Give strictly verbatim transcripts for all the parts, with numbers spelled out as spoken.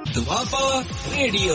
Doaba radio.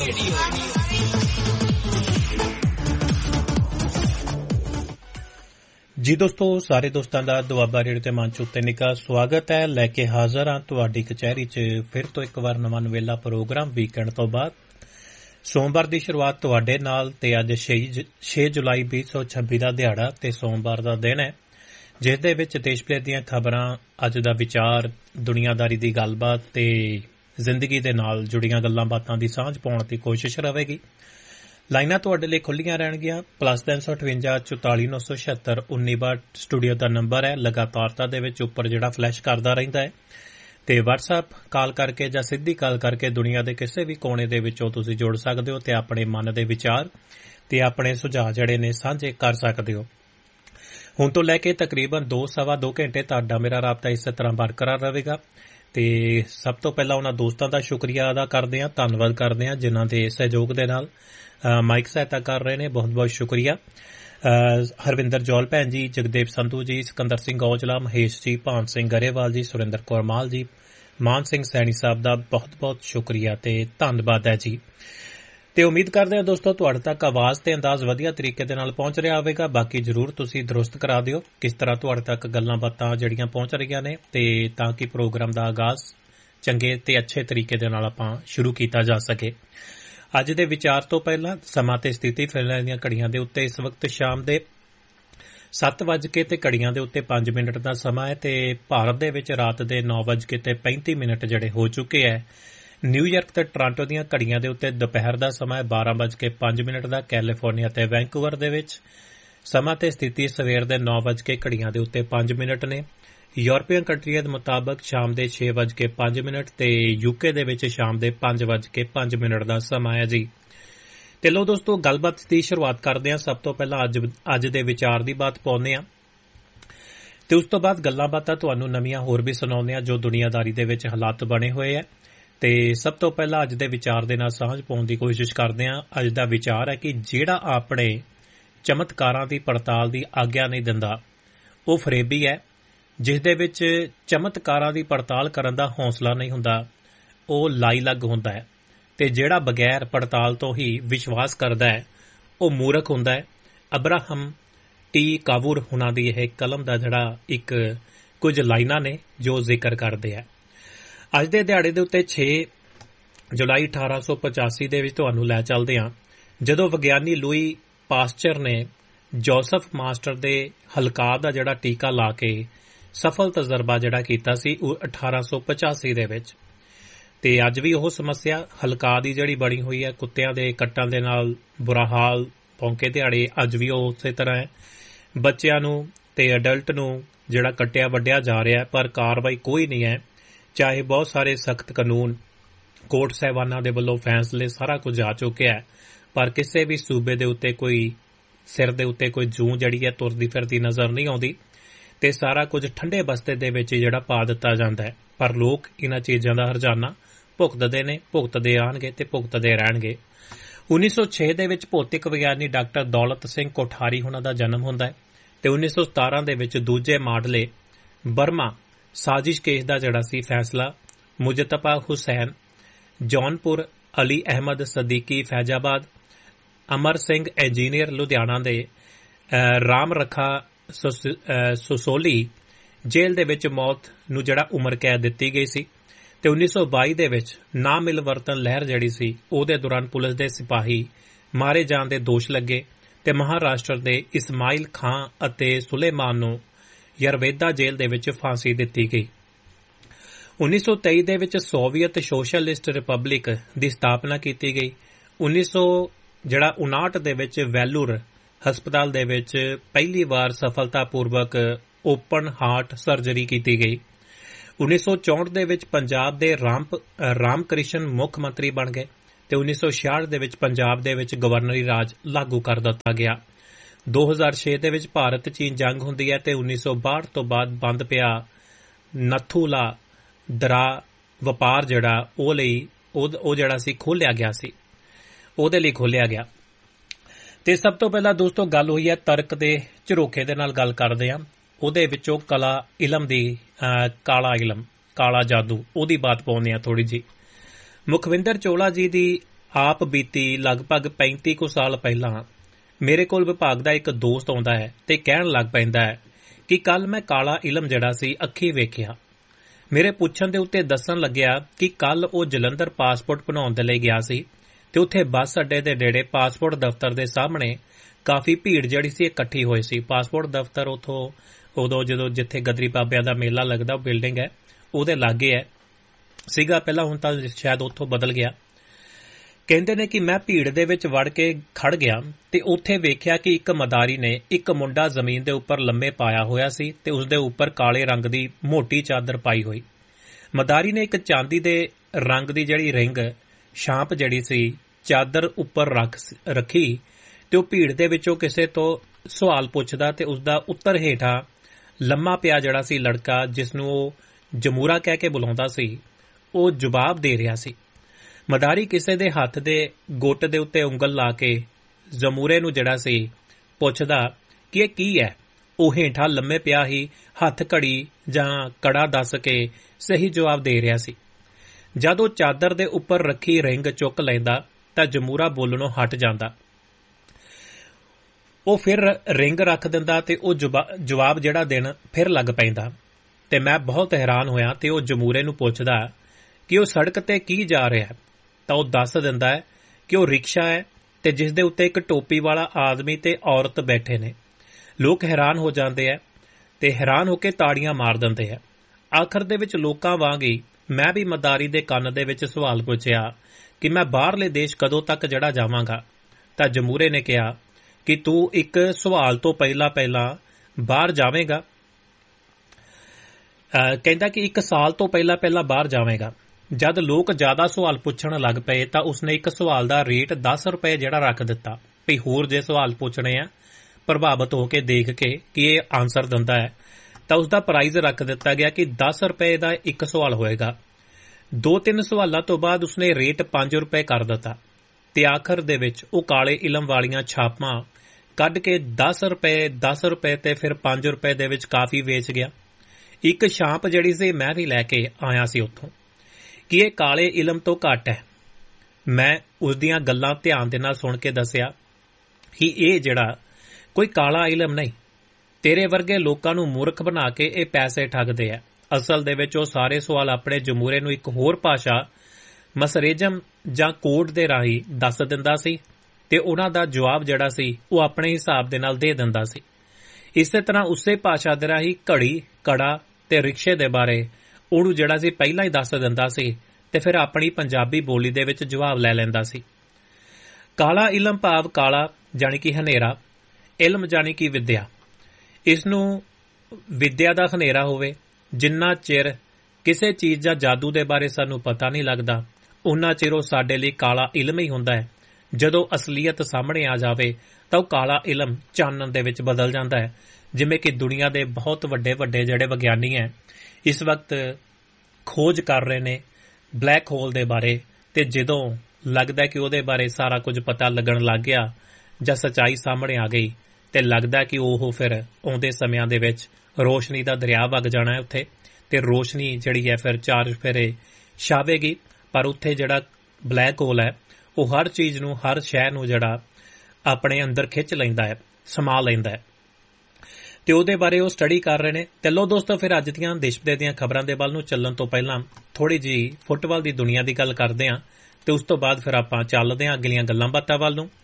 ਜੀ ਦੋਸਤੋ, ਸਾਰੇ ਦੋਸਤਾਂ ਦਾ ਦੁਆਬਾ ਰੇਡੀਓ ਤੇ ਮੰਚ ਉੱਤੇ ਨਿੱਘਾ ਸਵਾਗਤ ਹੈ। ਲੈ ਕੇ ਹਾਜ਼ਰ ਹਾਂ ਤੁਹਾਡੀ ਕਚਹਿਰੀ 'ਚ ਫਿਰ ਤੋਂ ਇੱਕ ਵਾਰ ਨਵਾਂ ਨਵੇਲਾ ਪ੍ਰੋਗਰਾਮ ਵੀਕਐਂਡ ਤੋਂ ਬਾਅਦ। ਸੋਮਵਾਰ ਦੀ ਸ਼ੁਰੂਆਤ ਤੁਹਾਡੇ ਨਾਲ ਤੇ ਅੱਜ ਛੇ ਜੁਲਾਈ ਵੀਹ ਸੌ ਛੱਬੀ ਦਾ ਦਿਹਾੜਾ ਤੇ ਸੋਮਵਾਰ ਦਾ ਦਿਨ ਹੈ, ਜਿਸ ਦੇ ਵਿੱਚ ਦੇਸ਼ ਭਰ ਦੀਆਂ ਖਬਰਾਂ, ਅੱਜ ਦਾ ਵਿਚਾਰ, ਦੁਨੀਆਦਾਰੀ ਦੀ ਗੱਲਬਾਤ ਤੇ ਜ਼ਿੰਦਗੀ ਦੇ ਨਾਲ ਜੁੜੀਆਂ ਗੱਲਾਂ ਬਾਤਾਂ ਦੀ ਸਾਂਝ ਪਾਉਣ ਦੀ ਕੋਸ਼ਿਸ਼ ਰਹੇਗੀ। ਲਾਈਨਾਂ ਤੁਹਾਡੇ ਲਈ ਖੁੱਲੀਆਂ ਰਹਿਣਗੀਆਂ। ਪਲੱਸ ਤਿੰਨ ਸੌ ਅਠਵੰਜਾ ਚੁਤਾਲੀ ਨੌ ਸੌ ਛਿਅੱਤਰ ਉੱਨੀ ਬਾਹਠ ਸਟੂਡੀਓ ਦਾ ਨੰਬਰ ਹੈ, ਲਗਾਤਾਰਤਾ ਦੇ ਵਿੱਚ ਉੱਪਰ ਜਿਹੜਾ ਫਲੈਸ਼ ਕਰਦਾ ਰਹਿੰਦਾ ਹੈ। ਤੇ ਵਟਸਐਪ ਕਾਲ ਕਰਕੇ ਜਾਂ ਸਿੱਧੀ ਕਾਲ ਕਰਕੇ ਦੁਨੀਆ ਦੇ ਕਿਸੇ ਵੀ ਕੋਨੇ ਦੇ ਵਿੱਚੋਂ ਤੁਸੀਂ ਜੁੜ ਸਕਦੇ ਹੋ ਤੇ ਆਪਣੇ ਮਨ ਦੇ ਵਿਚਾਰ ਤੇ ਆਪਣੇ ਸੁਝਾਅ ਜਿਹੜੇ ਨੇ ਸਾਂਝੇ ਕਰ ਸਕਦੇ ਹੋ। ਹੁਣ ਤੋਂ ਲੈ ਕੇ ਤਕਰੀਬਨ ਦੋ ਸਵਾ ਦੋ ਘੰਟੇ ਤੁਹਾਡਾ ਮੇਰਾ ਰਾਬਤਾ ਇਸੇ ਤਰ੍ਹਾਂ ਬਰਕਰਾਰ ਰਹੇਗਾ। ਤੇ ਸਭ ਤੋਂ ਪਹਿਲਾਂ ਉਹਨਾਂ ਦੋਸਤਾਂ ਦਾ ਸ਼ੁਕਰੀਆ ਅਦਾ ਕਰਦੇ ਹਾਂ, ਧੰਨਵਾਦ ਕਰਦੇ ਹਾਂ ਜਿਨ੍ਹਾਂ ਦੇ ਸਹਿਯੋਗ ਦੇ ਨਾਲ ਮਾਈਕ ਸਹਾਇਤਾ ਕਰ ਰਹੇ ਨੇ। ਬਹੁਤ ਬਹੁਤ ਸ਼ੁਕਰੀਆ। ਹਰਵਿੰਦਰ ਜੌਲ ਭੈਣ ਜੀ, ਜਗਦੇਵ ਸੰਧੂ ਜੀ, ਸਿਕੰਦਰ ਸਿੰਘ ਔਜਲਾ, ਮਹੇਸ਼ ਜੀ, ਭਾਨ ਸਿੰਘ ਗਰੇਵਾਲ ਜੀ, ਸੁਰਿੰਦਰ ਕੌਰ ਮਾਲ ਜੀ, ਮਾਨ ਸਿੰਘ ਸੈਣੀ ਸਾਹਿਬ ਦਾ ਬਹੁਤ ਬਹੁਤ ਸ਼ੁਕਰੀਆ ਤੇ ਧੰਨਵਾਦ ਹੈ ਜੀ। ਤੇ ਉਮੀਦ ਕਰਦੇ ਹਾਂ ਦੋਸਤੋ ਤੁਹਾਡੇ ਤੱਕ ਆਵਾਜ਼ ਤੇ ਅੰਦਾਜ਼ ਵਧੀਆ ਤਰੀਕੇ ਦੇ ਨਾਲ ਪਹੁੰਚ ਰਿਹਾ ਹੋਵੇਗਾ। ਬਾਕੀ ਜ਼ਰੂਰ ਤੁਸੀਂ ਦਰੁਸਤ ਕਰਾ ਦਿਓ ਕਿਸ ਤਰ੍ਹਾਂ ਤੁਹਾਡੇ ਤੱਕ ਗੱਲਾਂ ਬਾਤਾਂ ਜਿਹੜੀਆਂ ਪਹੁੰਚ ਰਹੀਆਂ ਨੇ, ਤੇ ਤਾਂ ਕਿ ਪ੍ਰੋਗਰਾਮ ਦਾ ਆਗਾਜ਼ ਚੰਗੇ ਤੇ ਅੱਛੇ ਤਰੀਕੇ ਦੇ ਨਾਲ ਆਪਾਂ ਸ਼ੁਰੂ ਕੀਤਾ ਜਾ ਸਕੇ। ਅੱਜ ਦੇ ਵਿਚਾਰ ਤੋਂ ਪਹਿਲਾਂ ਸਮਾਂ ਤੇ ਸਥਿਤੀ ਫਿਲਹਾਲ ਦੀਆਂ ਘੜੀਆਂ ਦੇ ਉੱਤੇ ਇਸ ਵਕਤ ਸ਼ਾਮ ਦੇ ਸੱਤ ਵੱਜ ਕੇ ਤੇ ਘੜੀਆਂ ਦੇ ਉੱਤੇ ਪੰਜ ਮਿੰਟ ਦਾ ਸਮਾਂ ਹੈ ਤੇ ਭਾਰਤ ਦੇ ਵਿੱਚ ਰਾਤ ਦੇ ਨੌ ਵੱਜ ਕੇ ਤੇ ਪੈਂਤੀ ਮਿੰਟ ਜਿਹੜੇ ਹੋ ਚੁੱਕੇ ਹੈ। ਨਿਊਯਾਰਕ ਤੇ ਟੋਰਾਂਟੋ ਦੀਆਂ ਘੜੀਆਂ ਦੇ ਉੱਤੇ ਦੁਪਹਿਰ ਦਾ ਸਮਾਂ ਹੈ ਬਾਰਾਂ ਵੱਜ ਕੇ ਪੰਜ ਮਿੰਟ ਦਾ। ਕੈਲੀਫੋਰਨੀਆ ਤੇ ਵੈਂਕੂਵਰ ਦੇ ਵਿੱਚ ਸਮਾਂ ਤੇ ਸਥਿਤੀ ਸਵੇਰ ਦੇ ਨੌ ਵੱਜ ਕੇ ਘੜੀਆਂ ਦੇ ਉੱਤੇ ਪੰਜ ਮਿੰਟ ਨੇ। ਯੂਰਪੀਅਨ ਕੰਟਰੀਆਂ ਦੇ ਮੁਤਾਬਕ ਸ਼ਾਮ ਦੇ ਛੇ ਵੱਜ ਕੇ ਪੰਜ ਮਿੰਟ ਤੇ ਯੂਕੇ ਦੇ ਵਿੱਚ ਸ਼ਾਮ ਦੇ ਪੰਜ ਵੱਜ ਕੇ ਪੰਜ ਮਿੰਟ ਦਾ ਸਮਾਂ ਹੈ ਜੀ। ਤੇ ਲੋ ਦੋਸਤੋ, ਗੱਲਬਾਤ ਦੀ ਸ਼ੁਰੂਆਤ ਕਰਦੇ ਹਾਂ। ਸਭ ਤੋਂ ਪਹਿਲਾਂ ਅੱਜ ਅੱਜ ਦੇ ਵਿਚਾਰ ਦੀ ਬਾਤ ਪਾਉਂਦੇ ਹਾਂ ਤੇ ਉਸ ਤੋਂ ਬਾਅਦ ਗੱਲਾਂ ਬਾਤਾਂ ਤੁਹਾਨੂੰ ਨਵੀਆਂ ਹੋਰ ਵੀ ਸੁਣਾਉਂਦੇ ਹਾਂ ਜੋ ਦੁਨੀਆਦਾਰੀ ਦੇ ਵਿੱਚ ਹਾਲਾਤ ਬਣੇ ਹੋਏ ਹੈ। ਤੇ ਸਭ ਤੋਂ ਪਹਿਲਾਂ ਅੱਜ ਦੇ ਵਿਚਾਰ ਦੇ ਨਾਲ ਸਾਂਝ ਪਾਉਣ ਦੀ ਕੋਸ਼ਿਸ਼ ਕਰਦੇ ਹਾਂ। ਅੱਜ ਦਾ ਵਿਚਾਰ ਹੈ ਕਿ ਜਿਹੜਾ ਆਪਣੇ ਚਮਤਕਾਰਾਂ ਦੀ ਪੜਤਾਲ ਦੀ ਆਗਿਆ ਨਹੀਂ ਦਿੰਦਾ ਉਹ ਫਰੇਬੀ ਹੈ। ਜਿਸ ਦੇ ਵਿੱਚ ਚਮਤਕਾਰਾਂ ਦੀ ਪੜਤਾਲ ਕਰਨ ਦਾ ਹੌਸਲਾ ਨਹੀਂ ਹੁੰਦਾ ਉਹ ਲਾਈਲੱਗ ਹੁੰਦਾ ਹੈ, ਤੇ ਜਿਹੜਾ ਬਗੈਰ ਪੜਤਾਲ ਤੋਂ ਹੀ ਵਿਸ਼ਵਾਸ ਕਰਦਾ ਹੈ ਉਹ ਮੂਰਖ ਹੁੰਦਾ ਹੈ। ਅਬਰਾਹਮ ਟੀ ਕਾਵੂਰ ਹੁਣਾਂ ਦੀ ਇਹ ਕਲਮ ਦਾ ਜਿਹੜਾ ਇੱਕ ਕੁਝ ਲਾਈਨਾਂ ਨੇ ਜੋ ਜ਼ਿਕਰ ਕਰਦੇ ਆ। ਅੱਜ ਦੇ ਦਿਹਾੜੇ ਦੇ ਉੱਤੇ ਛੇ ਜੁਲਾਈ ਅਠਾਰਾਂ ਸੌ ਪਚਾਸੀ ਦੇ ਵਿੱਚ ਤੁਹਾਨੂੰ ਲੈ ਚੱਲਦੇ ਹਾਂ, ਜਦੋਂ ਵਿਗਿਆਨੀ ਲੂਈ ਪਾਸਚਰ ਨੇ ਜੋਸਫ ਮਾਸਟਰ ਦੇ ਹਲਕਾਅ ਦਾ ਜਿਹੜਾ ਟੀਕਾ ਲਾ ਕੇ ਸਫਲ ਤਜਰਬਾ ਜਿਹੜਾ ਕੀਤਾ ਸੀ ਉਹ ਅਠਾਰਾਂ ਸੌ ਪਚਾਸੀ ਦੇ ਵਿੱਚ। ਤੇ ਅੱਜ ਵੀ ਉਹ ਸਮੱਸਿਆ ਹਲਕਾਅ ਦੀ ਜਿਹੜੀ ਬਣੀ ਹੋਈ ਹੈ, ਕੁੱਤਿਆਂ ਦੇ ਕੱਟਾਂ ਦੇ ਨਾਲ ਬੁਰਾ ਹਾਲ ਪੌਂਕੇ ਦਿਹਾੜੇ ਅੱਜ ਵੀ ਉਹ ਉਸੇ ਤਰ੍ਹਾਂ ਹੈ। ਬੱਚਿਆਂ ਨੂੰ ਤੇ ਅਡਲਟ ਨੂੰ ਜਿਹੜਾ ਕੱਟਿਆ ਵੱਢਿਆ ਜਾ ਰਿਹਾ, ਪਰ ਕਾਰਵਾਈ ਕੋਈ ਨਹੀਂ ਹੈ। ਚਾਹੇ ਬਹੁਤ ਸਾਰੇ ਸਖਤ ਕਾਨੂੰਨ, ਕੋਰਟ ਸਾਹਿਬਾਨਾਂ ਦੇ ਵੱਲੋਂ ਫੈਸਲੇ, ਸਾਰਾ ਕੁਝ ਆ ਚੁੱਕਿਆ ਹੈ, ਪਰ ਕਿਸੇ ਵੀ ਸੂਬੇ ਦੇ ਉੱਤੇ ਕੋਈ ਸਿਰ ਦੇ ਉੱਤੇ ਕੋਈ ਜੂੰ ਜਿਹੜੀ ਹੈ ਤੁਰਦੀ ਫਿਰਦੀ ਨਜ਼ਰ ਨਹੀਂ ਆਉਂਦੀ ਤੇ ਸਾਰਾ ਕੁਝ ਠੰਡੇ ਬਸਤੇ ਦੇ ਵਿੱਚ ਜਿਹੜਾ ਪਾ ਦਿੱਤਾ ਜਾਂਦਾ ਹੈ। ਪਰ ਲੋਕ ਇਹਨਾਂ ਚੀਜ਼ਾਂ ਦਾ ਹਰਜਾਨਾ ਭੁਗਤਦੇ ਨੇ, ਭੁਗਤਦੇ ਆਣਗੇ ਤੇ ਭੁਗਤਦੇ ਰਹਿਣਗੇ। ਉੱਨੀ ਸੌ ਛੇ ਦੇ ਵਿੱਚ ਭੌਤਿਕ ਵਿਗਿਆਨੀ ਡਾਕਟਰ ਦੌਲਤ ਸਿੰਘ ਕੋਠਾਰੀ ਹੁਣਾਂ ਦਾ ਜਨਮ ਹੁੰਦਾ ਹੈ ਤੇ ਉੱਨੀ ਸੌ ਸਤਾਰਾਂ ਦੇ ਵਿੱਚ ਦੂਜੇ ਮਾਡਲੇ ਬਰਮਾ ਸਾਜ਼ਿਸ਼ ਕੇਸ ਦਾ ਜਿਹੜਾ ਸੀ ਫੈਸਲਾ ਮੁਜਤਬਾ ਹੁਸੈਨ ਜੌਨਪੁਰ, ਅਲੀ ਅਹਿਮਦ ਸਦੀਕੀ ਫੈਜ਼ਾਬਾਦ, ਅਮਰ ਸਿੰਘ ਇੰਜੀਨੀਅਰ ਲੁਧਿਆਣਾ ਦੇ ਰਾਮ ਰੱਖਾ ਸੋਸੋਲੀ ਜੇਲ੍ਹ ਦੇ ਵਿੱਚ ਮੌਤ ਨੂੰ ਜਿਹੜਾ ਉਮਰ ਕੈਦ ਦਿੱਤੀ ਗਈ ਸੀ। ਤੇ ਉੱਨੀ ਸੌ ਬਾਈ ਦੇ ਵਿੱਚ ਨਾ ਮਿਲਵਰਤਨ ਲਹਿਰ ਜਿਹੜੀ ਸੀ ਉਹਦੇ ਦੌਰਾਨ ਪੁਲਿਸ ਦੇ ਸਿਪਾਹੀ ਮਾਰੇ ਜਾਣ ਦੇ ਦੋਸ਼ ਲੱਗੇ ਤੇ ਮਹਾਰਾਸ਼ਟਰ ਦੇ ਇਸਮਾਇਲ ਖਾਂ ਅਤੇ ਸੁਲੇਮਾਨ ਨੂੰ ਯਰਵੇਦਾ ਜੇਲ੍ਹ ਦੇ ਵਿੱਚ ਫਾਂਸੀ ਦਿੱਤੀ ਗਈ। ਉੱਨੀ ਸੌ ਤੇਈ ਦੇ ਵਿੱਚ ਸੋਵੀਅਤ ਸੋਸ਼ਲਿਸਟ ਰਿਪਬਲਿਕ ਦੀ ਸਥਾਪਨਾ ਕੀਤੀ ਗਈ। ਉੱਨੀ ਸੌ ਜਿਹੜਾ ਉਨਾਹਠ ਦੇ ਵਿੱਚ ਵੈਲੂਰ ਹਸਪਤਾਲ ਦੇ ਵਿੱਚ ਪਹਿਲੀ ਵਾਰ ਸਫਲਤਾਪੂਰਵਕ ਓਪਨ ਹਾਰਟ ਸਰਜਰੀ ਕੀਤੀ ਗਈ। ਉੱਨੀ ਸੌ ਚੌਂਹਠ ਦੇ ਵਿੱਚ ਪੰਜਾਬ ਦੇ ਰਾਮ ਰਾਮ ਕ੍ਰਿਸ਼ਨ ਮੁੱਖ ਮੰਤਰੀ ਬਣ ਗਏ ਤੇ ਉੱਨੀ ਸੌ ਛਿਆਹਠ ਦੇ ਵਿੱਚ ਪੰਜਾਬ ਦੇ ਵਿੱਚ ਗਵਰਨਰੀ ਰਾਜ ਲਾਗੂ ਕਰ ਦਿੱਤਾ ਗਿਆ। ਦੋ ਹਜ਼ਾਰ ਛੇ ਦੇ ਵਿੱਚ ਭਾਰਤ ਚੀਨ ਜੰਗ ਹੁੰਦੀ ਹੈ ਤੇ ਉੱਨੀ ਸੌ ਬਾਹਠ ਤੋਂ ਬਾਅਦ ਬੰਦ ਪਿਆ ਨਥੂਲਾ ਦਰਾ ਵਪਾਰ ਜਿਹੜਾ ਉਹ ਲਈ ਉਹ ਜਿਹੜਾ ਸੀ ਖੋਲ੍ਹਿਆ ਗਿਆ ਸੀ, ਉਹਦੇ ਲਈ ਖੋਲ੍ਹਿਆ ਗਿਆ। ਤੇ ਸਭ ਤੋਂ ਪਹਿਲਾਂ ਦੋਸਤੋ ਗੱਲ ਹੋਈ ਹੈ ਤਰਕ ਦੇ ਝਰੋਖੇ ਦੇ ਨਾਲ ਗੱਲ ਕਰਦੇ ਹਾਂ। ਉਹਦੇ ਵਿੱਚੋਂ ਕਲਾ ਇਲਮ ਦੀ ਕਾਲਾ ਇਲਮ, ਕਾਲਾ ਜਾਦੂ, ਉਹਦੀ ਬਾਤ ਪਾਉਂਦੇ ਹਾਂ ਥੋੜ੍ਹੀ ਜਿਹੀ। ਮੁਖਵਿੰਦਰ ਚੋਲਾ ਜੀ ਦੀ ਆਪ ਬੀਤੀ ਲਗਭਗ ਪੈਂਤੀ ਕੁ ਸਾਲ ਪਹਿਲਾਂ ਮੇਰੇ ਕੋਲ ਵਿਭਾਗ ਦਾ ਇੱਕ ਦੋਸਤ ਆਉਂਦਾ ਹੈ ਤੇ ਕਹਿਣ ਲੱਗ ਪੈਂਦਾ ਹੈ ਕਿ ਕੱਲ ਮੈਂ ਕਾਲਾ ਇਲਮ ਜਿਹੜਾ ਸੀ ਅੱਖੀ ਵੇਖਿਆ। ਮੇਰੇ ਪੁੱਛਣ ਦੇ ਉੱਤੇ ਦੱਸਣ ਲੱਗਿਆ ਕਿ ਕੱਲ ਉਹ ਜਲੰਧਰ ਪਾਸਪੋਰਟ ਬਣਾਉਣ ਦੇ ਲਈ ਗਿਆ ਸੀ ਤੇ ਉੱਥੇ ਬੱਸ ਅੱਡੇ ਦੇ ਨੇੜੇ ਪਾਸਪੋਰਟ ਦਫ਼ਤਰ ਦੇ ਸਾਹਮਣੇ ਕਾਫੀ ਭੀੜ ਜਿਹੜੀ ਸੀ ਇਕੱਠੀ ਹੋਈ ਸੀ। ਪਾਸਪੋਰਟ ਦਫ਼ਤਰ ਉੱਥੋਂ ਉਦੋਂ ਜਦੋਂ ਜਿੱਥੇ ਗਦਰੀ ਬਾਬਿਆਂ ਦਾ ਮੇਲਾ ਲੱਗਦਾ ਉਹ ਬਿਲਡਿੰਗ ਹੈ ਉਹਦੇ ਲਾਗੇ ਹੈ ਸੀਗਾ ਪਹਿਲਾਂ, ਹੁਣ ਤਾਂ ਸ਼ਾਇਦ ਉੱਥੋਂ ਬਦਲ ਗਿਆ। ਕਹਿੰਦੇ ਨੇ ਕਿ ਮੈਂ ਭੀੜ ਦੇ ਵਿੱਚ ਵੜ ਕੇ ਖੜ ਗਿਆ ਤੇ ਉੱਥੇ ਵੇਖਿਆ ਕਿ ਇੱਕ ਮਦਾਰੀ ਨੇ ਇੱਕ ਮੁੰਡਾ ਜ਼ਮੀਨ ਦੇ ਉੱਪਰ ਲੰਮੇ ਪਾਇਆ ਹੋਇਆ ਸੀ ਤੇ ਉਸਦੇ ਉੱਪਰ ਕਾਲੇ ਰੰਗ ਦੀ ਮੋਟੀ ਚਾਦਰ ਪਾਈ ਹੋਈ। ਮਦਾਰੀ ਨੇ ਇੱਕ ਚਾਂਦੀ ਦੇ ਰੰਗ ਦੀ ਜਿਹੜੀ ਰਿੰਗ ਛਾਂਪ ਜਿਹੜੀ ਸੀ ਚਾਦਰ ਉੱਪਰ ਰੱਖ ਰੱਖੀ ਤੇ ਉਹ ਭੀੜ ਦੇ ਵਿੱਚੋਂ ਕਿਸੇ ਤੋਂ ਸਵਾਲ ਪੁੱਛਦਾ ਤੇ ਉਸਦਾ ਉੱਤਰ ਹੇਠਾਂ ਲੰਮਾ ਪਿਆ ਜਿਹੜਾ ਸੀ ਲੜਕਾ ਜਿਸ ਨੂੰ ਉਹ ਜਮੂਰਾ ਕਹਿ ਕੇ ਬੁਲਾਉਂਦਾ ਸੀ ਉਹ ਜਵਾਬ ਦੇ ਰਿਹਾ ਸੀ। ਮਦਾਰੀ ਕਿਸੇ ਦੇ ਹੱਥ ਦੇ ਗੁੱਟ ਦੇ ਉੱਤੇ ਉਂਗਲ ਲਾ ਕੇ ਜਮੂਰੇ ਨੂੰ ਜਿਹੜਾ ਸੀ ਪੁੱਛਦਾ ਕਿ ਇਹ ਕੀ ਹੈ। ਉਹ ਹੇਠਾਂ ਲੰਮੇ ਪਿਆ ਹੀ ਹੱਥ ਘੜੀ ਜਾਂ ਕੜਾ ਦੱਸ ਕੇ ਸਹੀ ਜਵਾਬ ਦੇ ਰਿਹਾ ਸੀ। ਜਦ ਉਹ ਚਾਦਰ ਦੇ ਉੱਪਰ ਰੱਖੀ ਰਿੰਗ ਚੁੱਕ ਲੈਂਦਾ ਤਾਂ ਜਮੂਰਾ ਬੋਲਣੋਂ ਹਟ ਜਾਂਦਾ। ਉਹ ਫਿਰ ਰਿੰਗ ਰੱਖ ਦਿੰਦਾ ਤੇ ਉਹ ਜਵਾਬ ਜਿਹੜਾ ਦੇਣ ਫਿਰ ਲੱਗ ਪੈਂਦਾ ਤੇ ਮੈਂ ਬਹੁਤ ਹੈਰਾਨ ਹੋਇਆ ਤੇ ਉਹ ਜਮੂਰੇ ਨੂੰ ਪੁੱਛਦਾ ਕਿ ਉਹ ਸੜਕ ਤੇ ਕੀ ਜਾ ਰਿਹਾ ਹੈ ਤਾਂ ਉਹ ਦੱਸ ਦਿੰਦਾ ਹੈ ਕਿ ਉਹ ਰਿਕਸ਼ਾ ਹੈ ਤੇ ਜਿਸ ਦੇ ਉੱਤੇ ਇੱਕ ਟੋਪੀ ਵਾਲਾ ਆਦਮੀ ਤੇ ਔਰਤ ਬੈਠੇ ਨੇ। ਲੋਕ ਹੈਰਾਨ ਹੋ ਜਾਂਦੇ ਹੈ ਤੇ ਹੈਰਾਨ ਹੋ ਕੇ ਤਾੜੀਆਂ ਮਾਰ ਦਿੰਦੇ ਹੈ। ਆਖਰ ਦੇ ਵਿੱਚ ਲੋਕਾਂ ਵਾਂਗ ਹੀ ਮੈਂ ਵੀ ਮਦਾਰੀ ਦੇ ਕੰਨ ਦੇ ਵਿੱਚ ਸਵਾਲ ਪੁੱਛਿਆ ਕਿ ਮੈਂ ਬਾਹਰਲੇ ਦੇਸ਼ ਕਦੋਂ ਤੱਕ ਜਿਹੜਾ ਜਾਵਾਂਗਾ ਤਾਂ ਜਮੂਰੇ ਨੇ ਕਿਹਾ ਕਿ ਤੂੰ ਇੱਕ ਸਵਾਲ ਤੋਂ ਪਹਿਲਾਂ ਪਹਿਲਾਂ ਬਾਹਰ ਜਾਵੇਂਗਾ। ਕਹਿੰਦਾ ਕਿ ਇੱਕ ਸਾਲ ਤੋਂ ਪਹਿਲਾਂ ਪਹਿਲਾਂ ਬਾਹਰ ਜਾਵੇਂਗਾ। ਜਦ ਲੋਕ ਜ਼ਿਆਦਾ ਸਵਾਲ ਪੁੱਛਣ ਲੱਗ ਪਏ ਤਾਂ ਉਸਨੇ ਇੱਕ ਸਵਾਲ ਦਾ ਰੇਟ ਦਸ ਰੁਪਏ ਜਿਹੜਾ ਰੱਖ ਦਿੱਤਾ ਵੀ ਹੋਰ ਜੇ ਸਵਾਲ ਪੁੱਛਣੇ ਆ ਪ੍ਰਭਾਵਿਤ ਹੋ ਕੇ ਦੇਖ ਕੇ ਕਿ ਇਹ ਆਨਸਰ ਦਿੰਦਾ ਹੈ ਤਾਂ ਉਸਦਾ ਪ੍ਰਾਈਜ਼ ਰੱਖ ਦਿੱਤਾ ਗਿਆ ਕਿ ਦਸ ਰੁਪਏ ਦਾ ਇੱਕ ਸਵਾਲ ਹੋਏਗਾ। ਦੋ ਤਿੰਨ ਸਵਾਲਾਂ ਤੋਂ ਬਾਅਦ ਉਸਨੇ ਰੇਟ ਪੰਜ ਰੁਪਏ ਕਰ ਦਿੱਤਾ ਤੇ ਆਖਰ ਦੇ ਵਿੱਚ ਉਹ ਕਾਲੇ ਇਲਮ ਵਾਲੀਆਂ ਛਾਪਾਂ ਕੱਢ ਕੇ ਦਸ ਰੁਪਏ ਦਸ ਰੁਪਏ ਤੇ ਫਿਰ ਪੰਜ ਰੁਪਏ ਦੇ ਵਿੱਚ ਕਾਫੀ ਵੇਚ ਗਿਆ। ਇੱਕ ਛਾਪ ਜਿਹੜੀ ਸੀ ਮੈਂ ਵੀ ਲੈ ਕੇ ਆਇਆ ਸੀ ਉੱਥੋਂ ਕਿ ਇਹ ਕਾਲੇ ਇਲਮ ਤੋਂ ਘੱਟ ਹੈ। ਮੈਂ ਉਸ ਦੀਆਂ ਗੱਲਾਂ ਧਿਆਨ ਦੇ ਨਾਲ ਸੁਣ ਕੇ ਦੱਸਿਆ ਕਿ ਇਹ ਜਿਹੜਾ ਕੋਈ ਕਾਲਾ ਇਲਮ ਨਹੀਂ, ਤੇਰੇ ਵਰਗੇ ਲੋਕਾਂ ਨੂੰ ਮੂਰਖ ਬਣਾ ਕੇ ਇਹ ਪੈਸੇ ਠੱਗਦੇ ਆ। ਅਸਲ ਦੇ ਵਿੱਚ ਉਹ ਸਾਰੇ ਸਵਾਲ ਆਪਣੇ ਜਮੂਰੇ ਨੂੰ ਇੱਕ ਹੋਰ ਭਾਸ਼ਾ ਮਸਰੇਜਮ ਜਾਂ ਕੋਡ ਦੇ ਰਾਹੀਂ ਦੱਸ ਦਿੰਦਾ ਸੀ ਤੇ ਉਹਨਾਂ ਦਾ ਜਵਾਬ ਜਿਹੜਾ ਸੀ ਉਹ ਆਪਣੇ ਹਿਸਾਬ ਦੇ ਨਾਲ ਦੇ ਦਿੰਦਾ ਸੀ। ਇਸੇ ਤਰ੍ਹਾਂ ਉਸੇ ਭਾਸ਼ਾ ਦੇ ਰਾਹੀਂ ਘੜੀ, ਕੜਾ ਤੇ ਰਿਕਸ਼ੇ ਦੇ ਬਾਰੇ ਉਹਨੂੰ ਜਿਹੜਾ ਸੀ ਪਹਿਲਾਂ ਹੀ ਦੱਸ ਦਿੰਦਾ ਸੀ ਤੇ ਫਿਰ ਆਪਣੀ ਪੰਜਾਬੀ ਬੋਲੀ ਦੇ ਵਿੱਚ ਜਵਾਬ ਲੈ ਲੈਂਦਾ ਸੀ। ਕਾਲਾ ਇਲਮ ਭਾਵ ਕਾਲਾ ਜਾਣੀ ਕਿ ਹਨੇਰਾ, ਇਲਮ ਜਾਣੀ ਕਿ ਵਿਦਿਆ। ਇਸ ਨੂੰ ਵਿਦਿਆ ਦਾ ਹਨੇਰਾ ਹੋਵੇ। ਜਿੰਨਾ ਚਿਰ ਕਿਸੇ ਚੀਜ਼ ਜਾਂ ਜਾਦੂ ਦੇ ਬਾਰੇ ਸਾਨੂੰ ਪਤਾ ਨਹੀਂ ਲੱਗਦਾ ਉਨਾ ਚਿਰ ਉਹ ਸਾਡੇ ਲਈ ਕਾਲਾ ਇਲਮ ਹੀ ਹੁੰਦਾ ਹੈ। ਜਦੋਂ ਅਸਲੀਅਤ ਸਾਹਮਣੇ ਆ ਜਾਵੇ ਤਾਂ ਉਹ ਕਾਲਾ ਇਲਮ ਚਾਨਣ ਦੇ ਵਿੱਚ ਬਦਲ ਜਾਂਦਾ ਹੈ। ਜਿਵੇਂ ਕਿ ਦੁਨੀਆ ਦੇ ਬਹੁਤ ਵੱਡੇ ਵੱਡੇ ਜਿਹੜੇ ਵਿਗਿਆਨੀ ਹੈ ਇਸ ਵਕਤ ਖੋਜ ਕਰ ਰਹੇ ਨੇ ਬਲੈਕ ਹੋਲ ਦੇ ਬਾਰੇ ਤੇ ਜਦੋਂ ਲੱਗਦਾ ਕਿ ਉਹਦੇ ਬਾਰੇ ਸਾਰਾ ਕੁਝ ਪਤਾ ਲੱਗਣ ਲੱਗ ਗਿਆ ਜਾਂ ਸੱਚਾਈ ਸਾਹਮਣੇ ਆ ਗਈ ਤੇ ਲੱਗਦਾ ਕਿ ਉਹ ਫਿਰ ਆਉਂਦੇ ਸਮਿਆਂ ਦੇ ਵਿੱਚ ਰੋਸ਼ਨੀ ਦਾ ਦਰਿਆ ਵਗ ਜਾਣਾ ਹੈ ਉੱਥੇ ਤੇ ਰੋਸ਼ਨੀ ਜਿਹੜੀ ਹੈ ਫਿਰ ਚਾਰ ਫੇਰੇ ਛਾਵੇਗੀ। ਪਰ ਉੱਥੇ ਜਿਹੜਾ ਬਲੈਕ ਹੋਲ ਹੈ ਉਹ ਹਰ ਚੀਜ਼ ਨੂੰ, ਹਰ ਸ਼ੈ ਨੂੰ ਜਿਹੜਾ ਆਪਣੇ ਅੰਦਰ ਖਿੱਚ ਲੈਂਦਾ ਹੈ, ਸਮਾ ਲੈਂਦਾ ਹੈ ਤੇ ਉਹਦੇ ਬਾਰੇ ਉਹ ਸਟੱਡੀ ਕਰ ਰਹੇ ਨੇ। ਤੇ ਲੋ ਦੋਸਤੋ, ਫਿਰ ਅੱਜ ਦੀਆਂ ਦੇਸ਼ ਵਿਦੇਸ਼ ਦੀਆਂ ਖਬਰਾਂ ਦੇ ਵੱਲ ਨੂੰ ਚੱਲਣ ਤੋਂ ਪਹਿਲਾਂ ਥੋੜੀ ਜਿਹੀ ਫੁੱਟਬਾਲ ਦੀ ਦੁਨੀਆ ਦੀ ਗੱਲ ਕਰਦੇ ਹਾਂ ਤੇ ਉਸ ਤੋਂ ਬਾਅਦ ਫਿਰ ਆਪਾਂ ਚੱਲਦੇ ਹਾਂ ਅਗਲੀਆਂ ਗੱਲਾਂ ਬਾਤਾਂ ਵੱਲ ਨੂੰ।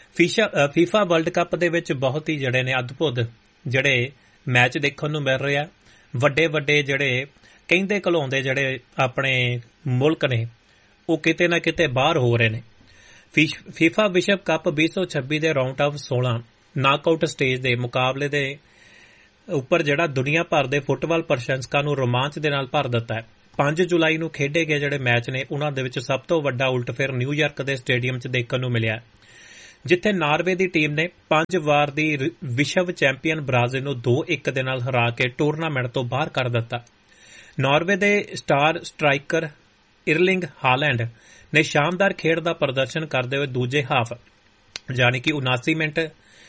ਫੀਫਾ ਵਰਲਡ ਕੱਪ ਦੇ ਵਿੱਚ ਬਹੁਤ ਹੀ ਜਿਹੜੇ ਨੇ ਅਦਭੁਤ ਜਿਹੜੇ ਮੈਚ ਦੇਖਣ ਨੂੰ ਮਿਲ ਰਹੇ ਆ। ਵੱਡੇ ਵੱਡੇ ਜਿਹੜੇ ਕਹਿੰਦੇ ਘਲਾਉਂਦੇ ਜਿਹੜੇ ਆਪਣੇ ਮੁਲਕ ਨੇ ਉਹ ਕਿਤੇ ਨਾ ਕਿਤੇ ਬਾਹਰ ਹੋ ਰਹੇ ਨੇ। ਫੀਫਾ ਵਿਸ਼ਵ ਕੱਪ ਵੀਹ ਸੌ ਛੱਬੀ ਦੇ ਰਾਊਂਡ ਆਫ ਸੋਲਾਂ ਨਾਕਆਊਟ ਸਟੇਜ ਦੇ ਮੁਕਾਬਲੇ ਦੇ ਉੱਪਰ ਜਿਹੜਾ ਦੁਨੀਆ ਭਰ ਦੇ ਫੁੱਟਬਾਲ ਪ੍ਰਸ਼ੰਸਕਾਂ ਨੂੰ ਰੋਮਾਂਚ ਦੇ ਨਾਲ ਭਰ ਦਿੱਤਾ ਹੈ। ਪੰਜ ਜੁਲਾਈ ਨੂੰ ਖੇਡੇ ਗਏ ਜਿਹੜੇ ਮੈਚ ਨੇ ਉਹਨਾਂ ਦੇ ਵਿੱਚ ਸਭ ਤੋਂ ਵੱਡਾ ਉਲਟਫੇਰ ਨਿਊਯਾਰਕ ਦੇ ਸਟੇਡੀਅਮ 'ਚ ਦੇਖਣ ਨੂੰ ਮਿਲਿਆ, ਜਿੱਥੇ ਨਾਰਵੇ ਦੀ ਟੀਮ ਨੇ ਪੰਜ ਵਾਰ ਦੀ ਵਿਸ਼ਵ ਚੈਂਪੀਅਨ ਬ੍ਰਾਜ਼ੀਲ ਨੂੰ ਦੋ ਇੱਕ ਦੇ ਨਾਲ ਹਰਾ ਕੇ ਟੂਰਨਾਮੈਂਟ ਤੋਂ ਬਾਹਰ ਕਰ ਦਿੱਤਾ। ਨਾਰਵੇ ਦੇ ਸਟਾਰ ਸਟਰਾਈਕਰ ਇਰਲਿੰਗ ਹਾਲੈਂਡ ਨੇ ਸ਼ਾਨਦਾਰ ਖੇਡ ਦਾ ਪ੍ਰਦਰਸ਼ਨ ਕਰਦੇ ਹੋਏ ਦੂਜੇ ਹਾਫ ਯਾਨੀ ਕਿ ਉਨਾਸੀ ਮਿੰਟ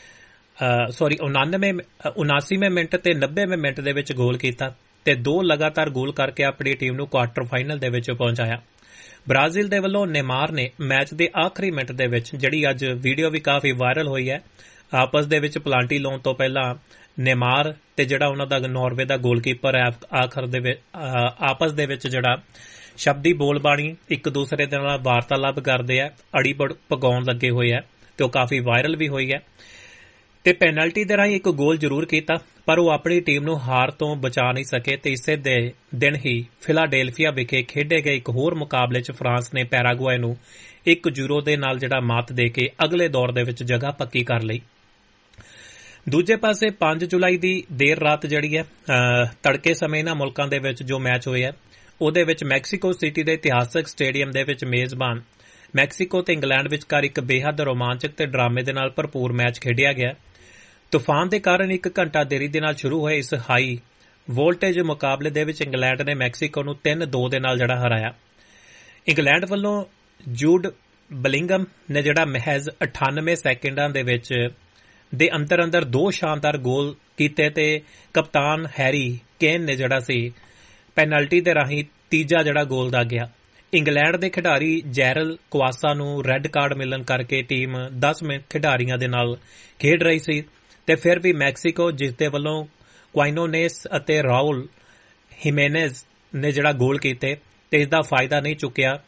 ਸੌਰੀ ਉਨਾਨਵੇਂ ਉਨਾਸੀਵੇਂ ਮਿੰਟ ਤੇ ਨੱਬੇਵੇਂ ਮਿੰਟ ਦੇ ਵਿੱਚ ਗੋਲ ਕੀਤਾ ਤੇ ਦੋ ਲਗਾਤਾਰ ਗੋਲ ਕਰਕੇ ਆਪਣੀ ਟੀਮ ਨੂੰ ਕੁਆਰਟਰ ਫਾਈਨਲ ਦੇ ਵਿੱਚ ਪਹੁੰਚਾਇਆ। ਬ੍ਰਾਜ਼ੀਲ ਦੇ ਵੱਲੋਂ ਨੇਮਾਰ ਨੇ ਮੈਚ ਦੇ ਆਖਰੀ ਮਿੰਟ ਦੇ ਵਿੱਚ, ਜਿਹੜੀ ਅੱਜ ਵੀਡੀਓ ਵੀ ਕਾਫੀ ਵਾਇਰਲ ਹੋਈ ਹੈ, ਆਪਸ ਦੇ ਵਿੱਚ ਪਲਾਂਟੀ ਲਾਉਣ ਤੋਂ ਪਹਿਲਾਂ ਨੇਮਾਰ ਤੇ ਜਿਹੜਾ ਉਹਨਾਂ ਦਾ ਨਾਰਵੇ ਦਾ ਗੋਲਕੀਪਰ ਹੈ ਆਖਰ ਦੇ ਵਿੱਚ ਆਪਸ ਦੇ ਵਿੱਚ ਜਿਹੜਾ ਸ਼ਬਦੀ ਬੋਲਬਾਣੀ ਇੱਕ ਦੂਸਰੇ ਦੇ ਨਾਲ ਵਾਰਤਾਲਾਪ ਕਰਦੇ ਆ, ਅੜੀ ਪਗਾਉਣ ਲੱਗੇ ਹੋਏ ਆ ਤੇ ਉਹ ਕਾਫੀ ਵਾਇਰਲ ਵੀ ਹੋਈ ਹੈ। ਤੇ ਪੈਨਲਟੀ ਦੇ ਰਾਹੀਂ ਇੱਕ ਗੋਲ ਜ਼ਰੂਰ ਕੀਤਾ, ਪਰ ਉਹ ਆਪਣੀ ਟੀਮ ਨੂੰ ਹਾਰ ਤੋਂ ਬਚਾ ਨਹੀਂ ਸਕੇ ਤੇ ਇਸੇ ਦੇ ਦਿਨ ਹੀ ਫਿਲਾਡੇਲਫੀਆ ਵਿਖੇ ਖੇਡੇ ਗਏ ਇੱਕ ਹੋਰ ਮੁਕਾਬਲੇ 'ਚ ਫਰਾਂਸ ਨੇ ਪੈਰਾਗੁਏ ਨੂੰ ਇੱਕ ਜ਼ੀਰੋ ਦੇ ਨਾਲ ਜਿਹੜਾ ਮਾਤ ਦੇ ਕੇ ਅਗਲੇ ਦੌਰ ਦੇ ਵਿੱਚ ਜਗ੍ਹਾ ਪੱਕੀ ਕਰ ਲਈ। ਦੂਜੇ ਪਾਸੇ ਪੰਜ ਜੁਲਾਈ ਦੀ ਦੇਰ ਰਾਤ ਜਿਹੜੀ ਹੈ ਤੜਕੇ ਸਮੇਂ ਇਹਨਾਂ ਮੁਲਕਾਂ ਦੇ ਵਿੱਚ ਜੋ ਮੈਚ ਹੋਇਆ, ਉਹਦੇ ਵਿੱਚ ਮੈਕਸੀਕੋ ਸਿਟੀ ਦੇ ਇਤਿਹਾਸਕ ਸਟੇਡੀਅਮ ਦੇ ਵਿੱਚ ਮੇਜ਼ਬਾਨ ਮੈਕਸੀਕੋ ਤੇ ਇੰਗਲੈਂਡ ਵਿਚਕਾਰ ਇੱਕ ਬੇਹੱਦ ਰੋਮਾਂਚਕ ਤੇ ਡਰਾਮੇ ਦੇ ਨਾਲ ਭਰਪੂਰ ਮੈਚ ਖੇਡਿਆ ਗਿਆ। ਤੂਫਾਨ ਦੇ ਕਾਰਨ ਇੱਕ ਘੰਟਾ ਦੇਰੀ ਦੇ ਨਾਲ ਸ਼ੁਰੂ ਹੋਏ ਇਸ ਹਾਈ ਵੋਲਟੇਜ ਮੁਕਾਬਲੇ ਦੇ ਵਿੱਚ ਇੰਗਲੈਂਡ ਨੇ ਮੈਕਸੀਕੋ ਨੂੰ ਤਿੰਨ ਦੋ ਦੇ ਨਾਲ ਜਿਹੜਾ ਹਰਾਇਆ। ਇੰਗਲੈਂਡ ਵੱਲੋਂ ਜੂਡ ਬਲਿੰਗਮ ਨੇ ਜਿਹੜਾ ਮਹਿਜ਼ ਅਠਾਨਵੇਂ ਸੈਕਿੰਡਾਂ ਦੇ ਵਿੱਚ ਦੇ ਅੰਦਰ ਅੰਦਰ ਦੋ ਸ਼ਾਨਦਾਰ ਗੋਲ ਕੀਤੇ ਤੇ ਕਪਤਾਨ ਹੈਰੀ ਕੇਨ ਨੇ ਜਿਹੜਾ ਸੀ ਪੈਨਲਟੀ ਦੇ ਰਾਹੀਂ ਤੀਜਾ ਜਿਹੜਾ ਗੋਲ ਦਾ ਗਿਆ। ਇੰਗਲੈਂਡ ਦੇ ਖਿਡਾਰੀ ਜੈਰਲ ਕੁਆਸਾ ਨੂੰ ਰੈੱਡ ਕਾਰਡ ਮਿਲਣ ਕਰਕੇ ਟੀਮ ਦਸ ਮਿੰਟ ਖਿਡਾਰੀਆਂ ਦੇ ਨਾਲ ਖੇਡ ਰਹੀ ਸੀ ਤੇ ਫਿਰ ਵੀ ਮੈਕਸੀਕੋ, ਜਿਸ ਦੇ ਵੱਲੋਂ ਕੁਆਇਨੋਨੇਸ ਅਤੇ ਰਾਉਲ ਹਿਮੇਨੇਜ਼ ਨੇ ਜਿਹੜਾ ਗੋਲ ਕੀਤੇ ਤੇ ਇਸ ਦਾ ਫਾਇਦਾ ਨਹੀਂ ਚੁੱਕਿਆ।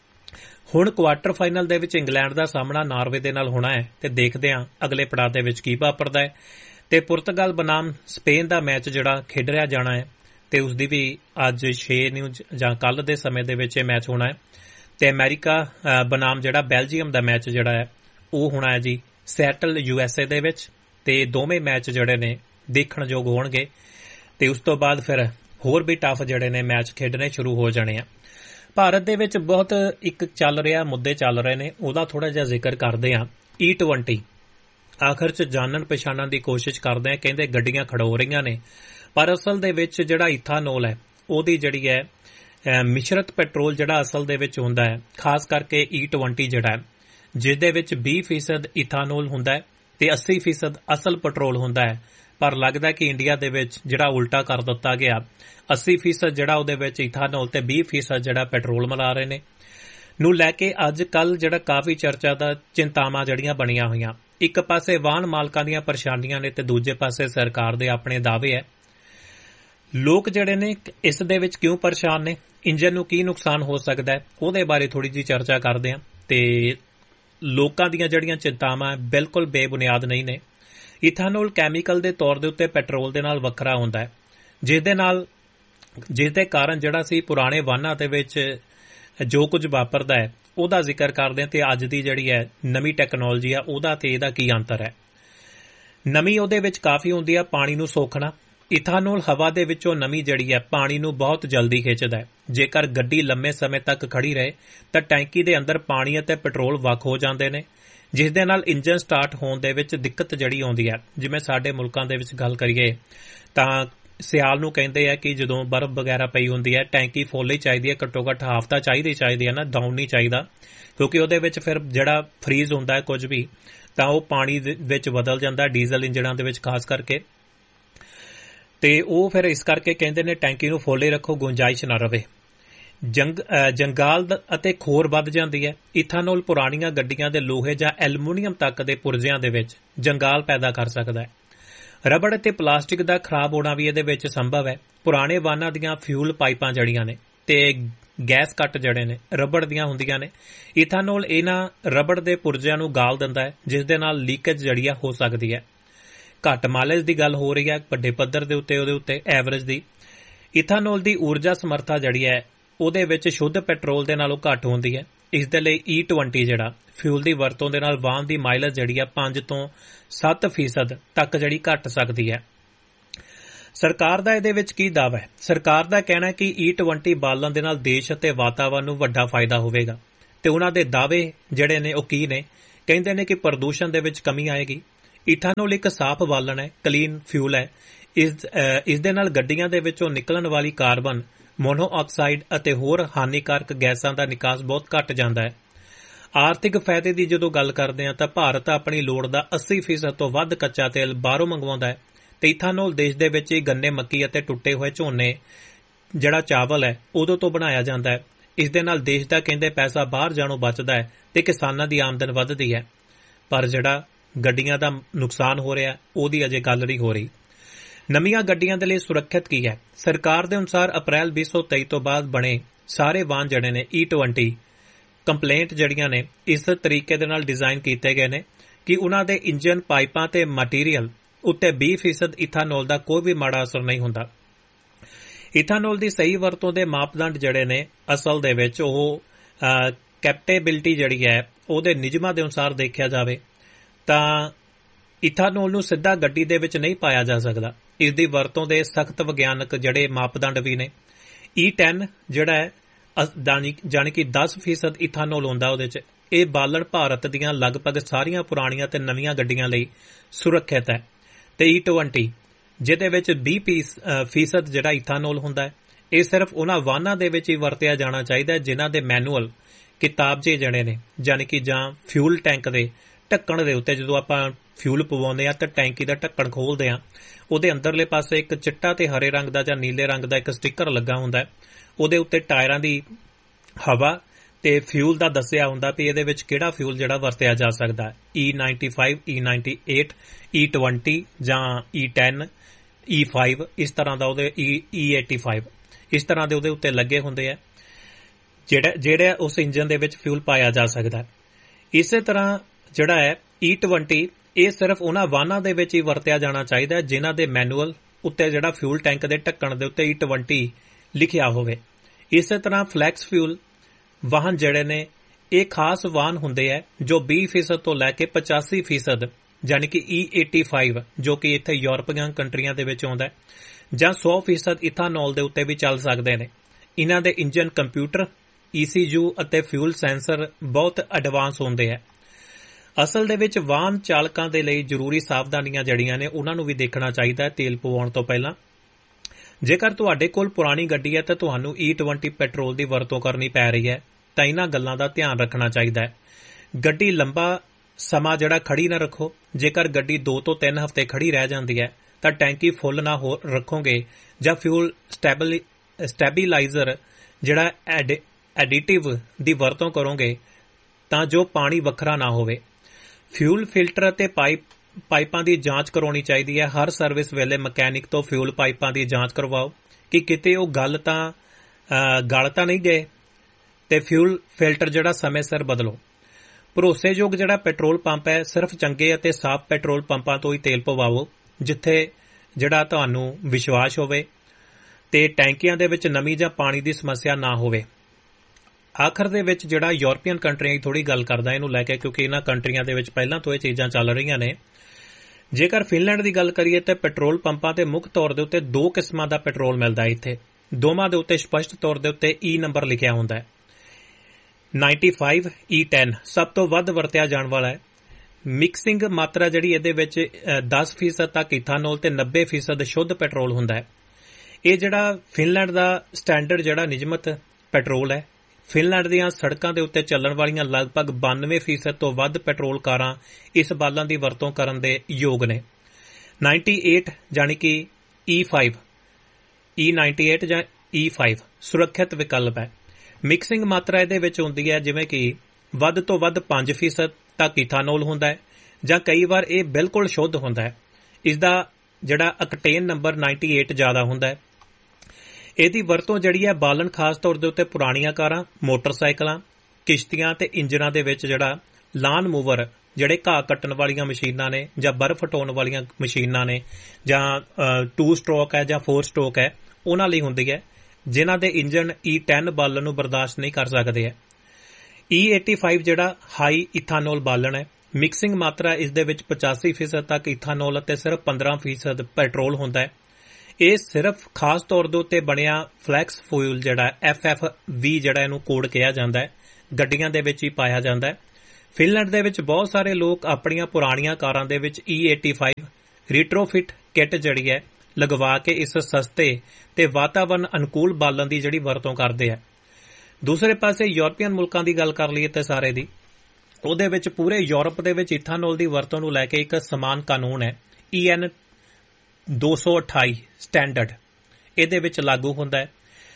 ਹੁਣ ਕੁਆਰਟਰ ਫਾਈਨਲ ਦੇ ਵਿੱਚ ਇੰਗਲੈਂਡ ਦਾ ਸਾਹਮਣਾ ਨਾਰਵੇ ਦੇ ਨਾਲ ਹੋਣਾ ਹੈ ਤੇ ਦੇਖਦੇ ਹਾਂ ਅਗਲੇ ਪੜਾਅ ਦੇ ਵਿੱਚ ਕੀ ਵਾਪਰਦਾ ਹੈ। ਤੇ ਪੁਰਤਗਾਲ ਬਨਾਮ ਸਪੇਨ ਦਾ ਮੈਚ ਜਿਹੜਾ ਖੇਡ ਰਿਹਾ ਜਾਣਾ ਹੈ ਤੇ ਉਸ ਦੀ ਵੀ ਅੱਜ ਛੇ ਨੂੰ ਜਾਂ ਕੱਲ ਦੇ ਸਮੇਂ ਦੇ ਵਿੱਚ ਇਹ ਮੈਚ ਹੋਣਾ ਹੈ। ਤੇ ਅਮਰੀਕਾ ਬਨਾਮ ਜਿਹੜਾ ਬੈਲਜੀਅਮ ਦਾ ਮੈਚ ਜਿਹੜਾ ਹੈ ਉਹ ਹੋਣਾ ਹੈ ਜੀ ਸੈਟਲ ਯੂ ਐਸ ਏ ਦੇ ਵਿੱਚ, ਤੇ ਦੋਵੇਂ ਮੈਚ ਜਿਹੜੇ ਨੇ ਦੇਖਣਯੋਗ ਹੋਣਗੇ ਤੇ ਉਸ ਤੋਂ ਬਾਅਦ ਫਿਰ ਹੋਰ ਵੀ ਟਫ ਜਿਹੜੇ ਨੇ ਮੈਚ ਖੇਡਣੇ ਸ਼ੁਰੂ ਹੋ ਜਾਣੇ ਆ। ਭਾਰਤ ਦੇ ਵਿੱਚ ਬਹੁਤ ਇੱਕ ਚੱਲ ਰਿਹਾ ਮੁੱਦੇ ਚੱਲ ਰਹੇ ਨੇ, ਉਹਦਾ ਥੋੜਾ ਜਿਹਾ ਜ਼ਿਕਰ ਕਰਦੇ ਹਾਂ। ਈ ਟਵੰਟੀ ਆਖਰ 'ਚ ਜਾਣਨ ਪਛਾਣਨ ਦੀ ਕੋਸ਼ਿਸ਼ ਕਰਦੇ ਆ, ਕਹਿੰਦੇ ਗੱਡੀਆਂ ਖੜੋ ਰਹੀਆਂ ਨੇ, ਪਰ ਅਸਲ ਦੇ ਵਿੱਚ ਜਿਹੜਾ ਇਥਾਨੋਲ ਹੈ ਉਹਦੀ ਜਿਹੜੀ ਹੈ ਮਿਸ਼ਰਤ ਪੈਟਰੋਲ ਜਿਹੜਾ ਅਸਲ ਦੇ ਵਿੱਚ ਹੁੰਦਾ ਹੈ, ਖਾਸ ਕਰਕੇ ਈ ਟਵੰਟੀ ਜਿਹੜਾ ਜਿਸ ਦੇ ਵਿੱਚ ਵੀਹ ਫੀਸਦ ਇਥਾਨੋਲ ਹੁੰਦਾ ਹੈ ਤੇ ਅੱਸੀ ਫੀਸਦ ਅਸਲ ਪੈਟਰੋਲ ਹੁੰਦਾ ਹੈ। ਪਰ ਲੱਗਦਾ ਕਿ ਇੰਡੀਆ ਦੇ ਵਿੱਚ ਜਿਹੜਾ ਉਲਟਾ ਕਰ ਦਿੱਤਾ ਗਿਆ, ਅੱਸੀ ਫੀਸਦ ਜਿਹੜਾ ਉਹਦੇ ਵਿੱਚ ਇਥਾਨੋਲ ਤੇ ਵੀਹ ਫੀਸਦ ਜਿਹੜਾ ਪੈਟਰੋਲ ਮਿਲਾ ਰਹੇ ਨੇ, ਨੂੰ ਲੈ ਕੇ ਅੱਜ ਕੱਲ ਜਿਹੜਾ ਕਾਫੀ ਚਰਚਾ ਦਾ ਚਿੰਤਾਵਾਂ ਜਿਹੜੀਆਂ ਬਣੀਆਂ ਹੋਈਆਂ। ਇੱਕ ਪਾਸੇ ਵਾਹਨ ਮਾਲਕਾਂ ਦੀਆਂ ਪਰੇਸ਼ਾਨੀਆਂ ਨੇ ਤੇ ਦੂਜੇ ਪਾਸੇ ਸਰਕਾਰ ਦੇ ਆਪਣੇ ਦਾਅਵੇ ਹੈ। ਲੋਕ ਜਿਹੜੇ ਨੇ ਇਸ ਦੇ ਵਿੱਚ ਕਿਉਂ ਪਰੇਸ਼ਾਨ ਨੇ, ਇੰਜਨ ਨੂੰ ਕੀ ਨੁਕਸਾਨ ਹੋ ਸਕਦਾ ਹੈ, ਉਹਦੇ ਬਾਰੇ ਥੋੜੀ ਜਿਹੀ ਚਰਚਾ ਕਰਦੇ ਹਾਂ। ਤੇ ਲੋਕਾਂ ਦੀਆਂ ਜਿਹੜੀਆਂ ਚਿੰਤਾਵਾਂ ਬਿਲਕੁਲ ਬੇਬੁਨਿਆਦ ਨਹੀਂ ਨੇ। ਇਥਾਨੋਲ ਕੈਮੀਕਲ ਦੇ ਤੌਰ ਦੇ ਉੱਤੇ ਪੈਟਰੋਲ ਦੇ ਨਾਲ ਵੱਖਰਾ ਹੁੰਦਾ ਹੈ, ਜਿਸ ਦੇ ਨਾਲ ਜਿਸ ਦੇ ਕਾਰਨ ਜਿਹੜਾ ਸੀ ਪੁਰਾਣੇ ਵਾਹਨਾਂ ਦੇ ਵਿੱਚ ਜੋ ਕੁਝ ਵਾਪਰਦਾ ਹੈ ਉਹਦਾ ਜ਼ਿਕਰ ਕਰਦੇ ਹਾਂ ਤੇ ਅੱਜ ਦੀ ਜਿਹੜੀ ਹੈ ਨਵੀਂ ਟੈਕਨੋਲੋਜੀ ਆ ਉਹਦਾ ਤੇ ਇਹਦਾ ਕੀ ਅੰਤਰ ਹੈ। ਨਵੀਂ ਉਹਦੇ ਵਿੱਚ ਕਾਫੀ ਹੁੰਦੀ ਆ ਪਾਣੀ ਨੂੰ ਸੋਖਣਾ। ਇਥਾਨੋਲ ਹਵਾ ਦੇ ਵਿੱਚੋਂ ਨਮੀ ਜਿਹੜੀ ਹੈ ਪਾਣੀ ਨੂੰ ਬਹੁਤ ਜਲਦੀ ਖਿੱਚਦਾ ਹੈ। ਜੇਕਰ ਗੱਡੀ ਲੰਮੇ ਸਮੇਂ ਤੱਕ ਖੜੀ ਰਹੇ ਤਾਂ ਟੈਂਕੀ ਦੇ ਅੰਦਰ ਪਾਣੀ ਅਤੇ ਪੈਟਰੋਲ ਵੱਖ ਹੋ ਜਾਂਦੇ ਨੇ, ਜਿਸ ਦੇ ਨਾਲ ਇੰਜਨ ਸਟਾਰਟ ਹੋਣ ਦੇ ਵਿੱਚ ਦਿੱਕਤ ਜਿਹੜੀ ਆਉਂਦੀ ਹੈ। ਜਿਵੇਂ ਸਾਡੇ ਮੁਲਕਾਂ ਦੇ ਵਿੱਚ ਗੱਲ ਕਰੀਏ ਤਾਂ ਸਿਆਲ ਨੂੰ ਕਹਿੰਦੇ ਆ ਕਿ ਜਦੋਂ ਬਰਫ਼ ਵਗੈਰਾ ਪਈ ਹੁੰਦੀ ਹੈ ਟੈਂਕੀ ਫੁੱਲ ਹੀ ਚਾਹੀਦੀ ਹੈ, ਘੱਟੋ ਘੱਟ ਹਾਫ ਤਾਂ ਚਾਹੀਦੀ ਚਾਹੀਦੀ ਹੈ ਨਾ, ਡਾਊਨ ਨਹੀਂ ਚਾਹੀਦਾ, ਕਿਉਂਕਿ ਉਹਦੇ ਵਿੱਚ ਫਿਰ ਜਿਹੜਾ ਫਰੀਜ਼ ਹੁੰਦਾ ਹੈ ਕੁਝ ਵੀ ਤਾਂ ਉਹ ਪਾਣੀ ਵਿੱਚ ਬਦਲ ਜਾਂਦਾ ਡੀਜ਼ਲ ਇੰਜਣਾਂ ਦੇ ਵਿੱਚ ਖਾਸ ਕਰਕੇ, ਤੇ ਉਹ ਫਿਰ ਇਸ ਕਰਕੇ ਕਹਿੰਦੇ ਨੇ ਟੈਂਕੀ ਨੂੰ ਫੁੱਲ ਹੀ ਰੱਖੋ, ਗੁੰਜਾਇਸ਼ ਨਾ ਰਵੇ। ਜੰਗ ਜੰਗਾਲ ਅਤੇ ਖੋਰ ਵੱਧ ਜਾਂਦੀ ਹੈ। ਇਥਾਨੋਲ ਪੁਰਾਣੀਆਂ ਗੱਡੀਆਂ ਦੇ ਲੋਹੇ ਜਾਂ ਐਲੂਮੀਨੀਅਮ ਤੱਕ ਦੇ ਪੁਰਜ਼ਿਆਂ ਦੇ ਵਿੱਚ ਜੰਗਾਲ ਪੈਦਾ ਕਰ ਸਕਦਾ ਹੈ। ਰਬੜ ਅਤੇ ਪਲਾਸਟਿਕ ਦਾ ਖਰਾਬ ਹੋਣਾ ਵੀ ਇਹਦੇ ਵਿੱਚ ਸੰਭਵ ਹੈ। ਪੁਰਾਣੇ ਵਾਹਨਾਂ ਦੀਆਂ ਫਿਊਲ ਪਾਈਪਾਂ ਜੜੀਆਂ ਨੇ ਤੇ ਗੈਸ ਕੱਟ ਜੜੇ ਨੇ ਰਬੜ ਦੀਆਂ ਹੁੰਦੀਆਂ ਨੇ। ਇਥਾਨੋਲ ਇਹਨਾਂ ਰਬੜ ਦੇ ਪੁਰਜ਼ਿਆਂ ਨੂੰ ਗਾਲ ਦਿੰਦਾ ਹੈ, ਜਿਸ ਦੇ ਨਾਲ ਲੀਕੇਜ ਜੜੀਆ ਹੋ ਸਕਦੀ ਹੈ। ਘੱਟ ਮਾਈਲੇਜ ਦੀ ਗੱਲ ਹੋ ਰਹੀ ਹੈ ਵੱਡੇ ਪੱਧਰ ਦੇ ਉੱਤੇ, ਉਹਦੇ ਉੱਤੇ ਐਵਰੇਜ ਦੀ। ਇਥਾਨੋਲ ਦੀ ਊਰਜਾ ਸਮਰੱਥਾ ਜਿਹੜੀ ਹੈ ਉਹਦੇ ਵਿੱਚ ਸ਼ੁੱਧ ਪੈਟਰੋਲ ਦੇ ਨਾਲੋਂ ਘੱਟ ਹੁੰਦੀ ਹੈ। ਇਸ ਦੇ ਲਈ ਈ ਟਵੰਟੀ ਜਿਹੜਾ ਫਿਊਲ ਦੀ ਵਰਤੋਂ ਦੇ ਨਾਲ ਵਾਹਨ ਦੀ ਮਾਈਲੇਜ ਜਿਹੜੀ ਹੈ ਪੰਜ ਤੋਂ ਸੱਤ ਫੀਸਦ ਤੱਕ ਜਿਹੜੀ ਘੱਟ ਸਕਦੀ ਹੈ। ਸਰਕਾਰ ਦਾ ਇਹਦੇ ਵਿੱਚ ਕੀ ਦਾਅਵਾ ਹੈ? ਸਰਕਾਰ ਦਾ ਕਹਿਣਾ ਹੈ ਕਿ ਈ ਟਵੰਟੀ ਬਾਲਣ ਦੇ ਨਾਲ ਦੇਸ਼ ਅਤੇ ਵਾਤਾਵਰਨ ਨੂੰ ਵੱਡਾ ਫਾਇਦਾ ਹੋਵੇਗਾ ਤੇ ਉਹਨਾਂ ਦੇ ਦਾਅਵੇ ਜਿਹੜੇ ਨੇ ਉਹ ਕੀ ਨੇ? ਕਹਿੰਦੇ ਨੇ ਕਿ ਪ੍ਰਦੂਸ਼ਣ ਦੇ ਵਿੱਚ ਕਮੀ ਆਏਗੀ। ਇਥਾਨੋਲ ਇੱਕ ਸਾਫ਼ ਬਾਲਣ ਹੈ, ਕਲੀਨ ਫਿਊਲ ਹੈ। ਇਸ ਇਸ ਦੇ ਨਾਲ ਗੱਡੀਆਂ ਦੇ ਵਿੱਚੋਂ ਨਿਕਲਣ ਵਾਲੀ ਕਾਰਬਨ ਮੋਨੋਆਕਸਾਈਡ ਅਤੇ ਹੋਰ ਹਾਨੀਕਾਰਕ ਗੈਸਾਂ ਦਾ ਨਿਕਾਸ ਬਹੁਤ ਘੱਟ ਜਾਂਦਾ ਹੈ। ਆਰਥਿਕ ਫਾਇਦੇ ਦੀ ਜਦੋਂ ਗੱਲ ਕਰਦੇ ਹਾਂ ਤਾਂ ਭਾਰਤ ਆਪਣੀ ਲੋੜ ਦਾ ਅੱਸੀ ਫੀਸਦ ਤੋਂ ਵੱਧ ਕੱਚਾ ਤੇਲ ਬਾਹਰੋਂ ਮੰਗਵਾਉਂਦਾ ਹੈ ਤੇ ਇਥਾਨੋਲ ਦੇਸ਼ ਦੇ ਵਿੱਚ ਹੀ ਗੰਨੇ, ਮੱਕੀ ਅਤੇ ਟੁੱਟੇ ਹੋਏ ਝੋਨੇ ਜਿਹੜਾ ਚਾਵਲ ਹੈ ਉਦੋਂ ਤੋਂ ਬਣਾਇਆ ਜਾਂਦਾ ਹੈ। ਇਸ ਦੇ ਨਾਲ ਦੇਸ਼ ਦਾ ਕਹਿੰਦੇ ਪੈਸਾ ਬਾਹਰ ਜਾਣੋਂ ਬਚਦਾ ਹੈ ਤੇ ਕਿਸਾਨਾਂ ਦੀ ਆਮਦਨ ਵੱਧਦੀ ਹੈ। ਪਰ ਜਿਹੜਾ ਗੱਡੀਆਂ ਦਾ ਨੁਕਸਾਨ ਹੋ ਰਿਹਾ ਉਹਦੀ ਅਜੇ ਗੱਲ ਨਹੀਂ ਹੋ ਰਹੀ। ਨਵੀਆਂ ਗੱਡੀਆਂ ਦੇ ਲਈ ਸੁਰੱਖਿਅਤ ਕੀ ਹੈ? ਸਰਕਾਰ ਦੇ ਅਨੁਸਾਰ ਅਪ੍ਰੈਲ ਵੀਹ ਸੌ ਤੇਈ ਤੋਂ ਬਾਅਦ ਬਣੇ ਸਾਰੇ ਵਾਹਨ ਜਿਹੜੇ ਨੇ ਈ ਟਵੰਟੀ ਕੰਪਲੇਂਟ ਜਿਹੜੀਆਂ ਨੇ ਇਸ ਤਰੀਕੇ ਦੇ ਨਾਲ ਡਿਜ਼ਾਈਨ ਕੀਤੇ ਗਏ ਨੇ ਕਿ ਉਹਨਾਂ ਦੇ ਇੰਜਨ ਪਾਈਪਾਂ ਤੇ ਮਟੀਰੀਅਲ ਉੱਤੇ ਵੀਹ ਫੀਸਦ ਇਥਾਨੋਲ ਦਾ ਕੋਈ ਵੀ ਮਾੜਾ ਅਸਰ ਨਹੀਂ ਹੁੰਦਾ। ਇਥਾਨੋਲ ਦੀ ਸਹੀ ਵਰਤੋਂ ਦੇ ਮਾਪਦੰਡ ਜਿਹੜੇ ਨੇ ਅਸਲ ਦੇ ਵਿੱਚ ਉਹ ਕੈਪੇਬਿਲਿਟੀ ਜਿਹੜੀ ਹੈ ਉਹਦੇ ਨਿਯਮਾਂ ਦੇ ਅਨੁਸਾਰ ਦੇਖਿਆ ਜਾਵੇ ਤਾਂ ਇਥਾਨੋਲ ਨੂੰ ਸਿੱਧਾ ਗੱਡੀ ਦੇ ਵਿੱਚ ਨਹੀਂ ਪਾਇਆ ਜਾ ਸਕਦਾ। ਇਸ ਦੀ ਵਰਤੋਂ ਦੇ ਸਖਤ ਵਿਗਿਆਨਕ ਜਿਹੜੇ ਮਾਪਦੰਡ ਵੀ ਨੇ। ਈ ਟੈਨ ਜਿਹੜਾ ਹੈ ਜਾਣੀ ਕਿ ਦਸ ਫੀਸਦ ਇਥਾਨੋਲ ਹੁੰਦਾ ਉਹਦੇ 'ਚ। ਇਹ ਬਾਲਣ ਭਾਰਤ ਦੀਆਂ ਲਗਭਗ ਸਾਰੀਆਂ ਪੁਰਾਣੀਆਂ ਤੇ ਨਵੀਆਂ ਗੱਡੀਆਂ ਲਈ ਸੁਰੱਖਿਅਤ ਹੈ। ਤੇ ਈ ਟਵੰਟੀ ਜਿਹਦੇ ਵਿੱਚ ਵੀਹ ਫੀਸਦ ਜਿਹੜਾ ਇਥਾਨੋਲ ਹੁੰਦਾ ਹੈ, ਇਹ ਸਿਰਫ ਉਹਨਾਂ ਵਾਹਨਾਂ ਦੇ ਵਿੱਚ ਹੀ ਵਰਤਿਆ ਜਾਣਾ ਚਾਹੀਦਾ ਜਿਨ੍ਹਾਂ ਦੇ ਮੈਨੂਅਲ ਕਿਤਾਬਚੇ ਜਿਹੜੇ ਨੇ, ਜਾਣੀ ਕਿ ਜਾਂ ਫਿਊਲ ਟੈਂਕ ਦੇ ਢੱਕਣ ਦੇ ਉੱਤੇ ਜਦੋਂ ਆਪਾਂ ਫਿਊਲ ਪਵਾਉਂਦੇ ਆ ਤਾਂ ਟੈਂਕੀ ਦਾ ਢੱਕਣ ਖੋਲਦੇ ਆ, ਉਹਦੇ ਅੰਦਰਲੇ ਪਾਸੇ ਇੱਕ ਚਿੱਟਾ ਤੇ ਹਰੇ ਰੰਗ ਦਾ ਜਾਂ ਨੀਲੇ ਰੰਗ ਦਾ ਇੱਕ ਸਟਿੱਕਰ ਲੱਗਾ ਹੁੰਦਾ ਹੈ। ਉਹਦੇ ਉੱਤੇ ਟਾਇਰਾਂ ਦੀ ਹਵਾ ਤੇ ਫਿਊਲ ਦਾ ਦੱਸਿਆ ਹੁੰਦਾ ਵੀ ਇਹਦੇ ਵਿੱਚ ਕਿਹੜਾ ਫਿਊਲ ਜਿਹੜਾ ਵਰਤਿਆ ਜਾ ਸਕਦਾ। ਈ ਨਾਈਨਟੀ ਫਾਈਵ, ਈ ਨਾਈਨਟੀ ਏਟ, ਈ ਟਵੰਟੀ ਜਾਂ ਈ ਟੈਨ, ਈ ਫਾਈਵ, ਇਸ ਤਰ੍ਹਾਂ ਦਾ ਉਹਦੇ ਈ ਏਟੀ ਫਾਈਵ, ਇਸ ਤਰ੍ਹਾਂ ਦੇ ਉਹਦੇ ਉੱਤੇ ਲੱਗੇ ਹੁੰਦੇ ਆ ਜਿਹੜਾ ਜਿਹੜਾ ਉਸ ਇੰਜਨ ਦੇ ਵਿੱਚ ਫਿਊਲ ਪਾਇਆ ਜਾ ਸਕਦਾ। ਇਸੇ ਤਰ੍ਹਾਂ ਜਿਹੜਾ ਹੈ ਈ ਟਵੰਟੀ, ਇਹ ਸਿਰਫ ਉਹਨਾਂ ਵਾਹਨਾਂ ਦੇ ਵਿੱਚ ਹੀ ਵਰਤਿਆ ਜਾਣਾ ਚਾਹੀਦਾ ਜਿਨ੍ਹਾਂ ਦੇ ਮੈਨੂਅਲ ਉੱਤੇ ਜਿਹੜਾ ਫਿਊਲ ਟੈਂਕ ਦੇ ਢੱਕਣ ਦੇ ਉੱਤੇ ਈ ਟਵੰਟੀ ਲਿਖਿਆ ਹੋਵੇ। ਇਸੇ ਤਰ੍ਹਾਂ ਫਲੈਕਸ ਫਿਊਲ ਵਾਹਨ ਜਿਹੜੇ ਨੇ ਇਹ ਖਾਸ ਵਾਹਨ ਹੁੰਦੇ ਆ ਜੋ ਵੀਹ ਫੀਸਦ ਤੋਂ ਲੈ ਕੇ ਪਚਾਸੀ ਫੀਸਦ ਜਾਣੀ ਕਿ ਈ ਏਟੀ ਫਾਈਵ ਜੋ ਕਿ ਇੱਥੇ ਯੂਰਪੀਅਨ ਕੰਟਰੀਆਂ ਦੇ ਵਿੱਚ ਆਉਂਦਾ ਜਾਂ ਸੌ ਫੀਸਦ ਇਥਾਨੋਲ ਦੇ ਉੱਤੇ ਵੀ ਚੱਲ ਸਕਦੇ ਨੇ। ਇਹਨਾਂ ਦੇ engine computer, E C you ਅਤੇ ਫਿਊਲ ਸੈਂਸਰ ਬਹੁਤ ਐਡਵਾਂਸ ਹੁੰਦੇ ਆ। ਅਸਲ ਦੇ ਵਿੱਚ ਵਾਹਨ ਚਾਲਕਾਂ ਦੇ ਲਈ ਜ਼ਰੂਰੀ ਸਾਵਧਾਨੀਆਂ ਜਿਹੜੀਆਂ ਨੇ ਉਹਨਾਂ ਨੂੰ ਵੀ ਦੇਖਣਾ ਚਾਹੀਦਾ ਤੇਲ ਪਵਾਉਣ ਤੋਂ ਪਹਿਲਾਂ। ਜੇਕਰ ਤੁਹਾਡੇ ਕੋਲ ਪੁਰਾਣੀ ਗੱਡੀ ਹੈ ਤਾਂ ਤੁਹਾਨੂੰ ਈ ਟਵੰਟੀ ਪੈਟਰੋਲ ਦੀ ਵਰਤੋਂ ਕਰਨੀ ਪੈ ਰਹੀ ਹੈ ਤਾਂ ਇਹਨਾਂ ਗੱਲਾਂ ਦਾ ਧਿਆਨ ਰੱਖਣਾ ਚਾਹੀਦਾ ਹੈ। ਗੱਡੀ ਲੰਬਾ ਸਮਾਂ ਜਿਹੜਾ ਖੜੀ ਨਾ ਰੱਖੋ। ਜੇਕਰ ਗੱਡੀ ਦੋ ਤੋਂ ਤਿੰਨ ਹਫ਼ਤੇ ਖੜੀ ਰਹਿ ਜਾਂਦੀ ਹੈ ਤਾਂ ਟੈਂਕੀ ਫੁੱਲ ਨਾ ਹੋ ਰੱਖੋਗੇ ਜਾਂ ਫਿਊਲ ਸਟੈਬਿਲਾਈਜ਼ਰ ਜਿਹੜਾ ਐਡੀਟਿਵ ਦੀ ਵਰਤੋਂ ਕਰੋਗੇ ਤਾਂ ਜੋ ਪਾਣੀ ਵੱਖਰਾ ਨਾ ਹੋਵੇ। ਫਿਊਲ ਫਿਲਟਰ ਅਤੇ ਪਾਈਪ ਪਾਈਪਾਂ ਦੀ ਜਾਂਚ ਕਰਾਉਣੀ ਚਾਹੀਦੀ ਹੈ। ਹਰ ਸਰਵਿਸ ਵੇਲੇ ਮਕੈਨਿਕ ਤੋਂ ਫਿਊਲ ਪਾਈਪਾਂ ਦੀ ਜਾਂਚ ਕਰਵਾਓ ਕਿ ਕਿਤੇ ਉਹ ਗਲ ਤਾਂ ਗਲ ਤਾਂ ਨਹੀਂ ਗਏ ਤੇ ਫਿਊਲ ਫਿਲਟਰ ਜਿਹੜਾ ਸਮੇਂ ਸਿਰ ਬਦਲੋ। ਭਰੋਸੇਯੋਗ ਜਿਹੜਾ ਪੈਟਰੋਲ ਪੰਪ ਹੈ ਸਿਰਫ ਚੰਗੇ ਅਤੇ ਸਾਫ਼ ਪੈਟਰੋਲ ਪੰਪਾਂ ਤੋਂ ਹੀ ਤੇਲ ਪਵਾਓ ਜਿੱਥੇ ਜਿਹੜਾ ਤੁਹਾਨੂੰ ਵਿਸ਼ਵਾਸ ਹੋਵੇ ਤੇ ਟੈਂਕੀਆਂ ਦੇ ਵਿੱਚ ਨਮੀ ਜਾਂ ਪਾਣੀ ਦੀ ਸਮੱਸਿਆ ਨਾ ਹੋਵੇ। ਆਖਰ ਦੇ ਵਿੱਚ ਜਿਹੜਾ ਯੂਰਪੀਅਨ ਕੰਟਰੀਆਂ ਦੀ ਥੋੜ੍ਹੀ ਗੱਲ ਕਰਦਾ ਇਹਨੂੰ ਲੈ ਕੇ ਕਿਉਂਕਿ ਇਹਨਾਂ ਕੰਟਰੀਆਂ ਦੇ ਵਿੱਚ ਪਹਿਲਾਂ ਤੋਂ ਇਹ ਚੀਜ਼ਾਂ ਚੱਲ ਰਹੀਆਂ ਨੇ। ਜੇਕਰ ਫਿਨਲੈਂਡ ਦੀ ਗੱਲ ਕਰੀਏ ਤਾਂ ਪੈਟਰੋਲ ਪੰਪਾਂ ਤੇ ਮੁੱਖ ਤੌਰ ਦੇ ਉੱਤੇ ਦੋ ਕਿਸਮਾਂ ਦਾ ਪੈਟਰੋਲ ਮਿਲਦਾ ਹੈ। ਇੱਥੇ ਦੋਵਾਂ ਦੇ ਉੱਤੇ ਸਪਸ਼ਟ ਤੌਰ ਦੇ ਉੱਤੇ ਈ ਨੰਬਰ ਲਿਖਿਆ ਹੁੰਦਾ ਹੈ। ਨਾਈਨਟੀ ਫਾਈਵ, ਈ ਟੈਨ ਸਭ ਤੋਂ ਵੱਧ ਵਰਤਿਆ ਜਾਣ ਵਾਲਾ ਹੈ। ਮਿਕਸਿੰਗ ਮਾਤਰਾ ਜਿਹੜੀ ਇਹਦੇ ਵਿੱਚ ਦਸ ਫੀਸਦ ਤੱਕ ਇਥਾਨੋਲ ਤੇ ਨੱਬੇ ਫੀਸਦ ਸ਼ੁੱਧ ਪੈਟਰੋਲ ਹੁੰਦਾ ਹੈ। ਇਹ ਜਿਹੜਾ ਫਿਨਲੈਂਡ ਦਾ ਸਟੈਂਡਰਡ ਜਿਹੜਾ ਨਿਯਮਤ ਪੈਟਰੋਲ ਹੈ। ਫਿਨਲੈਂਡ ਦੀਆਂ ਸੜਕਾਂ ਦੇ ਉੱਤੇ ਚੱਲਣ ਵਾਲੀਆਂ ਲਗਭਗ ਬਾਨਵੇਂ ਫੀਸਦ ਤੋਂ ਵੱਧ ਪੈਟਰੋਲ ਕਾਰਾਂ ਇਸ ਬਾਲਾਂ ਦੀ ਵਰਤੋਂ ਕਰਨ ਦੇ ਯੋਗ ਨੇ। ਨਾਈਨਟੀ ਏਟ ਜਾਣੀ ਕਿ ਈ ਫਾਈਵ, ਈ ਨਾਈਨਟੀ ਏਟ ਜਾਂ ਈ ਫਾਈਵ ਸੁਰੱਖਿਅਤ ਵਿਕਲਪ ਹੈ। ਮਿਕਸਿੰਗ ਮਾਤਰਾ ਇਹਦੇ ਵਿੱਚ ਹੁੰਦੀ ਹੈ ਜਿਵੇਂ ਕਿ ਵੱਧ ਤੋਂ ਵੱਧ ਪੰਜ ਫੀਸਦ ਤੱਕ ਇਥਾਨੋਲ ਹੁੰਦਾ ਹੈ ਜਾਂ ਕਈ ਵਾਰ ਇਹ ਬਿਲਕੁਲ ਸ਼ੁੱਧ ਹੁੰਦਾ ਹੈ। ਇਸ ਦਾ ਜਿਹੜਾ ਅਕਟੇਨ ਨੰਬਰ ਨਾਈਨਟੀ ਏਟ ਜ਼ਿਆਦਾ ਹੁੰਦਾ ਹੈ। ਇਹਦੀ ਵਰਤੋਂ ਜਿਹੜੀ ਹੈ ਬਾਲਣ ਖਾਸ ਤੌਰ ਦੇ ਉੱਤੇ ਪੁਰਾਣੀਆਂ ਕਾਰਾਂ, ਮੋਟਰਸਾਈਕਲਾਂ, ਕਿਸ਼ਤੀਆਂ ਤੇ ਇੰਜਨਾਂ ਦੇ ਵਿੱਚ ਜਿਹੜਾ ਲਾਨ ਮੂਵਰ ਜਿਹੜੇ ਘਾਹ ਕੱਟਣ ਵਾਲੀਆਂ ਮਸ਼ੀਨਾਂ ਨੇ ਜਾਂ ਬਰਫ਼ ਹਟਾਉਣ ਵਾਲੀਆਂ ਮਸ਼ੀਨਾਂ ਨੇ ਜਾਂ ਟੂ ਸਟ੍ਰੋਕ ਹੈ ਜਾਂ ਫੋਰ ਸਟ੍ਰੋਕ ਹੈ ਉਹਨਾਂ ਲਈ ਹੁੰਦੀ ਹੈ ਜਿਨ੍ਹਾਂ ਦੇ ਇੰਜਨ ਈ ਟੈਨ ਬਾਲਣ ਨੂੰ ਬਰਦਾਸ਼ਤ ਨਹੀਂ ਕਰ ਸਕਦੇ ਹੈ। ਈ ਏਟੀ ਫਾਈਵ ਜਿਹੜਾ ਹਾਈ ਇਥਾਨੋਲ ਬਾਲਣ ਹੈ। ਮਿਕਸਿੰਗ ਮਾਤਰਾ ਇਸ ਦੇ ਵਿੱਚ ਪਚਾਸੀ ਫੀਸਦ ਤੱਕ ਇਥਾਨੋਲ ਅਤੇ ਸਿਰਫ ਪੰਦਰਾਂ ਫੀਸਦ ਪੈਟਰੋਲ ਹੁੰਦਾ ਹੈ। ਇਹ ਸਿਰਫ ਖਾਸ ਤੌਰ ਦੇ ਉੱਤੇ ਬਣਿਆ ਫਲੈਕਸ ਫਿਊਲ ਜਿਹੜਾ ਐਫ ਐਫ ਵੀ ਜਿਹੜਾ ਇਹਨੂੰ ਕੋਡ ਕਿਹਾ ਜਾਂਦਾ ਹੈ ਗੱਡੀਆਂ ਦੇ ਵਿੱਚ ਹੀ ਪਾਇਆ ਜਾਂਦਾ ਹੈ। ਫਿਨਲੈਂਡ ਦੇ ਵਿੱਚ ਬਹੁਤ ਸਾਰੇ ਲੋਕ ਆਪਣੀਆਂ ਪੁਰਾਣੀਆਂ ਕਾਰਾਂ ਦੇ ਵਿੱਚ ਈ ਏਟੀ ਫਾਈਵ ਰੀਟਰੋਫਿਟ ਕਿੱਟ ਜਿਹੜੀ ਹੈ ਲਗਵਾ ਕੇ ਇਸ ਸਸਤੇ ਤੇ ਵਾਤਾਵਰਨ ਅਨੁਕੂਲ ਬਾਲਣ ਦੀ ਜਿਹੜੀ ਵਰਤੋਂ ਕਰਦੇ ਆ। ਦੂਸਰੇ ਪਾਸੇ ਯੂਰਪੀਅਨ ਮੁਲਕਾਂ ਦੀ ਗੱਲ ਕਰ ਲਈਏ ਤੇ ਸਾਰੇ ਦੀ ਉਹਦੇ ਵਿੱਚ ਪੂਰੇ ਯੂਰਪ ਦੇ ਵਿੱਚ ਇਥਾਨੋਲ ਦੀ ਵਰਤੋਂ ਨੂੰ ਲੈ ਕੇ ਇੱਕ ਸਮਾਨ ਕਾਨੂੰਨ ਹੈ ਈ ਐਨ ਦੋ ਸੌ ਅਠਾਈ ਸਟੈਂਡਰਡ ਇਹਦੇ ਵਿੱਚ ਲਾਗੂ ਹੁੰਦਾ ਹੈ।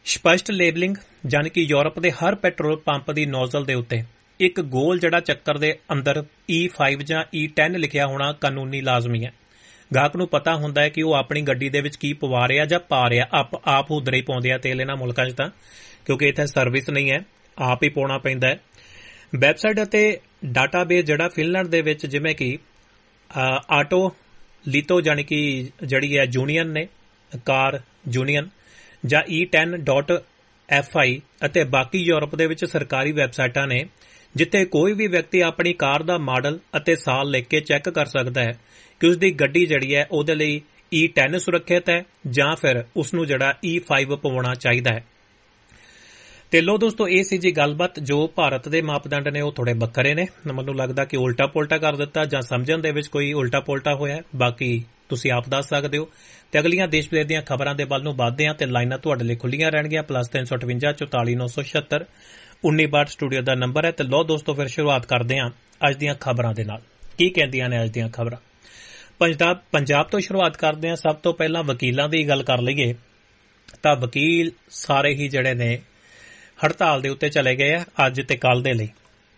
ਸਪਸ਼ਟ ਲੇਬਲਿੰਗ ਜਾਨੀ ਕਿ ਯੂਰਪ ਦੇ ਹਰ ਪੈਟਰੋਲ ਪੰਪ ਦੀ ਨੋਜ਼ਲ ਦੇ ਉੱਤੇ ਇੱਕ ਗੋਲ ਜਿਹੜਾ ਚੱਕਰ ਦੇ ਅੰਦਰ ਈ ਫਾਈਵ ਜਾਂ ਈ ਟੈਨ ਲਿਖਿਆ ਹੋਣਾ ਕਾਨੂੰਨੀ ਲਾਜ਼ਮੀ ਹੈ। ਗਾਹਕ ਨੂੰ ਪਤਾ ਹੁੰਦਾ ਹੈ ਕਿ ਉਹ ਆਪਣੀ ਗੱਡੀ ਦੇ ਵਿੱਚ ਕੀ ਪਵਾ ਰਿਹਾ ਜਾਂ ਪਾ ਰਿਹਾ। ਆਪ ਆਪ ਉਧਰ ਹੀ ਪਾਉਂਦੇ ਆ ਤੇਲ ਇਹਨਾਂ ਮੁਲਕਾਂ 'ਚ ਤਾਂ, ਕਿਉਂਕਿ ਇੱਥੇ ਸਰਵਿਸ ਨਹੀਂ ਹੈ, ਆਪ ਹੀ ਪਾਉਣਾ ਪੈਂਦਾ ਹੈ। ਵੈਬਸਾਈਟ ਅਤੇ ਡਾਟਾਬੇਸ ਜਿਹੜਾ ਫਿਨਲੈਂਡ ਦੇ ਵਿੱਚ ਜਿਵੇਂ ਕਿ ਆਟੋ ਲੀਤੋ ਜਾਨੀ ਕਿ ਜਿਹੜੀ ਹੈ ਯੂਨੀਅਨ ਨੇ ਕਾਰ ਯੂਨੀਅਨ ਜਾਂ ਈ ਟੈਨ ਡਾਟ ਐਫ ਆਈ ਅਤੇ ਬਾਕੀ ਯੂਰਪ ਦੇ ਵਿੱਚ ਸਰਕਾਰੀ ਵੈਬਸਾਈਟਾਂ ਨੇ ਜਿੱਥੇ ਕੋਈ ਵੀ ਵਿਅਕਤੀ ਆਪਣੀ ਕਾਰ ਦਾ ਮਾਡਲ ਅਤੇ ਸਾਲ ਲਿਖ ਕੇ ਚੈੱਕ ਕਰ ਸਕਦਾ ਹੈ ਕਿ ਉਸ ਦੀ ਗੱਡੀ ਜਿਹੜੀ ਹੈ ਉਹਦੇ ਲਈ ਈ ਟੈਨ ਸੁਰੱਖਿਅਤ ਹੈ ਜਾਂ ਫਿਰ ਉਸ ਨੂੰ ਜਿਹੜਾ ਈ ਫਾਈਵ ਪਵਾਉਣਾ ਚਾਹੀਦਾ ਹੈ। ਤੇ ਲੋ ਦੋਸਤੋ, ਇਹ ਸੀ ਜੀ ਗੱਲਬਾਤ। ਜੋ ਭਾਰਤ ਦੇ ਮਾਪਦੰਡ ਨੇ ਉਹ ਥੋੜੇ ਵੱਖਰੇ ਨੇ। ਮੈਨੂੰ ਲੱਗਦਾ ਕਿ ਉਲਟਾ ਪੁਲਟਾ ਕਰ ਦਿੱਤਾ ਜਾਂ ਸਮਝਣ ਦੇ ਵਿੱਚ ਕੋਈ ਉਲਟਾ ਪੁਲਟਾ ਹੋਇਆ। ਬਾਕੀ ਤੁਸੀਂ ਆਪ ਦੱਸ ਸਕਦੇ ਹੋ। ਤੇ ਅਗਲੀਆਂ ਦੇਸ਼ ਵਿਦੇਸ਼ ਦੀਆਂ ਖਬਰਾਂ ਦੇ ਵੱਲ ਨੂੰ ਵੱਧਦੇ ਹਾਂ ਤੇ ਲਾਈਨਾਂ ਤੁਹਾਡੇ ਲਈ ਖੁੱਲੀਆਂ ਰਹਿਣਗੀਆਂ। ਪਲੱਸ ਤਿੰਨ ਸੌ ਅਠਵੰਜਾ ਚੌਤਾਲੀ ਨੌ ਸੌ ਛਿਅੱਤਰ ਉੱਨੀ ਬਾਹਠ ਸਟੂਡੀਓ ਦਾ ਨੰਬਰ ਹੈ। ਤੇ ਲੋ ਦੋਸਤੋ, ਫਿਰ ਸ਼ੁਰੂਆਤ ਕਰਦੇ ਹਾਂ ਅੱਜ ਦੀਆਂ ਖਬਰਾਂ ਦੇ ਨਾਲ। ਕੀ ਕਹਿੰਦੀਆਂ ਨੇ ਅੱਜ ਦੀਆਂ ਖਬਰਾਂ? ਪੰਜਾਬ ਪੰਜਾਬ ਤੋਂ ਸ਼ੁਰੂਆਤ ਕਰਦੇ ਹਾਂ। ਸਭ ਤੋਂ ਪਹਿਲਾਂ ਵਕੀਲਾਂ ਦੀ ਗੱਲ ਕਰ ਲਈਏ ਤਾਂ ਵਕੀਲ ਸਾਰੇ ਹੀ ਜਿਹੜੇ ਨੇ ਹੜਤਾਲ ਦੇ ਉੱਤੇ ਚਲੇ ਗਏ ਆ ਅੱਜ ਤੇ ਕੱਲ ਦੇ ਲਈ।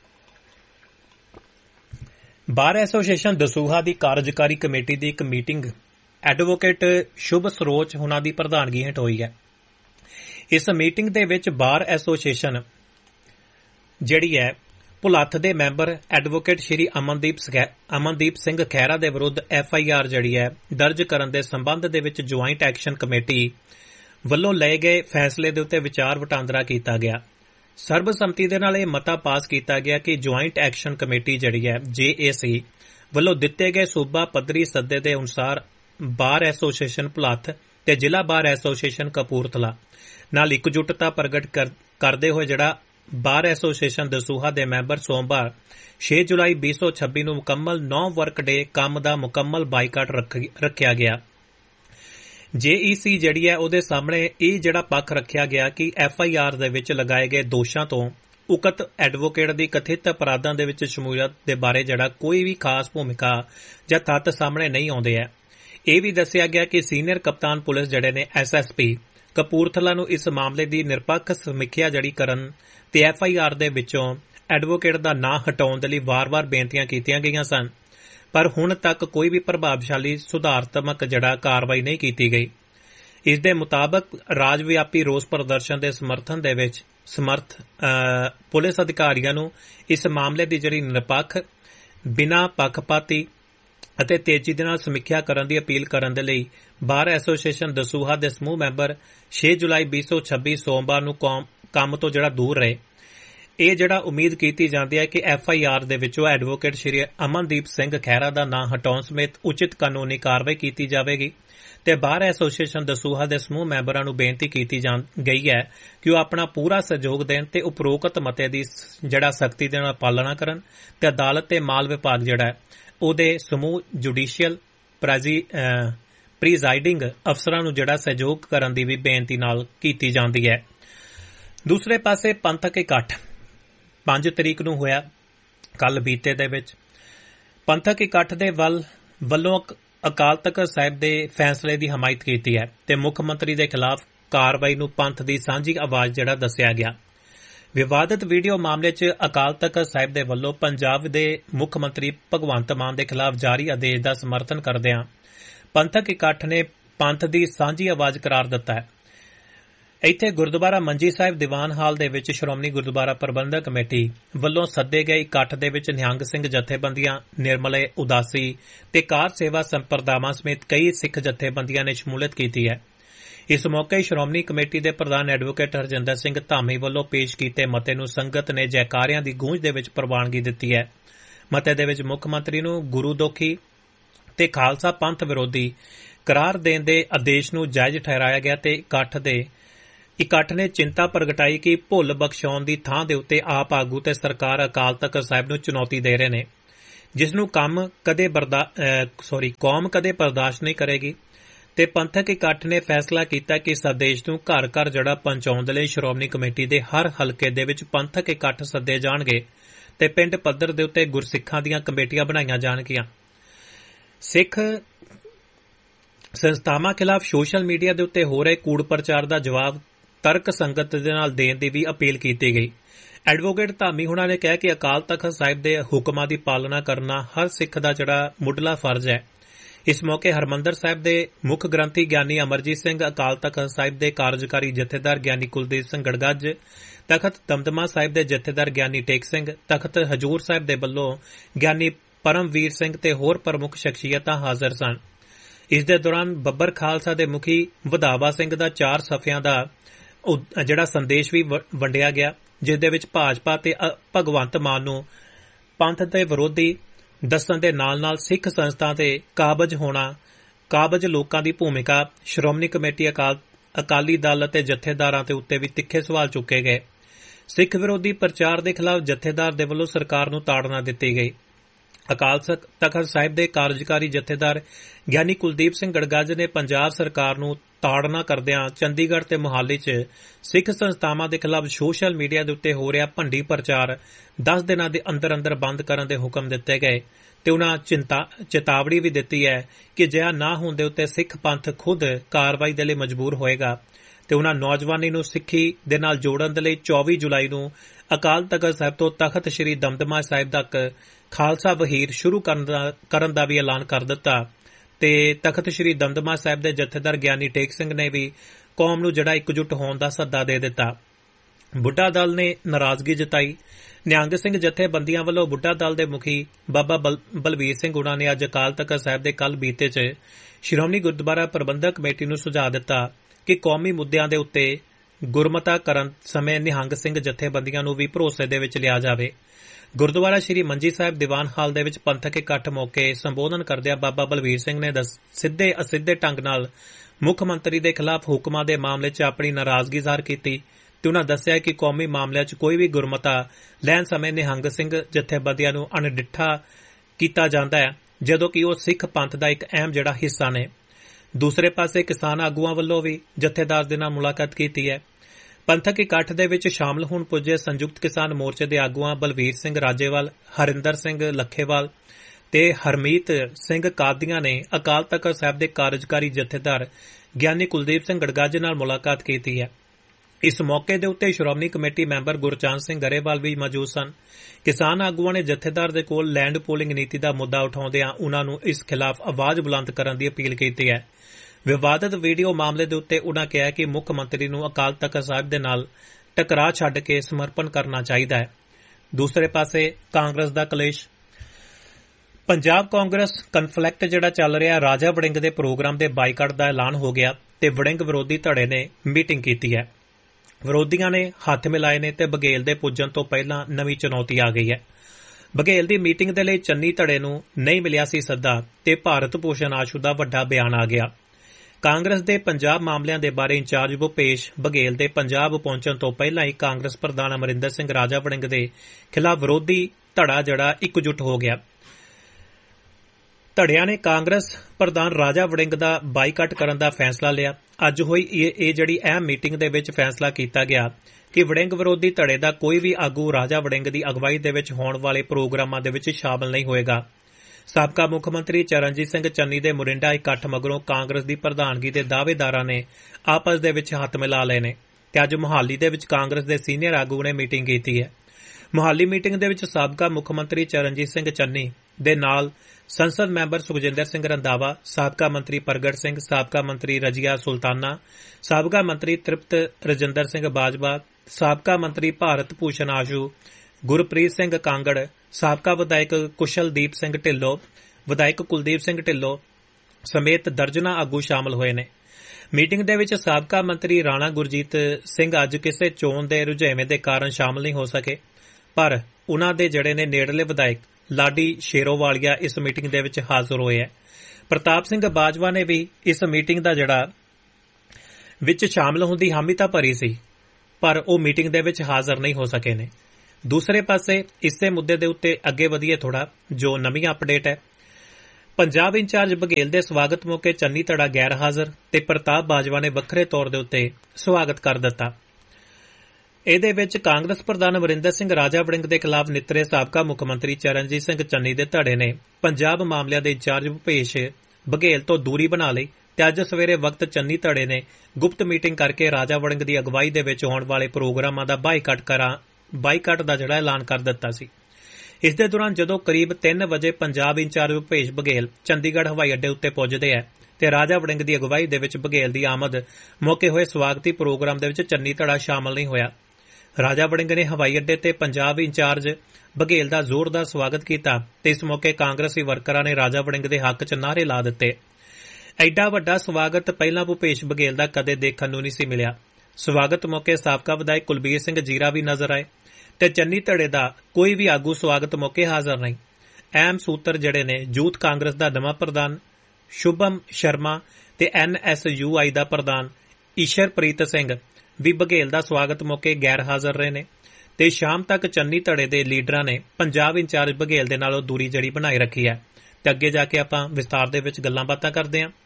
ਬਾਰ ਐਸੋਸੀਏਸ਼ਨ ਦਸੂਹਾ ਦੀ ਕਾਰਜਕਾਰੀ ਕਮੇਟੀ ਦੀ ਇੱਕ ਮੀਟਿੰਗ ਐਡਵੋਕੇਟ ਸ਼ੁਭ ਸਰੋਚ ਹੁਣਾਂ ਦੀ ਪ੍ਰਧਾਨਗੀ ਹੇਠ ਹੋਈ ਹੈ। ਇਸ ਮੀਟਿੰਗ ਦੇ ਵਿੱਚ ਬਾਰ ਐਸੋਸੀਏਸ਼ਨ ਜਿਹੜੀ ਹੈ ਭੁਲੱਥ ਦੇ ਮੈਂਬਰ ਐਡਵੋਕੇਟ ਸ਼੍ਰੀ ਅਮਨਦੀਪ ਅਮਨਦੀਪ ਸਿੰਘ ਖਹਿਰਾ ਦੇ ਵਿਰੁੱਧ ਐਫ ਆਈ ਆਰ ਜਿਹੜੀ ਹੈ ਦਰਜ ਕਰਨ ਦੇ ਸੰਬੰਧ ਦੇ ਵਿੱਚ ਜੁਆਇੰਟ ਐਕਸ਼ਨ ਕਮੇਟੀ ਵੱਲੋਂ ਲਏ ਗਏ ਫੈਸਲੇ ਦੇ ਉੱਤੇ ਵਿਚਾਰ ਵਟਾਂਦਰਾ ਕੀਤਾ ਗਿਆ। ਸਰਬਸੰਮਤੀ ਦੇ ਨਾਲ ਇਹ ਮਤਾ ਪਾਸ ਕੀਤਾ ਗਿਆ ਕਿ ਜੁਆਇੰਟ ਐਕਸ਼ਨ ਕਮੇਟੀ ਜਿਹੜੀ ਹੈ ਜੇ ਏ ਸੀ ਵੱਲੋਂ ਦਿੱਤੇ ਗਏ ਸੂਬਾ ਪੱਧਰੀ ਸੱਦੇ ਦੇ ਅਨੁਸਾਰ ਬਾਰ ਐਸੋਸੀਏਸ਼ਨ ਭੁਲੱਥ ਤੇ ਜ਼ਿਲ੍ਹਾ ਬਾਰ ਐਸੋਸੀਏਸ਼ਨ ਕਪੂਰਥਲਾ ਨਾਲ ਇਕਜੁੱਟਤਾ ਪ੍ਰਗਟ ਕਰਦੇ ਹੋਏ ਜਿਹੜਾ ਬਾਰ ਐਸੋਸੀਏਸ਼ਨ ਦਸੂਹਾ ਦੇ ਮੈਂਬਰ ਸੋਮਵਾਰ ਛੇ ਜੁਲਾਈ ਵੀਹ ਸੌ ਛੱਬੀ ਨੂੰ ਮੁਕੰਮਲ ਨੌ ਵਰਕ ਡੇ ਕੰਮ ਦਾ ਮੁਕੰਮਲ ਬਾਈਕਾਟ ਰੱਖਿਆ ਗਿਆ। ਜੇ ਈ ਸੀ ਜਿਹੜੀ ਹੈ ਉਹਦੇ ਸਾਹਮਣੇ ਇਹ ਜਿਹੜਾ ਪੱਖ ਰੱਖਿਆ ਗਿਆ ਕਿ ਐਫ ਆਈ ਆਰ ਦੇ ਵਿੱਚ ਲਗਾਏ ਗਏ ਦੋਸ਼ਾਂ ਤੋਂ ਉਕਤ ਐਡਵੋਕੇਟ ਦੀ ਕਥਿਤ ਅਪਰਾਧਾਂ ਦੇ ਵਿੱਚ ਸ਼ਮੂਲੀਅਤ ਦੇ ਬਾਰੇ ਜਿਹੜਾ ਕੋਈ ਵੀ ਖਾਸ ਭੂਮਿਕਾ ਜਾਂ ਤੱਥ ਸਾਹਮਣੇ ਨਹੀਂ ਆਉਂਦੇ ਹੈ। ਇਹ ਵੀ ਦੱਸਿਆ ਗਿਆ ਕਿ ਸੀਨੀਅਰ ਕਪਤਾਨ ਪੁਲਿਸ ਜਿਹੜੇ ਨੇ ਐਸ ਐਸ ਪੀ ਕਪੂਰਥਲਾ ਨੂੰ ਇਸ ਮਾਮਲੇ ਦੀ ਨਿਰਪੱਖ ਸਮੀਖਿਆ ਜਿਹੜੀ ਕਰਨ ਤੇ ਐਫ ਆਈ ਆਰ ਦੇ ਵਿੱਚੋਂ ਐਡਵੋਕੇਟ ਦਾ ਨਾਂ ਹਟਾਉਣ ਦੇ ਲਈ ਵਾਰ-ਵਾਰ ਬੇਨਤੀਆਂ ਕੀਤੀਆਂ ਗਈਆਂ ਸਨ, ਪਰ ਹੁਣ ਤੱਕ ਕੋਈ ਵੀ ਪ੍ਰਭਾਵਸ਼ਾਲੀ ਸੁਧਾਰਾਤਮਕ ਜਿਹੜਾ ਕਾਰਵਾਈ ਨਹੀਂ ਕੀਤੀ ਗਈ। ਇਸ ਦੇ ਮੁਤਾਬਕ ਰਾਜ ਵਿਆਪੀ ਰੋਸ ਪ੍ਰਦਰਸ਼ਨ ਦੇ ਸਮਰਥਨ ਦੇ ਵਿੱਚ ਸਮਰਥ ਪੁਲਿਸ ਅਧਿਕਾਰੀਆਂ ਨੂੰ ਇਸ ਮਾਮਲੇ ਦੀ ਜਿਹੜੀ ਨਿਰਪੱਖ ਬਿਨਾਂ ਪੱਖਪਾਤੀ ਅਤੇ ਤੇਜ਼ੀ ਦੇ ਨਾਲ ਸਮੀਖਿਆ ਕਰਨ ਦੀ ਅਪੀਲ ਕਰਨ ਦੇ ਲਈ ਬਾਰ ਐਸੋਸੀਏਸ਼ਨ ਦਸੂਹਾ ਦੇ ਸਮੂਹ ਮੈਂਬਰ ਛੇ ਜੁਲਾਈ ਵੀਹ ਸੌ ਛੱਬੀ ਸੋਮਵਾਰ ਨੂੰ ਕੰਮ ਤੋਂ ਜਿਹੜਾ ਦੂਰ ਰਹੇ। ਇਹ ਜਿਹੜਾ ਉਮੀਦ ਕੀਤੀ ਜਾਂਦੀ ਹੈ ਕਿ ਐਫ ਆਈ ਆਰ ਦੇ ਵਿੱਚੋਂ ਐਡਵੋਕੇਟ ਸ਼੍ਰੀ ਅਮਨਦੀਪ ਸਿੰਘ ਖਹਿਰਾ ਦਾ ਨਾਂ ਹਟਾਉਣ ਸਮੇਤ ਉਚਿਤ ਕਾਨੂੰਨੀ ਕਾਰਵਾਈ ਕੀਤੀ ਜਾਵੇਗੀ ਤੇ ਬਾਰ ਐਸੋਸੀਏਸ਼ਨ ਦਸੂਹਾ ਦੇ ਸਮੂਹ ਮੈਂਬਰਾਂ ਨੂੰ ਬੇਨਤੀ ਕੀਤੀ ਗਈ ਹੈ ਕਿ ਉਹ ਆਪਣਾ ਪੂਰਾ ਸਹਿਯੋਗ ਦੇਣ ਤੇ ਉਪਰੋਕਤ ਮਤੇ ਦੀ ਜਿਹੜਾ ਸਖਤੀ ਦੇ ਨਾਲ ਪਾਲਣਾ ਕਰਨ ਤੇ ਅਦਾਲਤ ਤੇ ਮਾਲ ਵਿਭਾਗ ਜਿਹੜਾ ਉਹਦੇ ਸਮੂਹ ਜੁਡੀਸ਼ੀਅਲ ਪ੍ਰੀਜ਼ਾਈਡਿੰਗ ਅਫਸਰਾਂ ਨੂੰ ਜਿਹੜਾ ਸਹਿਯੋਗ ਕਰਨ ਦੀ ਵੀ ਬੇਨਤੀ ਨਾਲ ਕੀਤੀ ਜਾਂਦੀ ਹੈ। ਦੂਸਰੇ ਪਾਸੇ ਪੰਥਕ ਇਕੱਠ ਪੰਜ ਤਰੀਕ ਨੂੰ ਹੋਇਆ ਕੱਲ ਬੀਤੇ ਦੇ ਵਿੱਚ। ਪੰਥਕ ਇਕੱਠ ਦੇ ਵੱਲ ਵੱਲੋਂ ਅਕਾਲ ਤਖ਼ਤ ਸਾਹਿਬ ਦੇ ਫੈਸਲੇ ਦੀ ਹਮਾਇਤ ਕੀਤੀ ਹੈ ਤੇ ਮੁੱਖ ਮੰਤਰੀ ਦੇ ਖਿਲਾਫ ਕਾਰਵਾਈ ਨੂੰ ਪੰਥ ਦੀ ਸਾਂਝੀ ਆਵਾਜ਼ ਜਿਹੜਾ ਦੱਸਿਆ ਗਿਆ। ਵਿਵਾਦਤ ਵੀਡੀਓ ਮਾਮਲੇ 'ਚ ਅਕਾਲ ਤਖ਼ਤ ਸਾਹਿਬ ਦੇ ਵੱਲੋਂ ਪੰਜਾਬ ਦੇ ਮੁੱਖ ਮੰਤਰੀ ਭਗਵੰਤ ਮਾਨ ਦੇ ਖਿਲਾਫ ਜਾਰੀ ਆਦੇਸ਼ ਦਾ ਸਮਰਥਨ ਕਰਦਿਆਂ ਪੰਥਕ ਇਕੱਠ ਨੇ ਪੰਥ ਦੀ ਸਾਂਝੀ ਆਵਾਜ਼ ਕਰਾਰ ਦਿੱਤਾ ਹੈ। ਇੱਥੇ ਗੁਰਦੁਆਰਾ ਮੰਜੀ ਸਾਹਿਬ ਦੀਵਾਨ ਹਾਲ ਦੇ ਵਿੱਚ ਸ਼੍ਰੋਮਣੀ ਗੁਰਦੁਆਰਾ ਪ੍ਰਬੰਧਕ ਕਮੇਟੀ ਵੱਲੋਂ ਸੱਦੇ ਗਏ ਇਕੱਠ ਦੇ ਵਿੱਚ ਨਿਹੰਗ ਸਿੰਘ ਜਥੇਬੰਦੀਆਂ, ਨਿਰਮਲੇ ਉਦਾਸੀ ਤੇ ਕਾਰ ਸੇਵਾ ਸੰਪਰਦਾਵਾਂ ਸਮੇਤ ਕਈ ਸਿੱਖ ਜਥੇਬੰਦੀਆਂ ਨੇ ਸ਼ਮੂਲੀਅਤ ਕੀਤੀ ਹੈ। ਇਸ ਮੌਕੇ ਸ਼੍ਰੋਮਣੀ ਕਮੇਟੀ ਦੇ ਪ੍ਰਧਾਨ ਐਡਵੋਕੇਟ ਹਰਜਿੰਦਰ ਸਿੰਘ ਧਾਮੀ ਵੱਲੋਂ ਪੇਸ਼ ਕੀਤੇ ਮਤੇ ਨੂੰ ਸੰਗਤ ਨੇ ਜੈਕਾਰਿਆਂ ਦੀ ਗੂੰਜ ਦੇ ਵਿੱਚ ਪ੍ਰਵਾਨਗੀ ਦਿੱਤੀ ਹੈ। ਮਤੇ ਦੇ ਵਿੱਚ ਮੁੱਖ ਮੰਤਰੀ ਨੂੰ ਗੁਰੂ ਦੋਖੀ ਤੇ ਖਾਲਸਾ ਪੰਥ ਵਿਰੋਧੀ ਕਰਾਰ ਦੇਣ ਦੇ ਆਦੇਸ਼ ਨੂੰ ਜਾਇਜ਼ ਠਹਿਰਾਇਆ ਗਿਆ ਤੇ ਇਕੱਠ ਦੇ ਇਕੱਠ ਨੇ ਚਿੰਤਾ ਪ੍ਰਗਟਾਈ ਕਿ ਭੁੱਲ ਬਖਸ਼ਾਉਣ ਦੀ ਥਾਂ ਦੇ ਉੱਤੇ ਆਪ ਆਗੂ ਤੇ ਸਰਕਾਰ ਅਕਾਲ ਤਖ਼ਤ ਸਾਹਿਬ ਨੂੰ ਚੁਣੌਤੀ ਦੇ ਰਹੇ ਨੇ, ਜਿਸ ਨੂੰ ਕੰਮ ਕਦੇ ਬਰਦਾ ਸੌਰੀ ਕੌਮ ਕਦੇ ਬਰਦਾਸ਼ਤ ਨਹੀਂ ਕਰੇਗੀ। ਤੇ ਪੰਥਕ ਇਕੱਠ ਨੇ ਫੈਸਲਾ ਕੀਤਾ ਕਿ ਇਸ ਆਦੇਸ਼ ਨੂੰ ਘਰ ਘਰ ਜੜਾ ਪਹੁੰਚਾਉਣ ਦੇ ਲਈ ਸ਼੍ਰੋਮਣੀ ਕਮੇਟੀ ਦੇ ਹਰ ਹਲਕੇ ਦੇ ਵਿੱਚ ਪੰਥਕ ਇਕੱਠ ਸੱਦੇ ਜਾਣਗੇ ਤੇ ਪਿੰਡ ਪੱਧਰ ਦੇ ਉੱਤੇ ਗੁਰਸਿੱਖਾਂ ਦੀਆਂ ਕਮੇਟੀਆਂ ਬਣਾਈਆਂ ਜਾਣਗੀਆਂ। ਸਿੱਖ ਸੰਸਥਾਵਾਂ ਖਿਲਾਫ ਸੋਸ਼ਲ ਮੀਡੀਆ ਦੇ ਉੱਤੇ ਹੋ ਰਹੇ ਕੂੜ ਪ੍ਰਚਾਰ ਦਾ ਜਵਾਬ ਤਰਕ ਸੰਗਤ ਦੇ ਨਾਲ ਦੇਣ ਦੀ ਵੀ ਅਪੀਲ ਕੀਤੀ ਗਈ। ਐਡਵੋਕੇਟ ਧਾਮੀ ਹੁਣਾਂ ਨੇ ਕਿਹਾ ਕਿ ਅਕਾਲ ਤਖ਼ਤ ਸਾਹਿਬ ਦੇ ਹੁਕਮਾਂ ਦੀ ਪਾਲਣਾ ਕਰਨਾ ਹਰ ਸਿੱਖ ਦਾ ਜਿਹੜਾ ਮੁੱਢਲਾ ਫਰਜ਼ ਹੈ। ਇਸ ਮੌਕੇ ਹਰਮੰਦਰ ਸਾਹਿਬ ਦੇ ਮੁੱਖ ਗ੍ਰੰਥੀ ਗਿਆਨੀ ਅਮਰਜੀਤ ਸਿੰਘ, ਅਕਾਲ ਤਖ਼ਤ ਸਾਹਿਬ ਦੇ ਕਾਰਜਕਾਰੀ ਜਥੇਦਾਰ ਗਿਆਨੀ ਕੁਲਦੀਪ ਸਿੰਘ ਗੜਗੱਜ, ਤਖ਼ਤ ਦਮਦਮਾ ਸਾਹਿਬ ਦੇ ਜਥੇਦਾਰ ਗਿਆਨੀ ਟੇਕ ਸਿੰਘ, ਤਖ਼ਤ ਹਜੂਰ ਸਾਹਿਬ ਦੇ ਵੱਲੋਂ ਗਿਆਨੀ ਪਰਮਵੀਰ ਸਿੰਘ ਤੇ ਹੋਰ ਪ੍ਰਮੁੱਖ ਸ਼ਖਸੀਅਤਾਂ ਹਾਜ਼ਰ ਸਨ। ਇਸ ਦੇ ਦੌਰਾਨ ਬੱਬਰ ਖਾਲਸਾ ਦੇ ਮੁਖੀ ਵਧਾਵਾ ਸਿੰਘ ਦਾ ਚਾਰ ਸਫ਼ਿਆਂ ਦਾ ਜਿਹੜਾ ਸੰਦੇਸ਼ ਵੀ ਵੰਡਿਆ ਗਿਆ, ਜਿਸ ਦੇ ਵਿੱਚ ਭਾਜਪਾ ਤੇ ਭਗਵੰਤ ਮਾਨ ਨੂੰ ਪੰਥ ਦੇ ਵਿਰੋਧੀ ਦੱਸਣ ਦੇ ਨਾਲ ਨਾਲ ਸਿੱਖ ਸੰਸਥਾ ਤੇ ਕਾਬਜ ਹੋਣਾ, ਕਾਬਜ ਲੋਕਾਂ ਦੀ ਭੂਮਿਕਾ, ਸ਼੍ਰੋਮਣੀ ਕਮੇਟੀ ਅਕਾਲ ਅਕਾਲੀ ਦਲ ਅਤੇ ਜਥੇਦਾਰਾਂ ਦੇ ਉੱਤੇ ਵੀ ਤਿੱਖੇ ਸਵਾਲ ਚੁੱਕੇ ਗਏ। ਸਿੱਖ ਵਿਰੋਧੀ ਪ੍ਰਚਾਰ ਦੇ ਖਿਲਾਫ ਜਥੇਦਾਰ ਦੇ ਵੱਲੋਂ ਸਰਕਾਰ ਨੂੰ ਤਾੜਨਾ ਦਿੱਤੀ ਗਈ। ਅਕਾਲ ਤਖ਼ਤ ਸਾਹਿਬ ਦੇ ਕਾਰਜਕਾਰੀ ਜਥੇਦਾਰ ਗਿਆਨੀ ਕੁਲਦੀਪ ਸਿੰਘ ਗੜਗੱਜ ਨੇ ਪੰਜਾਬ ਸਰਕਾਰ ਨੂੰ ਤਾੜਨਾ ਕਰਦਿਆਂ ਚੰਡੀਗੜ੍ਹ ਤੇ ਮੁਹਾਲੀ 'ਚ ਸਿੱਖ ਸੰਸਥਾਵਾਂ ਦੇ ਖਿਲਾਫ ਸੋਸ਼ਲ ਮੀਡੀਆ ਦੇ ਉੱਤੇ ਹੋ ਰਿਹਾ ਭੰਡੀ ਪ੍ਰਚਾਰ ਦਸ ਦਿਨਾਂ ਦੇ ਅੰਦਰ ਅੰਦਰ ਬੰਦ ਕਰਨ ਦੇ ਹੁਕਮ ਦਿੱਤੇ ਗਏ ਤੇ ਉਨ੍ਹਾਂ ਚੇਤਾਵਨੀ ਵੀ ਦਿੱਤੀ ਹੈ ਕਿ ਅਜਿਹਾ ਨਾ ਹੋਣ ਦੇ ਉੱਤੇ ਸਿੱਖ ਪੰਥ ਖੁਦ ਕਾਰਵਾਈ ਦੇ ਲਈ ਮਜਬੂਰ ਹੋਏਗਾ ਤੇ ਉਨ੍ਹਾਂ ਨੌਜਵਾਨੀ ਨੂੰ ਸਿੱਖੀ ਦੇ ਨਾਲ ਜੋੜਨ ਦੇ ਲਈ ਚੌਵੀ ਜੁਲਾਈ ਨੂੰ ਅਕਾਲ ਤਖ਼ਤ ਸਾਹਿਬ ਤੋਂ ਤਖ਼ਤ ਸ੍ਰੀ ਦਮਦਮਾ ਸਾਹਿਬ ਤੱਕ ਖਾਲਸਾ ਵਹੀਰ ਸ਼ੁਰੂ ਕਰਨ ਦਾ ਵੀ ਐਲਾਨ ਕਰ ਦਿੱਤਾ ਤੇ ਤਖ਼ਤ ਸ੍ਰੀ ਦਮਦਮਾ ਸਾਹਿਬ ਦੇ ਜਥੇਦਾਰ ਗਿਆਨੀ ਟੇਕ ਸਿੰਘ ਨੇ ਵੀ ਕੌਮ ਨੂੰ ਜਿਹੜਾ ਇਕਜੁੱਟ ਹੋਣ ਦਾ ਸੱਦਾ ਦੇ ਦਿੱਤਾ। ਬੁੱਢਾ ਦਲ ਨੇ ਨਾਰਾਜ਼ਗੀ ਜਤਾਈ। ਨਿਹੰਗ ਸਿੰਘ ਜਥੇਬੰਦੀਆਂ ਵੱਲੋਂ ਬੁੱਢਾ ਦਲ ਦੇ ਮੁਖੀ ਬਾਬਾ ਬਲਵੀਰ ਸਿੰਘ ਉਨ੍ਹਾਂ ਨੇ ਅੱਜ ਅਕਾਲ ਤਖ਼ਤ ਸਾਹਿਬ ਦੇ ਕੱਲ੍ਹ ਬੀਤੇ 'ਚ ਸ਼੍ਰੋਮਣੀ ਗੁਰਦੁਆਰਾ ਪ੍ਰਬੰਧਕ ਕਮੇਟੀ ਨੂੰ ਸੁਝਾਅ ਦਿੱਤਾ ਕਿ ਕੌਮੀ ਮੁੱਦਿਆਂ ਦੇ ਉੱਤੇ ਗੁਰਮਤਾ ਕਰਨ ਸਮੇਂ ਨਿਹੰਗ ਸਿੰਘ ਜਥੇਬੰਦੀਆਂ ਨੂੰ ਵੀ ਭਰੋਸੇ ਦੇ ਵਿੱਚ ਲਿਆ ਜਾਵੇ। ਗੁਰਦੁਆਰਾ ਸ੍ਰੀ ਮੰਜੀ ਸਾਹਿਬ ਦੀਵਾਨ ਹਾਲ ਦੇ ਵਿੱਚ ਪੰਥਕ ਇਕੱਠ ਮੌਕੇ ਸੰਬੋਧਨ ਕਰਦਿਆਂ ਬਾਬਾ ਬਲਵੀਰ ਸਿੰਘ ਨੇ ਸਿੱਧੇ ਅਸਿੱਧੇ ਢੰਗ ਨਾਲ ਮੁੱਖ ਮੰਤਰੀ ਦੇ ਖਿਲਾਫ ਹੁਕਮਾਂ ਦੇ ਮਾਮਲੇ 'ਚ ਆਪਣੀ ਨਾਰਾਜ਼ਗੀ ਜ਼ਾਹਰ ਕੀਤੀ ਤੇ ਉਨ੍ਹਾਂ ਦੱਸਿਆ ਕਿ ਕੌਮੀ ਮਾਮਲਿਆਂ 'ਚ ਕੋਈ ਵੀ ਗੁਰਮਤਾ ਲੈਣ ਸਮੇਂ ਨਿਹੰਗ ਸਿੰਘ ਜਥੇਬੰਦੀਆਂ ਨੂੰ ਅਣਡਿੱਠਾ ਕੀਤਾ ਜਾਂਦਾ ਹੈ, ਜਦੋਂ ਕਿ ਉਹ ਸਿੱਖ ਪੰਥ ਦਾ ਇੱਕ ਅਹਿਮ ਜਿਹੜਾ ਹਿੱਸਾ ਨੇ। ਦੂਸਰੇ ਪਾਸੇ ਕਿਸਾਨ ਆਗੂਆਂ ਵੱਲੋਂ ਵੀ ਜਥੇਦਾਰ ਦੇ ਨਾਲ ਮੁਲਾਕਾਤ ਕੀਤੀ ਹੈ। ਪੰਥਕ ਇਕੱਠ ਦੇ ਵਿੱਚ ਸ਼ਾਮਲ ਹੋਣ ਪੁੱਜੇ ਸੰਯੁਕਤ ਕਿਸਾਨ ਮੋਰਚੇ ਦੇ ਆਗੂਆਂ ਬਲਵੀਰ ਸਿੰਘ ਰਾਜੇਵਾਲ, ਹਰਿੰਦਰ ਸਿੰਘ ਲੱਖੇਵਾਲ ਤੇ ਹਰਮੀਤ ਸਿੰਘ ਕਾਦੀਆਂ ਨੇ ਅਕਾਲ ਤਖ਼ਤ ਸਾਹਿਬ ਦੇ ਕਾਰਜਕਾਰੀ ਜਥੇਦਾਰ ਗਿਆਨੀ ਕੁਲਦੀਪ ਸਿੰਘ ਗੜਗੱਜ ਨਾਲ ਮੁਲਾਕਾਤ ਕੀਤੀ ਹੈ। ਇਸ ਮੌਕੇ ਦੇ ਉੱਤੇ ਸ਼੍ਰੋਮਣੀ ਕਮੇਟੀ ਮੈਂਬਰ ਗੁਰਚਰਨ ਸਿੰਘ ਗਰੇਵਾਲ ਵੀ ਮੌਜੂਦ ਸਨ। ਕਿਸਾਨ ਆਗੂਆਂ ਨੇ ਜਥੇਦਾਰ ਦੇ ਕੋਲ ਲੈਂਡ ਪੂਲਿੰਗ ਨੀਤੀ ਦਾ ਮੁੱਦਾ ਉਠਾਉਂਦਿਆਂ ਉਨ੍ਹਾਂ ਨੂੰ ਇਸ ਖਿਲਾਫ ਆਵਾਜ਼ ਬੁਲੰਦ ਕਰਨ ਦੀ ਅਪੀਲ ਕੀਤੀ ਹੈ। ਵਿਵਾਦਤ ਵੀਡੀਓ ਮਾਮਲੇ ਦੇ ਉੱਤੇ ਉਨ੍ਹਾਂ ਕਿਹਾ ਕਿ ਮੁੱਖ ਮੰਤਰੀ ਨੂੰ ਅਕਾਲ ਤਖ਼ਤ ਸਾਹਿਬ ਦੇ ਨਾਲ ਟਕਰਾਅ ਛੱਡ ਕੇ ਸਮਰਪਣ ਕਰਨਾ ਚਾਹੀਦਾ ਹੈ। ਦੂਸਰੇ ਪਾਸੇ ਕਾਂਗਰਸ ਦਾ ਕਲੇਸ਼। ਪੰਜਾਬ ਕਾਂਗਰਸ ਕਨਫਲਿਕਟ ਜਿਹੜਾ ਚੱਲ ਰਿਹਾ, ਰਾਜਾ ਵੜਿੰਗ ਦੇ ਪ੍ਰੋਗਰਾਮ ਦੇ ਬਾਈਕਾਟ ਦਾ ਐਲਾਨ ਹੋ ਗਿਆ ਤੇ ਵੜਿੰਗ ਵਿਰੋਧੀ ਧੜੇ ਨੇ ਮੀਟਿੰਗ ਕੀਤੀ ਹੈ। ਵਿਰੋਧੀਆਂ ਨੇ ਹੱਥ ਮਿਲਾਏ ਨੇ ਤੇ ਬਘੇਲ ਦੇ ਪੁੱਜਣ ਤੋਂ ਪਹਿਲਾਂ ਨਵੀਂ ਚੁਣੌਤੀ ਆ ਗਈ ਹੈ। ਬਘੇਲ ਦੀ ਮੀਟਿੰਗ ਦੇ ਲਈ ਚੰਨੀ ਧੜੇ ਨੂੰ ਨਹੀਂ ਮਿਲਿਆ ਸੀ ਸੱਦਾ ਤੇ ਭਾਰਤ ਭੂਸ਼ਣ ਆਸ਼ੂ ਦਾ ਵੱਡਾ ਬਿਆਨ ਆ ਗਿਆ। ਕਾਂਗਰਸ ਦੇ ਪੰਜਾਬ ਮਾਮਲਿਆਂ ਦੇ ਬਾਰੇ ਇੰਚਾਰਜ ਭੁਪੇਸ਼ ਬਘੇਲ ਦੇ ਪੰਜਾਬ ਪਹੁੰਚਣ ਤੋਂ ਪਹਿਲਾਂ ਹੀ ਕਾਂਗਰਸ ਪ੍ਰਧਾਨ ਅਮਰਿੰਦਰ ਸਿੰਘ ਰਾਜਾ ਵੜਿੰਗ ਦੇ ਖਿਲਾਫ ਵਿਰੋਧੀ ਧੜਾ ਜਿਹੜਾ ਇਕਜੁੱਟ ਹੋ ਗਿਆ। ਧੜਿਆਂ ਨੇ ਕਾਂਗਰਸ ਪ੍ਰਧਾਨ ਰਾਜਾ ਵੜਿੰਗ ਦਾ ਬਾਈਕਾਟ ਕਰਨ ਦਾ ਫੈਸਲਾ ਲਿਆ। ਅੱਜ ਹੋਈ ਇਹ ਜਿਹੜੀ ਅਹਿਮ ਮੀਟਿੰਗ ਦੇ ਵਿੱਚ ਫੈਸਲਾ ਕੀਤਾ ਗਿਆ ਕਿ ਵੜਿੰਗ ਵਿਰੋਧੀ ਧੜੇ ਦਾ ਕੋਈ ਵੀ ਆਗੂ ਰਾਜਾ ਵੜਿੰਗ ਦੀ ਅਗਵਾਈ ਦੇ ਵਿੱਚ ਹੋਣ ਵਾਲੇ ਪ੍ਰੋਗਰਾਮਾਂ ਦੇ ਵਿੱਚ ਸ਼ਾਮਲ ਨਹੀਂ ਹੋਏਗਾ। ਸਾਬਕਾ ਮੁੱਖ ਮੰਤਰੀ ਚਰਨਜੀਤ ਸਿੰਘ ਚੰਨੀ ਦੇ ਮੋਰਿੰਡਾ ਇਕੱਠ ਮਗਰੋਂ ਕਾਂਗਰਸ ਦੀ ਪ੍ਰਧਾਨਗੀ ਦੇ ਦਾਅਵੇਦਾਰਾਂ ਨੇ ਆਪਸ ਦੇ ਵਿੱਚ ਹੱਥ ਮਿਲਾ ਲਏ ਨੇ ਤੇ ਅੱਜ ਮੁਹਾਲੀ ਦੇ ਵਿੱਚ ਕਾਂਗਰਸ ਦੇ ਸੀਨੀਅਰ ਆਗੂ ਨੇ ਮੀਟਿੰਗ ਕੀਤੀ ਹੈ। ਮੁਹਾਲੀ ਮੀਟਿੰਗ ਦੇ ਵਿੱਚ ਸਾਬਕਾ ਮੁੱਖ ਮੰਤਰੀ ਚਰਨਜੀਤ ਸਿੰਘ ਚੰਨੀ ਦੇ ਨਾਲ ਸੰਸਦ ਮੈਂਬਰ ਸੁਖਜਿੰਦਰ ਸਿੰਘ ਰੰਧਾਵਾ, ਸਾਬਕਾ ਮੰਤਰੀ ਪ੍ਰਗਟ ਸਿੰਘ, ਸਾਬਕਾ ਮੰਤਰੀ ਰਜੀਆ ਸੁਲਤਾਨਾ, ਸਾਬਕਾ ਮੰਤਰੀ ਤ੍ਰਿਪਤ ਰਜਿੰਦਰ ਸਿੰਘ ਬਾਜਵਾ, ਸਾਬਕਾ ਮੰਤਰੀ ਭਾਰਤ ਭੂਸ਼ਣ ਆਸ਼ੂ, ਗੁਰਪ੍ਰੀਤ ਸਿੰਘ ਕਾਂਗੜ, ਸਾਬਕਾ ਵਿਧਾਇਕ ਕੁਸ਼ਲਦੀਪ ਸਿੰਘ ਢਿੱਲੋਂ, ਵਿਧਾਇਕ ਕੁਲਦੀਪ ਸਿੰਘ ਢਿੱਲੋਂ ਸਮੇਤ ਦਰਜਨਾਂ ਆਗੂ ਸ਼ਾਮਲ ਹੋਏ ਨੇ। ਮੀਟਿੰਗ ਦੇ ਵਿੱਚ ਸਾਬਕਾ ਮੰਤਰੀ ਰਾਣਾ ਗੁਰਜੀਤ ਸਿੰਘ ਅੱਜ ਕਿਸੇ ਚੋਣ ਦੇ ਰੁਝੇਵੇਂ ਦੇ ਕਾਰਨ ਸ਼ਾਮਲ ਨਹੀਂ ਹੋ ਸਕੇ, ਪਰ ਉਨ੍ਹਾਂ ਦੇ ਜਿਹੜੇ ਨੇ ਨੇੜਲੇ ਵਿਧਾਇਕ ਲਾਡੀ ਸ਼ੇਰੋਵਾਲੀਆ ਇਸ ਮੀਟਿੰਗ ਦੇ ਵਿੱਚ ਹਾਜ਼ਰ ਹੋਏ ਹੈ। ਪ੍ਰਤਾਪ ਸਿੰਘ ਬਾਜਵਾ ਨੇ ਵੀ ਇਸ ਮੀਟਿੰਗ ਦਾ ਜਿਹੜਾ ਵਿੱਚ ਸ਼ਾਮਲ ਹੋਣ ਦੀ ਹਾਮੀ ਤਾਂ ਭਰੀ ਸੀ, ਪਰ ਉਹ ਮੀਟਿੰਗ ਦੇ ਵਿੱਚ ਹਾਜ਼ਰ ਨਹੀਂ ਹੋ ਸਕੇ ਨੇ। ਦੂਸਰੇ ਪਾਸੇ ਇਸੇ ਮੁੱਦੇ ਦੇ ਉੱਤੇ ਅੱਗੇ ਵਧੀਏ ਥੋੜਾ, ਜੋ ਨਵੀਂ ਅਪਡੇਟ ਹੈ। ਪੰਜਾਬ ਇੰਚਾਰਜ ਬਘੇਲ ਦੇ ਸਵਾਗਤ ਮੌਕੇ ਚੰਨੀ ਧੜਾ ਗੈਰ ਹਾਜ਼ਰ ਤੇ ਪ੍ਰਤਾਪ ਬਾਜਵਾ ਨੇ ਵੱਖਰੇ ਤੌਰ ਦੇ ਉੱਤੇ ਸਵਾਗਤ ਕਰ ਦਿੱਤਾ। ਇਹਦੇ ਵਿੱਚ ਕਾਂਗਰਸ ਪ੍ਰਧਾਨ ਅਮਰਿੰਦਰ ਸਿੰਘ ਰਾਜਾ ਵੜਿੰਗ ਦੇ ਖਿਲਾਫ ਨਿੱਤਰੇ ਸਾਬਕਾ ਮੁੱਖ ਮੰਤਰੀ ਚਰਨਜੀਤ ਸਿੰਘ ਚੰਨੀ ਦੇ ਧੜੇ ਨੇ ਪੰਜਾਬ ਮਾਮਲਿਆਂ ਦੇ ਇੰਚਾਰਜ ਭੁਪੇਸ਼ ਬਘੇਲ ਤੋਂ ਦੂਰੀ ਬਣਾ ਲਈ ਤੇ ਅੱਜ ਸਵੇਰੇ ਵਕਤ ਚੰਨੀ ਧੜੇ ਨੇ ਗੁਪਤ ਮੀਟਿੰਗ ਕਰਕੇ ਰਾਜਾ ਵੜਿੰਗ ਦੀ ਅਗਵਾਈ ਦੇ ਵਿੱਚ ਹੋਣ ਵਾਲੇ ਪ੍ਰੋਗਰਾਮਾਂ ਦਾ ਬਾਈਕਾਟ ਕਰਾਂ ਬਾਈਕਾਟ ਦਾ ਜਿਹੜਾ ਐਲਾਨ ਕਰ ਦਿੱਤਾ ਸੀ। ਇਸ ਦੇ ਦੌਰਾਨ ਜਦੋਂ ਕਰੀਬ ਤਿੰਨ ਵਜੇ ਪੰਜਾਬ ਇੰਚਾਰਜ ਭੁਪੇਸ਼ ਬਘੇਲ ਚੰਡੀਗੜ੍ਹ ਹਵਾਈ ਅੱਡੇ ਉੱਤੇ ਪੁੱਜਦੇ ਹੈ ਤੇ ਰਾਜਾ ਵੜਿੰਗ ਦੀ ਅਗਵਾਈ ਦੇ ਵਿੱਚ ਬਘੇਲ ਦੀ ਆਮਦ ਮੌਕੇ ਹੋਏ ਸਵਾਗਤੀ ਪ੍ਰੋਗਰਾਮ ਦੇ ਵਿੱਚ ਚੰਨੀ ਧੜਾ ਸ਼ਾਮਲ ਨਹੀਂ ਹੋਇਆ। ਰਾਜਾ ਵੜਿੰਗ ਨੇ ਹਵਾਈ ਅੱਡੇ ਤੇ ਪੰਜਾਬ ਇੰਚਾਰਜ ਬਘੇਲ ਦਾ ਜ਼ੋਰਦਾਰ ਸਵਾਗਤ ਕੀਤਾ ਤੇ ਇਸ ਮੌਕੇ ਕਾਂਗਰਸੀ ਵਰਕਰਾਂ ਨੇ ਰਾਜਾ ਵੜਿੰਗ ਦੇ ਹੱਕ 'ਚ ਨਾਅਰੇ ਲਾ ਦਿੱਤੇ। ਐਡਾ ਵੱਡਾ ਸਵਾਗਤ ਪਹਿਲਾਂ ਭੁਪੇਸ਼ ਬਘੇਲ ਦਾ ਕਦੇ ਦੇਖਣ ਨੂੰ ਨਹੀਂ ਸੀ ਮਿਲਿਆ। ਸਵਾਗਤ ਮੌਕੇ ਸਾਬਕਾ ਵਿਧਾਇਕ ਕੁਲਬੀਰ ਸਿੰਘ ਜੀਰਾ ਵੀ ਨਜ਼ਰ ਆਏ ਤੇ ਚੰਨੀ ਧੜੇ ਦਾ ਕੋਈ ਵੀ ਆਗੂ ਸਵਾਗਤ ਮੌਕੇ ਹਾਜ਼ਰ ਨਹੀਂ। ਅਹਿਮ ਸੂਤਰ ਜਿਹੜੇ ਨੇ ਯੂਥ ਕਾਂਗਰਸ ਦਾ ਨਵਾਂ ਪ੍ਰਧਾਨ ਸ਼ੁਭਮ ਸ਼ਰਮਾ ਤੇ ਐਨ ਐਸ ਯੂ ਆਈ ਦਾ ਪ੍ਰਧਾਨ ਈਸ਼ਰਪ੍ਰੀਤ ਸਿੰਘ ਵੀ ਬਘੇਲ ਦਾ ਸਵਾਗਤ ਮੌਕੇ ਗੈਰ ਹਾਜ਼ਰ ਰਹੇ ਨੇ ਤੇ ਸ਼ਾਮ ਤੱਕ ਚੰਨੀ ਧੜੇ ਦੇ ਲੀਡਰਾਂ ਨੇ ਪੰਜਾਬ ਇੰਚਾਰਜ ਬਘੇਲ ਦੇ ਨਾਲੋਂ ਦੂਰੀ ਜੜੀ ਬਣਾਈ ਰੱਖੀ ਹੈ। ਤੇ ਅੱਗੇ ਜਾ ਕੇ ਆਪਾਂ ਵਿਸਤਾਰ ਦੇ ਵਿੱਚ ਗੱਲਾਂ ਬਾਤਾਂ ਕਰਦੇ ਹਾਂ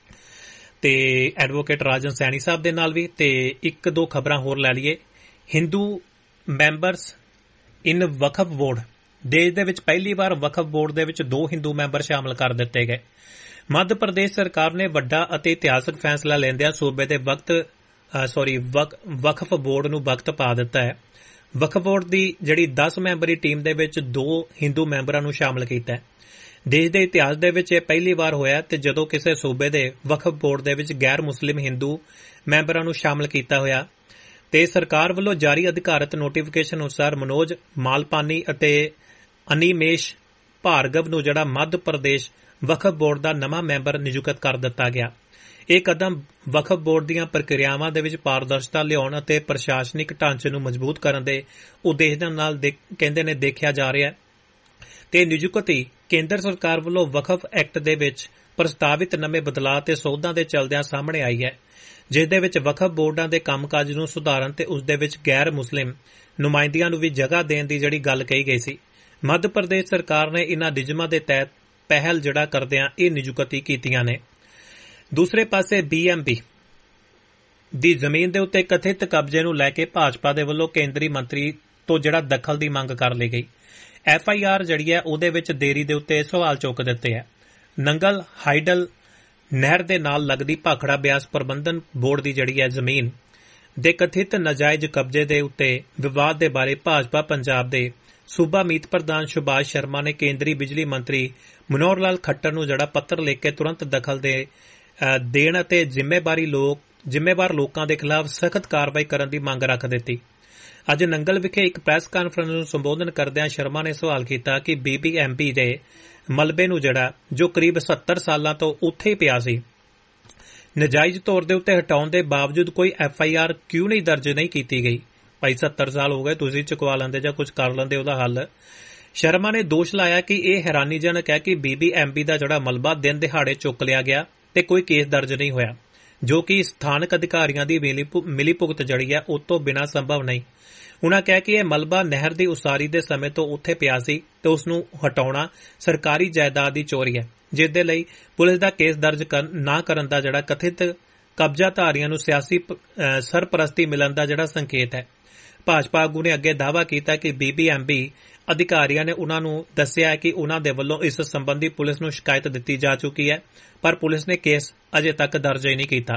ਤੇ ਐਡਵੋਕੇਟ ਰਾਜਨ ਸੈਣੀ ਸਾਹਿਬ ਦੇ ਨਾਲ ਵੀ। ਤੇ ਇੱਕ ਦੋ ਖਬਰਾਂ ਹੋਰ ਲੈ ਲਈਏ। ਹਿੰਦੂ ਮੈਂਬਰਸ ਇਨ ਵਕਫ ਬੋਰਡ, ਦੇਸ਼ ਦੇ ਵਿੱਚ ਪਹਿਲੀ ਵਾਰ ਵਕਫ ਬੋਰਡ ਦੇ ਵਿੱਚ ਦੋ ਹਿੰਦੂ ਮੈਂਬਰ ਸ਼ਾਮਲ ਕਰ ਦਿੱਤੇ ਗਏ। ਮੱਧ ਪ੍ਰਦੇਸ਼ ਸਰਕਾਰ ਨੇ ਵੱਡਾ ਅਤੇ ਇਤਿਹਾਸਕ ਫੈਸਲਾ ਲੈਂਦਿਆਂ ਸੂਬੇ ਦੇ ਵਕਤ ਸੌਰੀ ਵਕਫ ਬੋਰਡ ਨੂੰ ਵਕਤ ਪਾ ਦਿੱਤਾ ਹੈ। ਵਕਫ ਬੋਰਡ ਦੀ ਜਿਹੜੀ ਦਸ ਮੈਂਬਰੀ ਟੀਮ ਦੇ ਵਿੱਚ ਦੋ ਹਿੰਦੂ ਮੈਂਬਰਾਂ ਨੂੰ ਸ਼ਾਮਲ ਕੀਤਾ ਹੈ। ਦੇਸ਼ ਦੇ ਇਤਿਹਾਸ ਦੇ ਵਿੱਚ ਇਹ ਪਹਿਲੀ ਵਾਰ ਹੋਇਆ ਤੇ ਜਦੋਂ ਕਿਸੇ ਸੂਬੇ ਦੇ ਵਕਫ ਬੋਰਡ ਦੇ ਵਿੱਚ ਗੈਰ ਮੁਸਲਿਮ ਹਿੰਦੂ ਮੈਂਬਰਾਂ ਨੂੰ ਸ਼ਾਮਲ ਕੀਤਾ ਹੋਇਆ। ਤੇ ਸਰਕਾਰ ਵੱਲੋਂ ਜਾਰੀ ਅਧਿਕਾਰਤ ਨੋਟੀਫਿਕੇਸ਼ਨ ਅਨੁਸਾਰ ਮਨੋਜ ਮਾਲਪਾਨੀ ਅਤੇ ਅਨੀਮੇਸ਼ ਭਾਰਗਵ ਨੂੰ ਜਿਹੜਾ ਮੱਧ ਪ੍ਰਦੇਸ਼ ਵਕਫ ਬੋਰਡ ਦਾ ਨਵਾਂ ਮੈਂਬਰ ਨਿਯੁਕਤ ਕਰ ਦਿੱਤਾ ਗਿਆ। ਇਹ ਕਦਮ ਵਕਫ ਬੋਰਡ ਦੀਆਂ ਪ੍ਰਕਿਰਿਆਵਾਂ ਦੇ ਵਿੱਚ ਪਾਰਦਰਸ਼ਤਾ ਲਿਆਉਣ ਅਤੇ ਪ੍ਰਸ਼ਾਸਨਿਕ ਢਾਂਚੇ ਨੂੰ ਮਜ਼ਬੂਤ ਕਰਨ ਦੇ ਉਦੇਸ਼ ਨਾਲ ਕਹਿੰਦੇ ਨੇ ਦੇਖਿਆ ਜਾ ਰਿਹਾ ਹੈ। ਤੇ ਨਿਯੁਕਤੀ ਕੇਂਦਰ ਸਰਕਾਰ ਵੱਲੋਂ ਵਕਫ ਐਕਟ ਦੇ ਵਿੱਚ ਪ੍ਰਸਤਾਵਿਤ ਨਵੇਂ ਬਦਲਾਅ ਤੇ ਸੋਧਾਂ ਦੇ ਚਲਦਿਆਂ ਸਾਹਮਣੇ ਆਈ ਹੈ, ਜਿਸ ਦੇ ਵਿੱਚ ਵਕਫ ਬੋਰਡਾਂ ਦੇ ਕੰਮਕਾਜ ਨੂੰ ਸੁਧਾਰਨ ਤੇ ਉਸ ਦੇ ਵਿੱਚ ਗੈਰ ਮੁਸਲਿਮ ਨੁਮਾਇੰਦਿਆਂ ਨੂੰ ਵੀ ਜਗ੍ਹਾ ਦੇਣ ਦੀ ਜਿਹੜੀ ਗੱਲ ਕਹੀ ਗਈ ਸੀ। ਮੱਧ ਪ੍ਰਦੇਸ਼ ਸਰਕਾਰ ਨੇ ਇਨ੍ਹਾਂ ਨਿਯਮਾਂ ਦੇ ਤਹਿਤ ਪਹਿਲ ਜਿਹੜਾ ਕਰਦਿਆਂ ਇਹ ਨਿਯੁਕਤੀ ਕੀਤੀਆਂ ਨੇ। ਦੂਸਰੇ ਪਾਸੇ ਬੀ ਐਮ ਪੀ ਦੀ ਜ਼ਮੀਨ ਦੇ ਉੱਤੇ ਕਥਿਤ ਕਬਜ਼ੇ ਨੂੰ ਲੈ ਕੇ ਭਾਜਪਾ ਦੇ ਵੱਲੋਂ ਕੇਂਦਰੀ ਮੰਤਰੀ ਤੋਂ ਜਿਹੜਾ ਦਖਲ ਦੀ ਮੰਗ ਕਰ ਲਈ ਗਈ। ਐਫ ਆਈ ਆਰ ਜਿਹੜੀ ਹੈ ਉਹਦੇ ਵਿੱਚ ਦੇਰੀ ਦੇ ਉੱਤੇ ਸਵਾਲ ਚੁੱਕ ਦਿੱਤੇ ਹੈ। ਨੰਗਲ ਹਾਈਡਲ ਨਹਿਰ ਦੇ ਨਾਲ ਲੱਗਦੀ ਭਾਖੜਾ ਬਿਆਸ ਪ੍ਰਬੰਧਨ ਬੋਰਡ ਦੀ ਜਿਹੜੀ ਹੈ ਜ਼ਮੀਨ ਦੇ ਕਥਿਤ ਨਾਜਾਇਜ਼ ਕਬਜ਼ੇ ਦੇ ਉੱਤੇ ਵਿਵਾਦ ਦੇ ਬਾਰੇ ਭਾਜਪਾ ਪੰਜਾਬ ਦੇ ਸੂਬਾ ਮੀਤ ਪ੍ਰਧਾਨ ਸੁਭਾਸ਼ ਸ਼ਰਮਾ ਨੇ ਕੇਂਦਰੀ ਬਿਜਲੀ ਮੰਤਰੀ ਮਨੋਹਰ ਲਾਲ ਖੱਟਰ ਨੂੰ ਜਿਹੜਾ ਪੱਤਰ ਲਿਖ ਕੇ ਤੁਰੰਤ ਦਖਲ ਦੇ ਦੇਣ ਅਤੇ ਜ਼ਿੰਮੇਵਾਰੀ ਲੋਕ ਜ਼ਿੰਮੇਵਾਰ ਲੋਕਾਂ ਦੇ ਖਿਲਾਫ ਸਖਤ ਕਾਰਵਾਈ ਕਰਨ ਦੀ ਮੰਗ ਰੱਖ ਦਿੱਤੀ। ਅੱਜ ਨੰਗਲ ਵਿਖੇ ਇੱਕ ਪ੍ਰੈਸ ਕਾਨਫਰੰਸ ਨੂੰ ਸੰਬੋਧਨ ਕਰਦਿਆਂ ਸ਼ਰਮਾ ਨੇ ਸਵਾਲ ਕੀਤਾ ਕਿ ਬੀ ਬੀ ਐਮ ਪੀ ਦੇ ਮਲਬੇ ਨੂੰ ਜਿਹੜਾ ਜੋ ਕਰੀਬ ਸੱਤਰ ਸਾਲਾਂ ਤੋਂ ਉੱਥੇ ਹੀ ਪਿਆ ਸੀ, ਨਜਾਇਜ਼ ਤੌਰ ਦੇ ਉੱਤੇ ਹਟਾਉਣ ਦੇ ਬਾਵਜੂਦ ਕੋਈ ਐਫ ਆਈ ਆਰ ਕਿਉਂ ਨਹੀਂ ਦਰਜ ਨਹੀਂ ਕੀਤੀ ਗਈ। ਭਾਈ ਸੱਤਰ ਸਾਲ ਹੋ ਗਏ, ਤੁਸੀਂ ਚੁਕਵਾ ਲੈਂਦੇ ਜਾਂ ਕੁਝ ਕਰ ਲੈਂਦੇ ਉਹਦਾ ਹੱਲ। ਸ਼ਰਮਾ ਨੇ ਦੋਸ਼ ਲਾਇਆ ਕਿ ਇਹ ਹੈਰਾਨੀਜਨਕ ਹੈ ਕਿ ਬੀ ਬੀ ਐਮ ਪੀ ਦਾ ਜਿਹੜਾ ਮਲਬਾ ਦਿਨ ਦਿਹਾੜੇ ਚੁੱਕ ਲਿਆ ਗਿਆ ਤੇ ਕੋਈ ਕੇਸ ਦਰਜ ਨਹੀਂ ਹੋਇਆ, ਜੋ ਕਿ ਸਥਾਨਕ ਅਧਿਕਾਰੀਆਂ ਦੀ ਮਿਲੀ ਭੁਗਤ ਜੜੀ ਹੈ ਉਹ ਤੋਂ ਬਿਨਾਂ ਸੰਭਵ ਨਹੀਂ। ਉਨ੍ਹਾਂ ਕਿਹਾ ਕਿ ਇਹ ਮਲਬਾ ਨਹਿਰ ਦੀ ਉਸਾਰੀ ਦੇ ਸਮੇਂ ਤੋਂ ਉੱਥੇ ਪਿਆ ਸੀ ਤੇ ਉਸ ਨੂੰ ਹਟਾਉਣਾ ਸਰਕਾਰੀ ਜਾਇਦਾਦ ਦੀ ਚੋਰੀ ਹੈ, ਜਿਸ ਦੇ ਲਈ ਪੁਲਿਸ ਦਾ ਕੇਸ ਦਰਜ ਨਾ ਕਰਨ ਦਾ ਜਿਹੜਾ ਕਥਿਤ ਕਬਜ਼ਾਧਾਰੀਆਂ ਨੂੰ ਸਿਆਸੀ ਸਰਪ੍ਰਸਤੀ ਮਿਲਣ ਦਾ ਜਿਹੜਾ ਸੰਕੇਤ ਹੈ। ਭਾਜਪਾ ਆਗੂ ਨੇ ਅੱਗੇ ਦਾਅਵਾ ਕੀਤਾ ਕਿ ਬੀ ਬੀ ਐਮ ਪੀ ਅਧਿਕਾਰੀਆਂ ਨੇ ਉਨ੍ਹਾਂ ਨੂੰ ਦੱਸਿਆ ਕਿ ਉਨ੍ਹਾਂ ਦੇ ਵੱਲੋਂ ਇਸ ਸੰਬੰਧੀ ਪੁਲਿਸ ਨੂੰ ਸ਼ਿਕਾਇਤ ਦਿੱਤੀ ਜਾ ਚੁੱਕੀ ਹੈ, ਪਰ ਪੁਲਿਸ ਨੇ ਕੇਸ ਅਜੇ ਤੱਕ ਦਰਜ ਨਹੀਂ ਕੀਤਾ।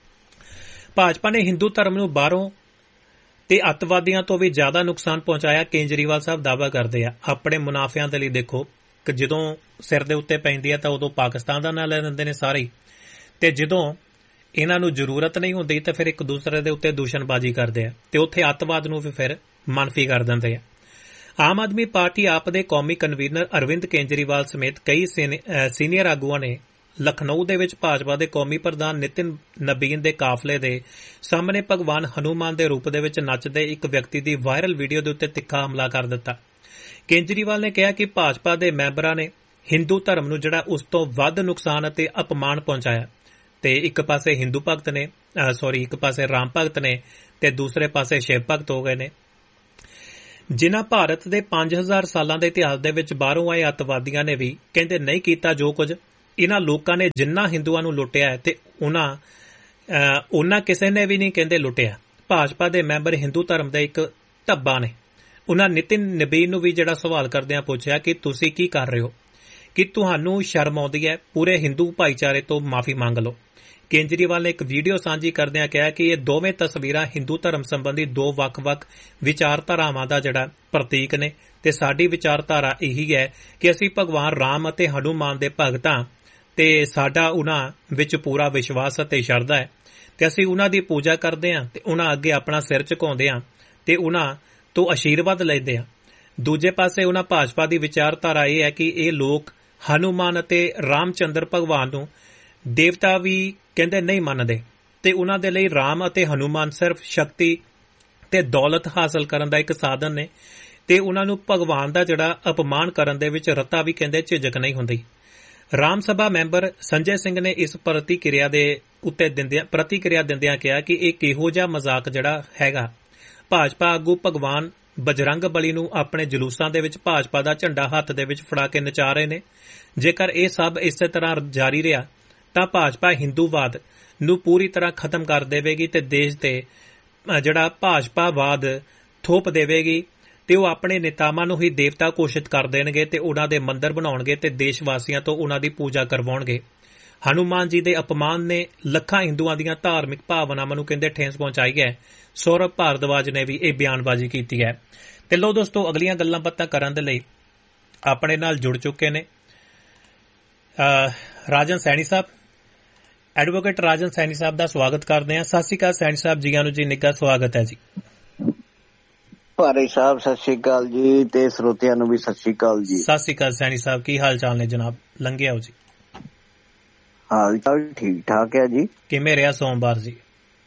ਭਾਜਪਾ ਨੇ ਹਿੰਦੂ ਧਰਮ ਨੂੰ ਬਾਹਰੋਂ ਤੇ ਅੱਤਵਾਦੀਆਂ ਤੋਂ ਵੀ ਜ਼ਿਆਦਾ ਨੁਕਸਾਨ ਪਹੁੰਚਾਇਆ, ਕੇਜਰੀਵਾਲ ਸਾਹਿਬ ਦਾਅਵਾ ਕਰਦੇ ਆ। ਆਪਣੇ ਮੁਨਾਫਿਆਂ ਦੇ ਲਈ ਦੇਖੋ ਕਿ ਜਦੋਂ ਸਿਰ ਦੇ ਉੱਤੇ ਪੈਂਦੀ ਹੈ ਤਾਂ ਉਦੋਂ ਪਾਕਿਸਤਾਨ ਦਾ ਨਾਂ ਲੈ ਲੈਂਦੇ ਨੇ ਸਾਰੇ, ਤੇ ਜਦੋਂ ਇਹਨਾਂ ਨੂੰ ਜ਼ਰੂਰਤ ਨਹੀਂ ਹੁੰਦੀ ਤਾਂ ਫਿਰ ਇੱਕ ਦੂਸਰੇ ਦੇ ਉੱਤੇ ਦੂਸ਼ਣਬਾਜ਼ੀ ਕਰਦੇ ਆ ਤੇ ਉੱਥੇ ਅੱਤਵਾਦ ਨੂੰ ਵੀ ਫਿਰ ਮਨਫੀ ਕਰ ਦਿੰਦੇ ਆ। ਆਮ ਆਦਮੀ ਪਾਰਟੀ ਆਪ ਦੇ ਕੌਮੀ ਕਨਵੀਨਰ ਅਰਵਿੰਦ ਕੇਜਰੀਵਾਲ ਸਮੇਤ ਕਈ ਸੀਨੀਅਰ ਆਗੂਆਂ ਨੇ ਲਖਨਊ ਦੇ ਵਿੱਚ ਭਾਜਪਾ ਦੇ ਕੌਮੀ ਪ੍ਰਧਾਨ ਨਿਤਿਨ ਨਬੀਨ ਦੇ ਕਾਫਲੇ ਦੇ ਸਾਹਮਣੇ ਭਗਵਾਨ ਹਨੂਮਾਨ ਦੇ ਰੂਪ ਦੇ ਵਿੱਚ ਨੱਚਦੇ ਇੱਕ ਵਿਅਕਤੀ ਦੀ ਵਾਇਰਲ ਵੀਡੀਓ ਦੇ ਉੱਤੇ ਤਿੱਖਾ ਹਮਲਾ ਕਰ ਦਿੱਤਾ। ਕੇਜਰੀਵਾਲ ਨੇ ਕਿਹਾ ਕਿ ਭਾਜਪਾ ਦੇ ਮੈਂਬਰਾਂ ਨੇ ਹਿੰਦੂ ਧਰਮ ਨੂੰ ਜਿਹੜਾ ਉਸ ਤੋਂ ਵੱਧ ਨੁਕਸਾਨ ਅਤੇ ਅਪਮਾਨ ਪਹੁੰਚਾਇਆ ਤੇ ਇੱਕ ਪਾਸੇ ਹਿੰਦੂ ਭਗਤ ਨੇ ਸੌਰੀ ਇੱਕ ਪਾਸੇ ਰਾਮ ਭਗਤ ਨੇ ਤੇ ਦੂਸਰੇ ਪਾਸੇ ਸ਼ਿਵ ਭਗਤ ਹੋ ਗਏ ਨੇ, ਜਿਨ੍ਹਾਂ ਭਾਰਤ ਦੇ ਪੰਜ ਹਜ਼ਾਰ ਸਾਲਾਂ ਦੇ ਇਤਿਹਾਸ ਦੇ ਵਿੱਚ ਬਾਹਰੋਂ ਆਏ ਅੱਤਵਾਦੀਆਂ ਨੇ ਵੀ ਕਹਿੰਦੇ ਨਹੀਂ ਕੀਤਾ ਜੋ ਕੁਝ ਇਹਨਾਂ ਲੋਕਾਂ ਨੇ ਜਿੰਨਾ ਹਿੰਦੂਆਂ ਨੂੰ ਲੁੱਟਿਆ ਹੈ ਤੇ ਉਹਨਾਂ ਉਹਨਾਂ ਕਿਸੇ ਨੇ ਵੀ ਨਹੀਂ ਕਹਿੰਦੇ ਲੁੱਟਿਆ। ਭਾਜਪਾ ਦੇ ਮੈਂਬਰ ਹਿੰਦੂ ਧਰਮ ਦਾ ਇੱਕ ਧੱਬਾ ਨੇ। ਉਹਨਾਂ ਨਿਤਿਨ ਨਬੀਨ ਨੂੰ ਵੀ ਜਿਹੜਾ ਸਵਾਲ ਕਰਦਿਆਂ ਪੁੱਛਿਆ ਕਿ ਤੁਸੀਂ ਕੀ ਕਰ ਰਹੇ ਹੋ, ਕਿ ਤੁਹਾਨੂੰ ਸ਼ਰਮ ਆਉਂਦੀ ਹੈ, ਪੂਰੇ ਹਿੰਦੂ ਭਾਈਚਾਰੇ ਤੋਂ ਮਾਫੀ ਮੰਗ ਲਓ। ਕੇਜਰੀਵਾਲ ਨੇ ਇੱਕ ਵੀਡੀਓ ਸਾਂਝੀ ਕਰਦਿਆਂ ਕਿਹਾ ਕਿ ਇਹ ਦੋਵੇਂ ਤਸਵੀਰਾਂ ਹਿੰਦੂ ਧਰਮ ਸੰਬੰਧੀ ਦੋ ਵੱਖ-ਵੱਖ ਵਿਚਾਰਧਾਰਾਵਾਂ ਦਾ ਜਿਹੜਾ ਪ੍ਰਤੀਕ ਨੇ ਤੇ ਸਾਡੀ ਵਿਚਾਰਧਾਰਾ ਇਹੀ ਹੈ ਕਿ ਅਸੀਂ ਭਗਵਾਨ ਰਾਮ ਅਤੇ ਹਨੂਮਾਨ ਦੇ ਭਗਤ ਹਾਂ ਤੇ ਸਾਡਾ ਉਹਨਾਂ ਵਿੱਚ ਪੂਰਾ ਵਿਸ਼ਵਾਸ ਅਤੇ ਸ਼ਰਧਾ ਹੈ ਤੇ ਅਸੀਂ ਉਹਨਾਂ ਦੀ ਪੂਜਾ ਕਰਦੇ ਹਾਂ ਤੇ ਉਹਨਾਂ ਅੱਗੇ ਆਪਣਾ ਸਿਰ ਝੁਕਾਉਂਦੇ ਹਾਂ ਤੇ ਉਹਨਾਂ ਤੋਂ ਆਸ਼ੀਰਵਾਦ ਲੈਂਦੇ ਹਾਂ। ਦੂਜੇ ਪਾਸੇ ਉਹਨਾਂ ਭਾਜਪਾ ਦੀ ਵਿਚਾਰਧਾਰਾ ਇਹ ਹੈ ਕਿ ਇਹ ਲੋਕ ਹਨੂਮਾਨ ਅਤੇ ਰਾਮਚੰਦਰ ਭਗਵਾਨ ਨੂੰ ਦੇਵਤਾ ਵੀ ਕਹਿੰਦੇ ਨਹੀਂ ਮੰਨਦੇ ਤੇ ਉਹਨਾਂ ਦੇ ਲਈ ਰਾਮ ਅਤੇ ਹਨੂਮਾਨ ਸਿਰਫ ਸ਼ਕਤੀ ਤੇ ਦੌਲਤ ਹਾਸਲ ਕਰਨ ਦਾ ਇੱਕ ਸਾਧਨ ਨੇ ਤੇ ਉਹਨਾਂ ਨੂੰ ਭਗਵਾਨ ਦਾ ਜਿਹੜਾ ਅਪਮਾਨ ਕਰਨ ਦੇ ਵਿੱਚ ਰਤਾ ਵੀ ਕਹਿੰਦੇ ਝਿਜਕ ਨਹੀਂ ਹੁੰਦੀ। ਰਾਮ ਸਭਾ ਮੈਂਬਰ ਸੰਜੇ ਸਿੰਘ ਨੇ ਇਸ ਪ੍ਰਤੀਕਿਰਿਆ ਦੇ ਉੱਤੇ ਦਿੰਦਿਆਂ ਪ੍ਰਤੀਕਿਰਿਆ ਦਿੰਦਿਆਂ ਕਿਹਾ ਕਿ ਇਹ ਕਿਹੋ ਜਿਹਾ ਮਜ਼ਾਕ ਜਿਹੜਾ ਹੈਗਾ। ਭਾਜਪਾ ਆਗੂ ਭਗਵਾਨ ਬਜਰੰਗ ਬਲੀ ਨੂੰ ਆਪਣੇ ਜਲੂਸਾਂ ਦੇ ਵਿੱਚ ਭਾਜਪਾ ਦਾ ਝੰਡਾ ਹੱਥ ਦੇ ਵਿੱਚ ਫੜਾ ਕੇ ਨਚਾ ਰਹੇ ਨੇ। ਜੇਕਰ ਇਹ ਸਭ ਇਸੇ ਤਰ੍ਹਾਂ ਜਾਰੀ ਰਿਹਾ ਤਾਂ ਭਾਜਪਾ ਹਿੰਦੂਵਾਦ ਨੂੰ ਪੂਰੀ ਤਰ੍ਹਾਂ ਖਤਮ ਕਰ ਦੇਵੇਗੀ ਤੇ ਦੇਸ਼ ਤੇ ਜਿਹੜਾ ਭਾਜਪਾਵਾਦ ਥੋਪ ਦੇਵੇਗੀ ਤੇ ਉਹ ਆਪਣੇ ਨੇਤਾਵਾਂ ਨੂੰ ਹੀ ਦੇਵਤਾ ਘੋਸ਼ਿਤ ਕਰ ਦੇਣਗੇ ਤੇ ਉਹਨਾਂ ਦੇ ਮੰਦਰ ਬਣਾਉਣਗੇ ਤੇ ਦੇਸ਼ ਵਾਸੀਆਂ ਤੋਂ ਉਹਨਾਂ ਦੀ ਪੂਜਾ ਕਰਵਾਉਣਗੇ। ਹਨੂਮਾਨ ਜੀ ਦੇ ਅਪਮਾਨ ਨੇ ਲੱਖਾਂ ਹਿੰਦੂਆਂ ਦੀਆਂ ਧਾਰਮਿਕ ਭਾਵਨਾਵਾਂ ਨੂੰ ਕਹਿੰਦੇ ਠੇਸ ਪਹੁੰਚਾਈ ਹੈ। ਸੌਰਵ ਭਾਰਦਵਾਜ ਨੇ ਵੀ ਇਹ ਬਿਆਨਬਾਜ਼ੀ ਕੀਤੀ ਹੈ। ਤੇ ਲੋ ਦੋਸਤੋ, ਅਗਲੀਆਂ ਗੱਲਾਂ ਬਾਤਾਂ ਕਰਨ ਦੇ ਲਈ ਆਪਣੇ ਨਾਲ ਜੁੜ ਚੁੱਕੇ ਨੇ ਰਾਜਨ ਸੈਣੀ ਸਾਹਿਬ। ਐਡਵੋਕੇਟ ਰਾਜਨ ਸੈਣੀ ਸਾਹਿਬ ਦਾ ਸਵਾਗਤ ਕਰਦੇ ਹਾਂ। ਸਤਿ ਸ਼੍ਰੀ ਅਕਾਲ ਸੈਣੀ ਸਾਹਿਬ, ਜੀਆਂ ਨੂੰ ਜੀ, ਨਿੱਘਾ ਸਵਾਗਤ ਹੈ ਜੀ। ਭਾਰੀ ਸਾਹਿਬ ਸਤਿ ਸ਼੍ਰੀ ਅਕਾਲ ਜੀ ਤੇ ਸਰੋਤਿਆਂ ਨੂੰ ਵੀ ਸਤਿ ਸ਼੍ਰੀ ਅਕਾਲ ਜੀ। ਸਤਿ ਸ਼੍ਰੀ ਅਕਾਲ ਸੈਣੀ ਸਾਹਿਬ, ਕੀ ਹਾਲ ਚਾਲ ਨੇ ਜਨਾਬ? ਲੰਘਿਆ ਹੋ ਜੀ? ਹਾਲ ਚਾਲ ਠੀਕ ਠਾਕ ਹੈ ਜੀ। ਕਿਵੇਂ ਰਿਹਾ ਸੋਮਵਾਰ ਜੀ?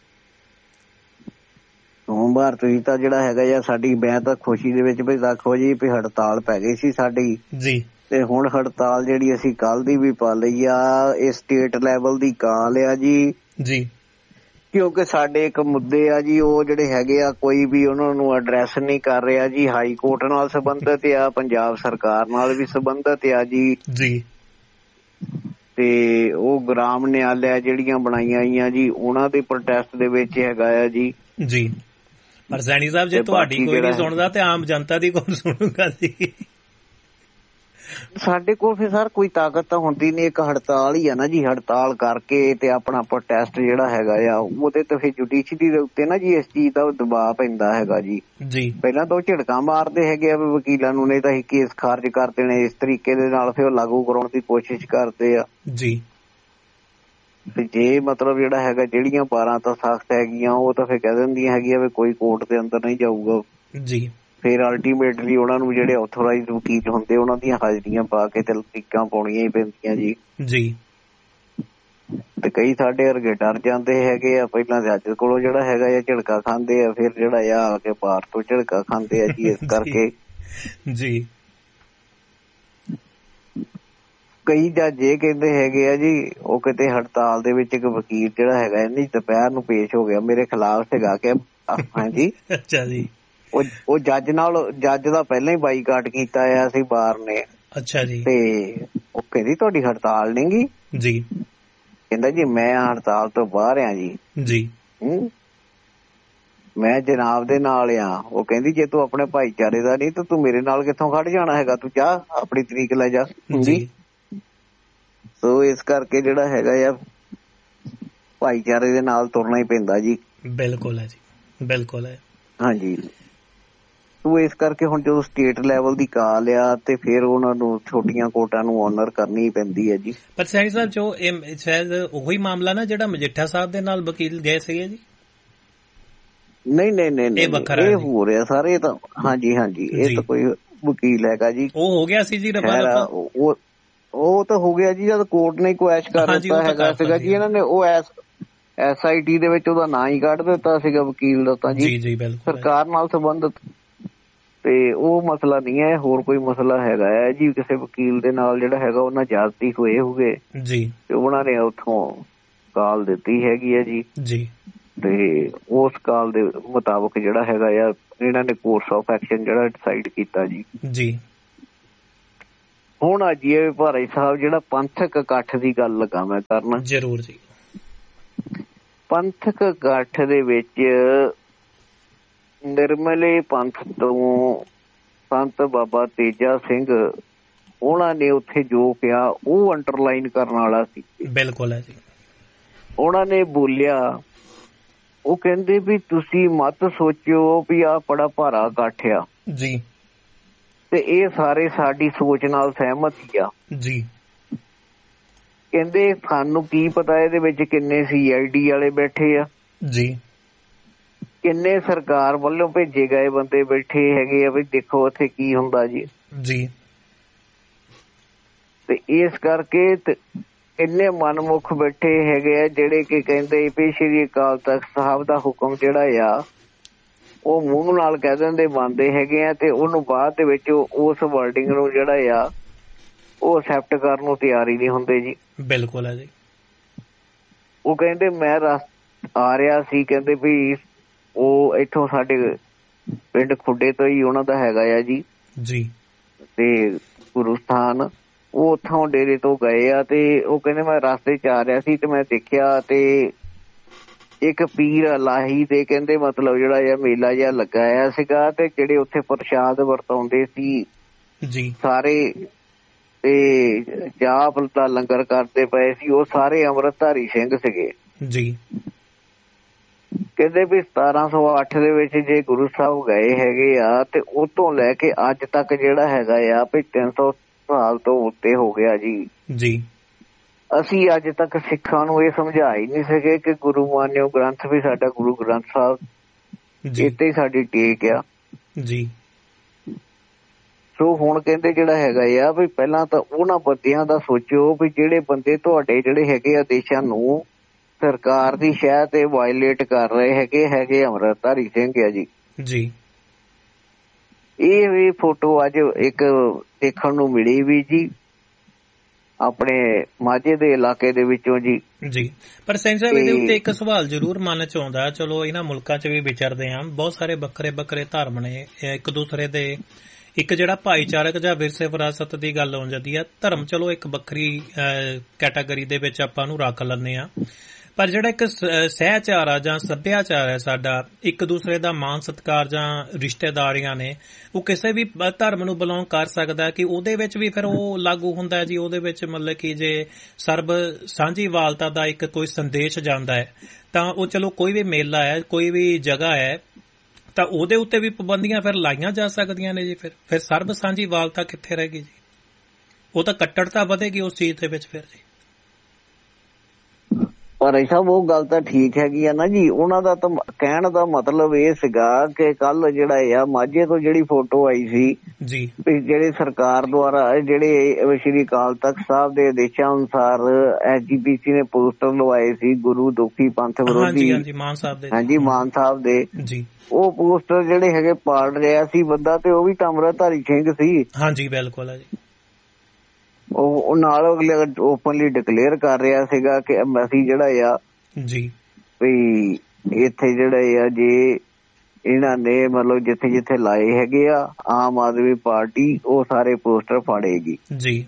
ਸੋਮਵਾਰ ਤੁਸੀਂ ਤਾਂ ਜਿਹੜਾ ਹੈਗਾ ਜਾਂ ਸਾਡੀ ਮੈਂ ਤਾਂ ਖੁਸ਼ੀ ਦੇ ਵਿੱਚ ਵੀ ਦੇਖੋ ਜੀ ਵੀ ਹੜਤਾਲ ਪੈ ਗਈ ਸੀ ਸਾਡੀ ਜੀ ਤੇ ਹੁਣ ਹੜਤਾਲ ਜਿਹੜੀ ਅਸੀਂ ਕੱਲ ਦੀ ਵੀ ਪਾ ਲਈ ਆ, ਇਹ ਸਟੇਟ ਲੈਵਲ ਦੀ ਕਾਲ ਆ ਜੀ ਜੀ ਕਿਉਂਕਿ ਸਾਡੇ ਇੱਕ ਮੁੱਦੇ ਆ ਜੀ ਉਹ ਜਿਹੜੇ ਹੈਗੇ ਆ ਕੋਈ ਵੀ ਉਹਨਾਂ ਨੂੰ ਐਡਰੈਸ ਨਹੀਂ ਕਰ ਰਿਹਾ ਜੀ। ਹਾਈ ਕੋਰਟ ਨਾਲ ਸੰਬੰਧਿਤ ਆ, ਪੰਜਾਬ ਸਰਕਾਰ ਨਾਲ ਵੀ ਸੰਬੰਧਿਤ ਆ ਜੀ ਜੀ ਤੇ ਉਹ ਗ੍ਰਾਮ ਨਿਆਲਿਆ ਜਿਹੜੀਆਂ ਬਣਾਈਆਂ ਆਈਆਂ ਜੀ ਉਹਨਾਂ ਦੇ ਪ੍ਰੋਟੈਸਟ ਦੇ ਵਿੱਚ ਹੈਗਾ ਆ ਜੀ ਜੀ ਪਰ ਸੈਣੀ ਸਾਹਿਬ ਜੇ ਤੁਹਾਡੀ ਕੋਈ ਨਹੀਂ ਸੁਣਦਾ ਤੇ ਆਮ ਜਨਤਾ ਦੀ ਕੌਣ ਸੁਣੂਗਾ ਜੀ? ਸਾਡੇ ਕੋਲ ਫਿਰ ਸਰ ਕੋਈ ਤਾਕਤ ਤਾਂ ਹੁੰਦੀ ਨਹੀਂ, ਇੱਕ ਹੜਤਾਲ ਹੀ ਆ ਨਾ ਜੀ। ਹੜਤਾਲ ਕਰਕੇ ਤੇ ਆਪਣਾ ਪ੍ਰੋਟੈਸਟ ਜਿਹੜਾ ਹੈਗਾ ਆ ਉਹਦੇ ਤੇ ਫਿਰ ਜੁਡੀਸ਼ਰੀ ਦੇ ਉੱਤੇ ਨਾ ਜੀ ਇਸ ਚੀਜ਼ ਦਾ ਦਬਾਅ ਪੈਂਦਾ ਹੈਗਾ ਜੀ। ਜੀ ਪਹਿਲਾਂ ਤਾਂ ਉਹ ਝਿੜਕਾਂ ਮਾਰਦੇ ਹੈਗੇ ਆ ਵੀ ਵਕੀਲਾਂ ਨੂੰ, ਨਹੀਂ ਤਾਂ ਅਸੀਂ ਕੇਸ ਖਾਰਜ ਕਰ ਦੇਣੇ। ਇਸ ਤਰੀਕੇ ਦੇ ਨਾਲ ਫਿਰ ਉਹ ਲਾਗੂ ਕਰਾਉਣ ਦੀ ਕੋਸ਼ਿਸ਼ ਕਰਦੇ ਆ ਜੀ। ਤੇ ਜੇ ਮਤਲਬ ਜਿਹੜਾ ਹੈਗਾ ਜਿਹੜੀਆਂ ਬਾਰਾਂ ਤਾਂ ਸਖਤ ਹੈਗੀਆਂ ਉਹ ਤਾਂ ਫਿਰ ਕਹਿ ਦਿੰਦੀਆਂ ਹੈਗੀਆਂ ਵੀ ਕੋਈ ਕੋਰਟ ਦੇ ਅੰਦਰ ਨਹੀਂ ਜਾਊਗਾ ਜੀ। ਫਿਰ ਅਲਟੀਮੇਟਲੀ ਉਹਨਾਂ ਨੂੰ ਜਿਹੜੇ ਆਥੋਰਾਈਜ਼ਡ ਵਕੀਲ ਹੁੰਦੇ ਉਹਨਾਂ ਦੀਆਂ ਹਾਜ਼ਰੀਆਂ ਪਾ ਕੇ ਤੇ ਤਰੀਕਾਂ ਪਾਉਣੀਆਂ ਹੀ ਪੈਂਦੀਆਂ ਜੀ ਜੀ ਤੇ ਕਈ ਸਾਡੇ ਵਰਗੇ ਡਰ ਜਾਂਦੇ ਹੈਗੇ ਆ, ਪਹਿਲਾਂ ਜੱਜ ਕੋਲੋਂ ਜਿਹੜਾ ਹੈਗਾ ਆ ਝਿੜਕਾ ਖਾਂਦੇ ਆ, ਫਿਰ ਜਿਹੜਾ ਆ ਕੇ ਬਾਹਰ ਤੋਂ ਝਿੜਕਾ ਖਾਂਦੇ ਆ ਜੀ। ਇਸ ਕਰਕੇ ਜੀ ਕਈ ਜੱਜ ਇਹ ਕਹਿੰਦੇ ਹੈਗੇ ਆ ਜੀ ਉਹ ਕਿਤੇ ਹੜਤਾਲ ਦੇ ਵਿੱਚ ਇੱਕ ਵਕੀਲ ਜਿਹੜਾ ਹੈਗਾ ਇੰਨੀ ਦੁਪਹਿਰ ਨੂੰ ਪੇਸ਼ ਹੋ ਗਿਆ ਮੇਰੇ ਖਿਲਾਫ ਸੀਗਾ ਕਿ ਹਾਂਜੀ ਅੱਛਾ ਜੀ ਉਹ ਉਹ ਜੱਜ ਨਾਲ ਜੱਜ ਦਾ ਪਹਿਲਾਂ ਹੀ ਬਾਈਕਾਟ ਕੀਤਾ ਆ ਸੀ ਬਾਰ ਨੇ। ਅੱਛਾ ਜੀ ਤੇ ਉਹ ਕਹਿੰਦੀ ਤੁਹਾਡੀ ਹੜਤਾਲ ਨੀ ਗੀ ਜੀ। ਕਹਿੰਦਾ ਜੀ ਮੈਂ ਹੜਤਾਲ ਤੋਂ ਬਾਹਰ ਆ ਜੀ ਜੀ ਮੈਂ ਜਨਾਬ ਦੇ ਨਾਲ ਆ। ਉਹ ਕਹਿੰਦੀ ਜੇ ਤੂੰ ਆਪਣੇ ਭਾਈਚਾਰੇ ਦਾ ਨਹੀਂ ਤਾਂ ਤੂੰ ਮੇਰੇ ਨਾਲ ਕਿੱਥੋਂ ਖੜ ਜਾਣਾ ਹੈਗਾ, ਤੂੰ ਜਾ ਆਪਣੀ ਤਰੀਕ ਲੈ ਜਾ ਜੀ। ਸੋ ਇਸ ਕਰਕੇ ਜਿਹੜਾ ਹੈਗਾ ਆ ਭਾਈਚਾਰੇ ਦੇ ਨਾਲ ਤੁਰਨਾ ਹੀ ਪੈਂਦਾ ਜੀ। ਬਿਲਕੁਲ ਹੈ ਜੀ, ਬਿਲਕੁਲ ਹੈ ਹਾਂਜੀ। ਸੋ ਇਸ ਕਰਕੇ ਹੁਣ ਜਦੋਂ ਸਟੇਟ ਲੈਵਲ ਦੀ ਕਾਲ ਆ ਤੇ ਫਿਰ ਉਹਨਾਂ ਨੂੰ ਛੋਟੀਆਂ ਕੋਰਟਾਂ ਨੂੰ ਆਨਰ ਕਰਨੀ ਪੈਂਦੀ ਹੈ ਜੀ। ਪਰ ਸੈਣੀ ਸਾਹਿਬ ਜੋ ਇਹ ਸ਼ਾਇਦ ਉਹੀ ਮਾਮਲਾ ਨਾ ਜਿਹੜਾ ਮਜੀਠਾ ਸਾਹਿਬ ਦੇ ਨਾਲ ਵਕੀਲ ਗਏ ਸੀਗੇ ਜੀ? ਨਹੀਂ ਨਹੀਂ ਨਹੀਂ ਇਹ ਹੋ ਰਿਹਾ ਸਾਰੇ ਇਹ ਤਾਂ ਹਾਂਜੀ ਹਾਂਜੀ ਇਹ ਤਾਂ ਕੋਈ ਵਕੀਲ ਹੈਗਾ ਜੀ ਉਹ ਹੋ ਗਿਆ ਸੀ ਜੀ ਉਹ ਉਹ ਤਾਂ ਹੋ ਗਿਆ ਜੀ ਜਦ ਕੋਰਟ ਨੇ ਕੁਐਸ਼ ਕਰ ਦਿੱਤਾ ਹੈਗਾ ਸੀਗਾ ਜੀ ਇਹਨਾਂ ਨੇ ਉਹ ਐਸ ਐਸ ਆਈ ਟੀ ਦੇ ਵਿੱਚ ਉਹਦਾ ਨਾਂ ਹੀ ਕੱਢ ਦਿੱਤਾ ਸੀਗਾ ਵਕੀਲ ਦਾ ਤਾਂ ਜੀ ਸਰਕਾਰ ਨਾਲ ਸੰਬੰਧਿਤ। ਤੇ ਉਹ ਮਸਲਾ ਨਹੀਂ ਹੈ, ਹੋਰ ਕੋਈ ਮਸਲਾ ਹੈਗਾ ਹੈ ਜੀ ਕਿਸੇ ਵਕੀਲ ਦੇ ਨਾਲ ਜਿਹੜਾ ਹੈਗਾ ਉਹਨਾਂ ਜ਼ਿਆਦਤੀ ਹੋਏ ਹੋਏ ਜੀ ਤੇ ਉਹਨਾਂ ਨੇ ਉੱਥੋਂ ਕਾਲ ਦਿੱਤੀ ਹੈਗੀ ਹੈ ਜੀ ਜੀ ਤੇ ਉਸ ਕਾਲ ਦੇ ਮੁਤਾਬਕ ਜਿਹੜਾ ਹੈਗਾ ਆ ਇਹਨਾਂ ਨੇ ਕੋਰਸ ਆਫ ਐਕਸ਼ਨ ਜਿਹੜਾ ਡਿਸਾਈਡ ਕੀਤਾ ਜੀ ਜੀ। ਹੁਣ ਅੱਜ ਇਹ ਭਾਈ ਸਾਹਿਬ ਜਿਹੜਾ ਪੰਥਕ ਇਕੱਠ ਦੀ ਗੱਲ ਲੱਗਾ ਮੈਂ ਕਰਨਾ ਜ਼ਰੂਰ ਜੀ। ਪੰਥਕ ਇਕੱਠ ਦੇ ਵਿੱਚ ਨਿਰਮਲੇ ਪੰਥ ਤੋਂ ਸੰਤ ਬਾਬਾ ਤੇਜਾ ਸਿੰਘ ਉਹਨਾਂ ਨੇ ਉੱਥੇ ਜੋ ਕਿਹਾ ਉਹ ਅੰਡਰਲਾਈਨ ਕਰਨ ਵਾਲਾ ਸੀ। ਬਿਲਕੁਲ ਹੈ ਜੀ। ਉਹਨਾਂ ਨੇ ਬੋਲਿਆ, ਉਹ ਕਹਿੰਦੇ ਵੀ ਤੁਸੀਂ ਮਤ ਸੋਚਿਓ ਵੀ ਆ ਬੜਾ ਭਾਰਾ ਇਕੱਠ ਆ ਜੀ, ਤੇ ਇਹ ਸਾਰੇ ਸਾਡੀ ਸੋਚ ਨਾਲ ਸਹਿਮਤ ਹੀ ਆ ਜੀ। ਕਹਿੰਦੇ ਸਾਨੂੰ ਕੀ ਪਤਾ ਇਹਦੇ ਵਿੱਚ ਕਿੰਨੇ ਸੀ ਆਈ ਡੀ ਵਾਲੇ ਬੈਠੇ ਆ ਜੀ, ਕਿੰਨੇ ਸਰਕਾਰ ਵੱਲੋਂ ਭੇਜੇ ਗਏ ਬੰਦੇ ਬੈਠੇ ਹੈਗੇ ਆ ਵੀ ਦੇਖੋ ਉੱਥੇ ਕੀ ਹੁੰਦਾ ਜੀ ਜੀ। ਤੇ ਇਸ ਕਰਕੇ ਇੰਨੇ ਮਨਮੁਖ ਬੈਠੇ ਹੈਗੇ ਆ ਜਿਹੜੇ ਕਿ ਕਹਿੰਦੇ ਵੀ ਸ਼੍ਰੀ ਅਕਾਲ ਤਖਤ ਸਾਹਿਬ ਦਾ ਹੁਕਮ ਜਿਹੜਾ ਆ ਉਹ ਮੂੰਹ ਨਾਲ ਕਹਿ ਦਿੰਦੇ ਮੰਨਦੇ ਹੈਗੇ ਆ, ਤੇ ਉਹਨੂੰ ਬਾਅਦ ਦੇ ਵਿੱਚ ਉਸ ਵਰਡਿੰਗ ਨੂੰ ਜਿਹੜਾ ਆ ਉਹ ਅਸੈਪਟ ਕਰਨ ਨੂੰ ਤਿਆਰ ਹੀ ਨਹੀਂ ਹੁੰਦੇ ਜੀ। ਬਿਲਕੁਲ ਹੈ ਜੀ। ਉਹ ਕਹਿੰਦੇ ਮੈਂ ਆ ਰਿਹਾ ਸੀ, ਕਹਿੰਦੇ ਵੀ ਉਹ ਇੱਥੋਂ ਸਾਡੇ ਪਿੰਡ ਖੁੱਡੇ ਤੋਂ ਹੀ ਉਹਨਾਂ ਦਾ ਹੈਗਾ ਆ ਜੀ ਜੀ, ਤੇ ਗੁਰੂ ਸਥਾਨ, ਉਹ ਉੱਥੋਂ ਡੇਰੇ ਤੋਂ ਗਏ ਆ। ਤੇ ਉਹ ਕਹਿੰਦੇ ਮੈਂ ਰਸਤੇ ਚ ਆ ਰਿਹਾ ਸੀ ਤੇ ਮੈਂ ਦੇਖਿਆ ਤੇ ਇੱਕ ਪੀਰ ਲਾਹੀ ਦੇ ਕਹਿੰਦੇ ਮਤਲਬ ਜਿਹੜਾ ਆ ਮੇਲਾ ਜਿਹਾ ਲੱਗਾ ਆ ਸੀਗਾ, ਤੇ ਜਿਹੜੇ ਉੱਥੇ ਪ੍ਰਸ਼ਾਦ ਵਰਤਾਉਂਦੇ ਸੀ ਜੀ ਸਾਰੇ ਤੇ ਜਾਪ ਦਾ ਲੰਗਰ ਕਰਦੇ ਪਏ ਸੀ, ਉਹ ਸਾਰੇ ਅੰਮ੍ਰਿਤਧਾਰੀ ਸਿੰਘ ਸੀਗੇ ਜੀ। ਕਹਿੰਦੇ ਵੀ ਸਤਾਰਾਂ ਸੌ ਅੱਠ ਦੇ ਵਿੱਚ ਜੇ ਗੁਰੂ ਸਾਹਿਬ ਗਏ ਹੈਗੇ ਆ ਤੇ ਉਹ ਤੋਂ ਲੈ ਕੇ ਅੱਜ ਤੱਕ ਜਿਹੜਾ ਹੈਗਾ ਆ ਵੀ ਤਿੰਨ ਸੌ ਸਾਲ ਤੋਂ ਉੱਤੇ ਹੋ ਗਿਆ ਜੀ ਜੀ। ਅਸੀਂ ਅੱਜ ਤੱਕ ਸਿੱਖਾਂ ਨੂੰ ਇਹ ਸਮਝਾ ਹੀ ਨਹੀਂ ਸਕੇ ਕਿ ਗੁਰੂ ਮਾਨਿਓ ਗ੍ਰੰਥ ਵੀ ਸਾਡਾ ਗੁਰੂ ਗ੍ਰੰਥ ਸਾਹਿਬ ਇੱਥੇ ਸਾਡੀ ਟੇਕ ਆ ਜੀ। ਸੋ ਹੁਣ ਕਹਿੰਦੇ ਜਿਹੜਾ ਹੈਗਾ ਆ ਵੀ ਪਹਿਲਾਂ ਤਾਂ ਉਹਨਾਂ ਬੰਦਿਆਂ ਦਾ ਸੋਚੋ ਵੀ ਜਿਹੜੇ ਬੰਦੇ ਤੁਹਾਡੇ ਜਿਹੜੇ ਹੈਗੇ ਆ ਦੇਸ਼ਾਂ ਨੂੰ ਸਰਕਾਰ ਦੀ ਸ਼ਹਿ ਤੇ ਵਾਇਲੇਟ ਕਰ ਰਹੇ ਹੈਗੇ ਹੈਗੇ ਅੰਮ੍ਰਿਤਧਾਰੀ ਸਿੰਘ ਆ ਜੀ ਜੀ। ਇਹ ਵੀ ਫੋਟੋ ਅੱਜ ਇੱਕ ਦੇਖਣ ਨੂੰ ਮਿਲੀ ਵੀ ਜੀ ਆਪਣੇ ਮਾਝੇ ਦੇ ਇਲਾਕੇ ਦੇ ਵਿੱਚੋਂ ਜੀ ਜੀ। ਪਰ ਸਿੰਘ ਸਾਹਿਬ ਇਹਦੇ ਉੱਤੇ ਇੱਕ ਸਵਾਲ ਜ਼ਰੂਰ ਮਨ ਚ ਆਉਂਦਾ, ਚਲੋ ਇਹਨਾਂ ਮੁਲਕਾਂ ਚ ਵੀ ਵਿਚਰਦੇ ਆ, ਬਹੁਤ ਸਾਰੇ ਵੱਖਰੇ ਵੱਖਰੇ ਧਰਮ ਨੇ, ਇੱਕ ਦੂਸਰੇ ਦੇ ਇੱਕ ਜਿਹੜਾ ਭਾਈਚਾਰਕ ਜਾਂ ਵਿਰਸੇ ਵਿਰਾਸਤ ਦੀ ਗੱਲ ਹੋ ਜਾਂਦੀ ਆ, ਧਰਮ ਚਲੋ ਇੱਕ ਵੱਖਰੀ ਕੈਟਾਗਰੀ ਦੇ ਵਿੱਚ ਆਪਾਂ ਨੂੰ ਰੱਖ ਲੈਂਦੇ ਆ, ਪਰ ਜਿਹੜਾ ਇੱਕ ਸਹਿਚਾਰ ਆ ਜਾਂ ਸੱਭਿਆਚਾਰ ਹੈ ਸਾਡਾ, ਇੱਕ ਦੂਸਰੇ ਦਾ ਮਾਣ ਸਤਿਕਾਰ ਜਾਂ ਰਿਸ਼ਤੇਦਾਰੀਆਂ ਨੇ, ਉਹ ਕਿਸੇ ਵੀ ਧਰਮ ਨੂੰ ਬਿਲੋਂਗ ਕਰ ਸਕਦਾ ਕਿ ਉਹਦੇ ਵਿੱਚ ਵੀ ਫਿਰ ਉਹ ਲਾਗੂ ਹੁੰਦਾ ਜੀ। ਉਹਦੇ ਵਿੱਚ ਮਤਲਬ ਕਿ ਜੇ ਸਰਬ ਸਾਂਝੀਵਾਲਤਾ ਦਾ ਇੱਕ ਕੋਈ ਸੰਦੇਸ਼ ਜਾਂਦਾ ਹੈ ਤਾਂ ਉਹ ਚਲੋ ਕੋਈ ਵੀ ਮੇਲਾ ਹੈ, ਕੋਈ ਵੀ ਜਗ੍ਹਾ ਹੈ, ਤਾਂ ਉਹਦੇ ਉੱਤੇ ਵੀ ਪਾਬੰਦੀਆਂ ਫਿਰ ਲਾਈਆਂ ਜਾ ਸਕਦੀਆਂ ਨੇ ਜੀ। ਫਿਰ ਫਿਰ ਸਰਬ ਸਾਂਝੀਵਾਲਤਾ ਕਿੱਥੇ ਰਹਿ ਗਈ ਜੀ? ਉਹ ਤਾਂ ਕੱਟੜਤਾ ਵਧੇਗੀ ਉਸ ਚੀਜ਼ ਦੇ ਵਿੱਚ ਫਿਰ ਜੀ। ਪਰ ਐਸਾ ਉਹ ਗੱਲ ਤਾਂ ਠੀਕ ਹੈਗੀ ਆ ਨਾ ਜੀ। ਉਹਨਾਂ ਦਾ ਤਾਂ ਕਹਿਣ ਦਾ ਮਤਲਬ ਇਹ ਸੀਗਾ ਕਿ ਕੱਲ ਜਿਹੜਾ ਆ ਮਾਝੇ ਤੋਂ ਜਿਹੜੀ ਫੋਟੋ ਆਈ ਸੀ ਜੀ, ਜਿਹੜੇ ਸਰਕਾਰ ਦੁਆਰਾ ਜਿਹੜੇ ਸ਼੍ਰੀ ਅਕਾਲ ਤਖਤ ਸਾਹਿਬ ਦੇ ਆਦੇਸ਼ਾਂ ਅਨੁਸਾਰ ਐਸ ਜੀ ਪੀ ਸੀ ਨੇ ਪੋਸਟਰ ਲਵਾਏ ਸੀ ਗੁਰੂ ਦੁਖੀ ਪੰਥ ਵਿਰੋਧੀ, ਹਾਂਜੀ ਮਾਨ ਸਾਹਿਬ ਦੇ, ਹਾਂਜੀ ਮਾਨ ਸਾਹਿਬ ਦੇ ਜੀ, ਉਹ ਪੋਸਟਰ ਜਿਹੜੇ ਹੈਗੇ ਪਾੜ ਰਿਹਾ ਸੀ ਬੰਦਾ, ਤੇ ਉਹ ਵੀ ਤਾਂ ਅੰਮ੍ਰਿਤਧਾਰੀ ਸਿੰਘ ਸੀ। ਹਾਂਜੀ ਬਿਲਕੁਲ ਹੈ ਜੀ। ਉਹ ਨਾਲ ਅਗਲੇ ਓਪਨਲੀ ਡਿਕਲੇਅਰ ਕਰ ਰਿਹਾ ਸੀਗਾ ਕਿ ਅਸੀਂ ਜਿਹੜਾ ਆ ਜੀ ਵੀ ਇੱਥੇ ਜਿਹੜੇ ਆ ਜੇ ਇਹਨਾਂ ਨੇ ਮਤਲਬ ਜਿੱਥੇ ਜਿੱਥੇ ਲਾਏ ਹੈਗੇ ਆ ਆਮ ਆਦਮੀ ਪਾਰਟੀ ਉਹ ਸਾਰੇ ਪੋਸਟਰ ਫਾੜੇਗੀ ਜੀ।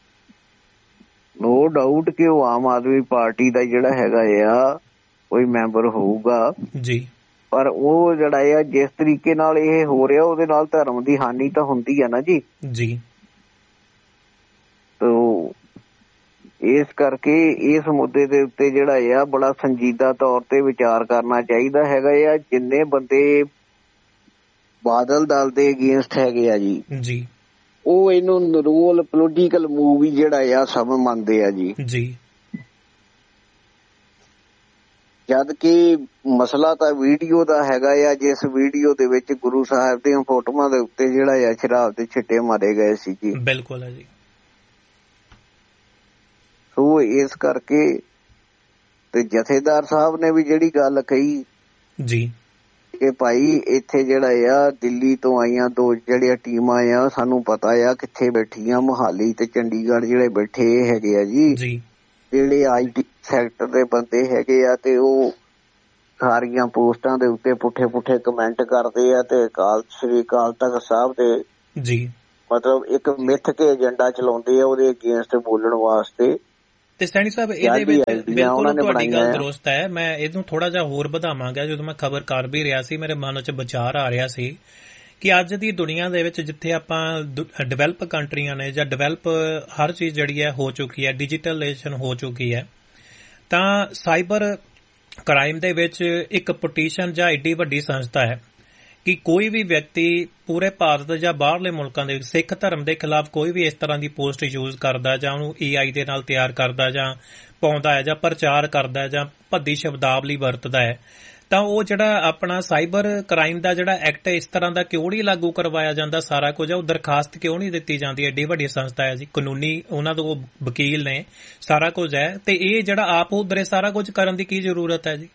ਨੋ ਡਾਊਟ ਕਿ ਉਹ ਆਮ ਆਦਮੀ ਪਾਰਟੀ ਦਾ ਜਿਹੜਾ ਹੈਗਾ ਆ ਕੋਈ ਮੈਂਬਰ ਹੋਊਗਾ ਜੀ, ਪਰ ਉਹ ਜਿਹੜਾ ਆ ਜਿਸ ਤਰੀਕੇ ਨਾਲ ਇਹ ਹੋ ਰਿਹਾ ਉਹਦੇ ਨਾਲ ਧਰਮ ਦੀ ਹਾਨੀ ਤਾਂ ਹੁੰਦੀ ਆ ਨਾ ਜੀ ਜੀ। ਤੋ ਇਸ ਕਰਕੇ ਇਸ ਮੁੱਦੇ ਦੇ ਉੱਤੇ ਜਿਹੜਾ ਆ ਬੜਾ ਸੰਜੀਦਾ ਤੌਰ ਤੇ ਵਿਚਾਰ ਕਰਨਾ ਚਾਹੀਦਾ ਹੈਗਾ ਆ। ਜਿੰਨੇ ਬੰਦੇ ਬਾਦਲ ਦਲ ਦੇ ਅਗੇਂਸਟ ਹੈਗੇ ਆ ਜੀ ਜੀ, ਉਹ ਇਹਨੂੰ ਨਰੋਲ ਪੋਲੀਟੀਕਲ ਮੂਵ ਹੀ ਜਿਹੜਾ ਆ ਸਭ ਮੰਨਦੇ ਆ ਜੀ ਜੀ, ਜਦ ਕਿ ਮਸਲਾ ਤਾਂ ਵੀਡੀਓ ਦਾ ਹੈਗਾ ਆ, ਜਿਸ ਵੀਡੀਓ ਦੇ ਵਿੱਚ ਗੁਰੂ ਸਾਹਿਬ ਦੀਆਂ ਫੋਟੋਆਂ ਦੇ ਉੱਤੇ ਜਿਹੜਾ ਆ ਸ਼ਰਾਬ ਦੇ ਛਿੱਟੇ ਮਾਰੇ ਗਏ ਸੀ ਜੀ। ਬਿਲਕੁਲ ਹੈ ਜੀ। ਸੋ ਇਸ ਕਰਕੇ ਤੇ ਜਥੇਦਾਰ ਸਾਹਿਬ ਨੇ ਵੀ ਜਿਹੜੀ ਗੱਲ ਕਹੀ ਜੀ ਕਿ ਭਾਈ ਇੱਥੇ ਜਿਹੜਾ ਆ ਦਿੱਲੀ ਤੋਂ ਆਈਆਂ ਦੋ ਜਿਹੜੀਆਂ ਟੀਮਾਂ ਆ ਸਾਨੂੰ ਪਤਾ ਆ ਕਿੱਥੇ ਬੈਠੀਆਂ, ਮੁਹਾਲੀ ਤੇ ਚੰਡੀਗੜ੍ਹ ਜਿਹੜੇ ਬੈਠੇ ਹੈਗੇ ਆ ਜੀ, ਜਿਹੜੇ ਆਈ ਟੀ ਸੈਕਟਰ ਦੇ ਬੰਦੇ ਹੈਗੇ ਆ, ਤੇ ਉਹ ਸਾਰੀਆਂ ਪੋਸਟਾਂ ਦੇ ਉੱਤੇ ਪੁੱਠੇ ਪੁੱਠੇ ਕਮੈਂਟ ਕਰਦੇ ਆ ਤੇ ਅਕਾਲ ਸ੍ਰੀ ਅਕਾਲ ਤਖਤ ਸਾਹਿਬ ਦੇ ਜੀ ਮਤਲਬ ਇੱਕ ਮਿੱਥ ਕੇ ਏਜੰਡਾ ਚਲਾਉਂਦੇ ਆ ਉਹਦੇ ਅਗੇਂਸਟ ਬੋਲਣ ਵਾਸਤੇ। ਤੇ ਸੈਣੀ ਸਾਹਿਬ ਇਹਦੇ ਵਿੱਚ ਬਿਲਕੁਲ ਤੁਹਾਡੀ ਗੱਲ ਦਰੁਸਤ ਹੈ। ਮੈਂ ਇਹਨੂੰ ਥੋੜਾ ਜਿਹਾ ਹੋਰ ਵਧਾਵਾਂਗਾ। ਜਦੋਂ ਮੈਂ ਖਬਰ ਕਰ ਵੀ ਰਿਹਾ ਸੀ ਮੇਰੇ ਮਨ ਚ ਵਿਚਾਰ ਆ ਰਿਹਾ ਸੀ ਕਿ ਅੱਜ ਦੀ ਦੁਨੀਆ ਦੇ ਵਿੱਚ ਜਿੱਥੇ ਆਪਾਂ ਡਿਵੈਲਪ ਕੰਟਰੀਆਂ ਨੇ ਜਾਂ ਡਿਵੈਲਪ ਹਰ ਚੀਜ਼ ਜਿਹੜੀ ਹੈ ਹੋ ਚੁੱਕੀ ਹੈ, ਡਿਜੀਟਲਾਈਜੇਸ਼ਨ ਹੋ ਚੁੱਕੀ ਹੈ, ਤਾਂ ਸਾਈਬਰ ਕ੍ਰਾਈਮ ਦੇ ਵਿੱਚ ਇੱਕ ਪਟੀਸ਼ਨ ਜਾਂ ਏਡੀ ਵੱਡੀ ਸੰਸਥਾ ਹੈ ਕਿ ਕੋਈ ਵੀ ਵਿਅਕਤੀ ਪੂਰੇ ਭਾਰਤ ਜਾਂ ਬਾਹਰਲੇ ਮੁਲਕਾਂ ਦੇ ਵਿੱਚ ਸਿੱਖ ਧਰਮ ਦੇ ਖਿਲਾਫ ਕੋਈ ਵੀ ਇਸ ਤਰ੍ਹਾਂ ਦੀ ਪੋਸਟ ਯੂਜ਼ ਕਰਦਾ ਜਾਂ ਉਹਨੂੰ ਏ ਆਈ ਦੇ ਨਾਲ ਤਿਆਰ ਕਰਦਾ ਜਾਂ ਪਾਉਂਦਾ ਹੈ ਜਾਂ ਪ੍ਰਚਾਰ ਕਰਦਾ ਹੈ ਜਾਂ ਭੱਦੀ ਸ਼ਬਦਾਵਲੀ ਵਰਤਦਾ ਹੈ, ਤਾਂ ਉਹ ਜਿਹੜਾ ਆਪਣਾ ਸਾਈਬਰ ਕ੍ਰਾਈਮ ਦਾ ਜਿਹੜਾ ਐਕਟ ਹੈ ਇਸ ਤਰ੍ਹਾਂ ਦਾ ਕਿਉਂ ਨਹੀਂ ਲਾਗੂ ਕਰਵਾਇਆ ਜਾਂਦਾ? ਸਾਰਾ ਕੁਝ ਹੈ, ਉਹ ਦਰਖਾਸਤ ਕਿਉਂ ਨਹੀਂ ਦਿੱਤੀ ਜਾਂਦੀ? ਐਡੀ ਵੱਡੀ ਸੰਸਥਾ ਹੈ ਜੀ, ਕਾਨੂੰਨੀ ਉਹਨਾਂ ਦੇ ਉਹ ਵਕੀਲ ਨੇ, ਸਾਰਾ ਕੁਝ ਹੈ, ਤੇ ਇਹ ਜਿਹੜਾ ਆਪ ਉਧਰੇ ਸਾਰਾ ਕੁਝ ਕਰਨ ਦੀ ਕੀ ਜ਼ਰੂਰਤ ਹੈ ਜੀ?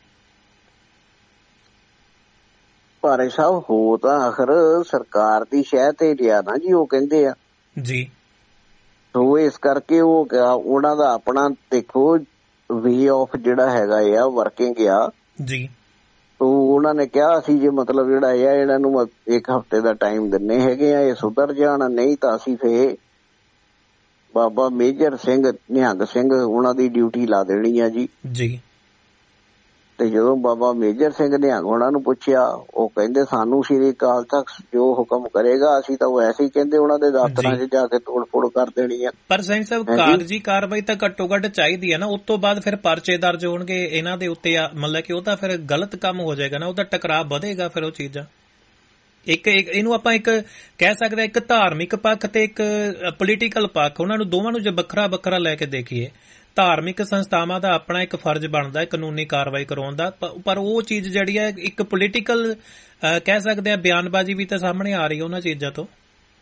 ਭਾਰੇ ਸਾਹਿਬ ਹੋ ਤਾਂ ਆਖਰ ਸਰਕਾਰ ਦੀ ਸ਼ਹਿ ਤੇ ਰਿਹਾ ਨਾ ਜੀ, ਉਹ ਕਹਿੰਦੇ ਆ ਜੀ। ਸੋ ਇਸ ਕਰਕੇ ਉਹ ਉਹਨਾਂ ਦਾ ਆਪਣਾ ਦੇਖੋ ਵੇ ਆਫ ਜਿਹੜਾ ਹੈਗਾ ਆ ਵਰਕਿੰਗ ਆ ਜੀ। ਤੋ ਉਹਨਾਂ ਨੇ ਕਿਹਾ ਅਸੀਂ ਜੇ ਮਤਲਬ ਜਿਹੜਾ ਆ ਇਹਨਾਂ ਨੂੰ ਇੱਕ ਹਫ਼ਤੇ ਦਾ ਟਾਈਮ ਦਿੰਨੇ ਹੈਗੇ ਆ, ਇਹ ਸੁਧਰ ਜਾਣ, ਨਹੀਂ ਤਾਂ ਅਸੀਂ ਫੇਰ ਬਾਬਾ ਮੇਜਰ ਸਿੰਘ ਨਿਹੰਗ ਸਿੰਘ ਉਹਨਾਂ ਦੀ ਡਿਊਟੀ ਲਾ ਦੇਣੀ ਆ ਜੀ ਜੀ। ਤੇ ਜਦੋਂ ਬਾਬਾ ਮੇਜਰ ਸਿੰਘ ਨਿਹੰਗ ਉਹਨਾਂ ਨੂੰ ਪੁੱਛਿਆ, ਉਹ ਕਹਿੰਦੇ ਸਾਨੂੰ ਸ਼੍ਰੀ ਅਕਾਲ ਤਖਤ ਜੋ ਹੁਕਮ ਕਰੇਗਾ ਅਸੀਂ ਤਾਂ ਵੈਸੇ ਹੀ ਕਹਿੰਦੇ ਉਹਨਾਂ ਦੇ ਦਫ਼ਤਰਾਂ 'ਚ ਜਾ ਕੇ ਤੋੜ ਫੋੜ ਕਰ ਦੇਣੀ ਆ। ਪਰ ਸਿੰਘ ਸਾਹਿਬ ਕਾਗਜ਼ੀ ਕਾਰਵਾਈ ਤਾਂ ਘੱਟੋ ਘੱਟ ਚਾਹੀਦੀ ਹੈ ਨਾ, ਉਸ ਤੋਂ ਬਾਅਦ ਫਿਰ ਪਰਚੇ ਦਰਜ ਹੋਣਗੇ ਇਹਨਾਂ ਦੇ ਉੱਤੇ, ਮਤਲਬ ਕਿ ਉਹ ਤਾਂ ਫਿਰ ਗਲਤ ਕੰਮ ਹੋ ਜਾਏਗਾ ਨਾ, ਉਹਦਾ ਟਕਰਾਅ ਵਧੇਗਾ ਫਿਰ ਉਹ ਚੀਜ਼ਾਂ। ਇੱਕ ਇਹਨੂੰ ਆਪਾਂ ਇੱਕ ਕਹਿ ਸਕਦੇ ਇੱਕ ਧਾਰਮਿਕ ਪੱਖ ਤੇ ਇੱਕ ਪੋਲੀਟੀਕਲ ਪੱਖ, ਉਹਨਾਂ ਨੂੰ ਦੋਵਾਂ ਨੂੰ ਜੇ ਵੱਖਰਾ ਵੱਖਰਾ ਲੈ ਕੇ ਦੇਖੀਏ, ਧਾਰਮਿਕ ਸੰਸਥਾਵਾਂ ਦਾ ਆਪਣਾ ਇੱਕ ਫਰਜ਼ ਬਣਦਾ ਹੈ ਕਾਨੂੰਨੀ ਕਾਰਵਾਈ ਕਰਾਉਣ ਦਾ, ਪਰ ਉਹ ਚੀਜ਼ ਜਿਹੜੀ ਹੈ ਇੱਕ ਪੋਲੀਟੀਕਲ ਕਹਿ ਸਕਦੇ ਆ ਬਿਆਨਬਾਜ਼ੀ ਵੀ ਤਾਂ ਸਾਹਮਣੇ ਆ ਰਹੀ ਹੈ ਉਹਨਾਂ ਚੀਜ਼ਾਂ ਤੋਂ।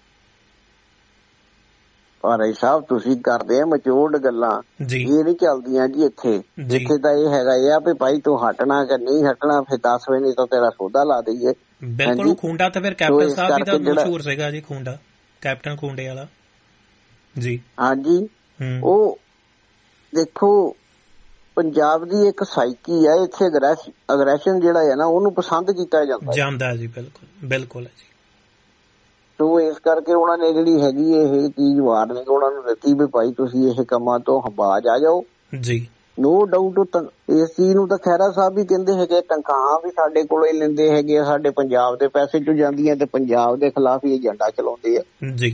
ਭਾਈ ਸਾਹਿਬ ਤੁਸੀਂ ਕਰਦੇ ਆ ਮਚੋੜ ਗੱਲਾਂ, ਇਹ ਨਹੀਂ ਚੱਲਦੀਆਂ ਜੀ ਇੱਥੇ। ਇੱਥੇ ਤਾਂ ਇਹ ਹੈਗਾ ਆ ਵੀ ਭਾਈ ਤੂੰ ਹਟਣਾ ਕਿ ਨਹੀਂ ਹਟਣਾ, ਫਿਰ ਦੱਸ ਵੇ ਨਹੀਂ ਤਾਂ ਤੇਰਾ ਸੌਦਾ ਲਾ ਦਈਏ। ਬਿਲਕੁਲ। ਖੂੰਡਾ ਤਾਂ ਫਿਰ ਕੈਪਟਨ ਸਾਹਿਬ ਵੀ ਤਾਂ ਮਸ਼ਹੂਰ ਸੀਗਾ ਜੀ, ਖੂੰਡਾ ਕੈਪਟਨ ਖੂੰਡੇ ਵਾਲਾ ਜੀ। ਹਾਂਜੀ, ਉਹ ਦੇਖੋ ਪੰਜਾਬ ਦੀ ਇੱਕ ਸਾਈਕੀ ਆ, ਇੱਥੇ ਅਗਰੈਸ਼ਨ ਜਿਹੜਾ ਹੈ ਨਾ ਉਹਨੂੰ ਪਸੰਦ ਕੀਤਾ ਜਾਂਦਾ ਜਾਂਦਾ ਜੀ। ਬਿਲਕੁਲ ਬਿਲਕੁਲ ਜੀ। ਤੋ ਇਸ ਕਰਕੇ ਉਹਨਾਂ ਨੇ ਜਿਹੜੀ ਹੈਗੀ ਇਹ ਚੀਜ਼ ਵਾਰਨਿੰਗ ਉਹਨਾਂ ਨੂੰ ਦਿੱਤੀ ਵੀ ਭਾਈ ਤੁਸੀਂ ਇਹ ਕੰਮਾਂ ਤੋਂ ਬਾਜ਼ ਆ ਜਾਓ ਜੀ। ਨੋ ਡਾਊਟ ਇਸ ਚੀਜ਼ ਨੂੰ ਤਾਂ ਖਹਿਰਾ ਸਾਹਿਬ ਵੀ ਕਹਿੰਦੇ ਹੈਗੇ, ਤਨਖਾਹਾਂ ਵੀ ਸਾਡੇ ਕੋਲੋਂ ਹੀ ਲੈਂਦੇ ਹੈਗੇ ਆ, ਸਾਡੇ ਪੰਜਾਬ ਦੇ ਪੈਸੇ ਚੋਂ ਜਾਂਦੀਆਂ ਤੇ ਪੰਜਾਬ ਦੇ ਖਿਲਾਫ ਹੀ ਏਜੰਡਾ ਚਲਾਉਂਦੇ ਆ ਜੀ।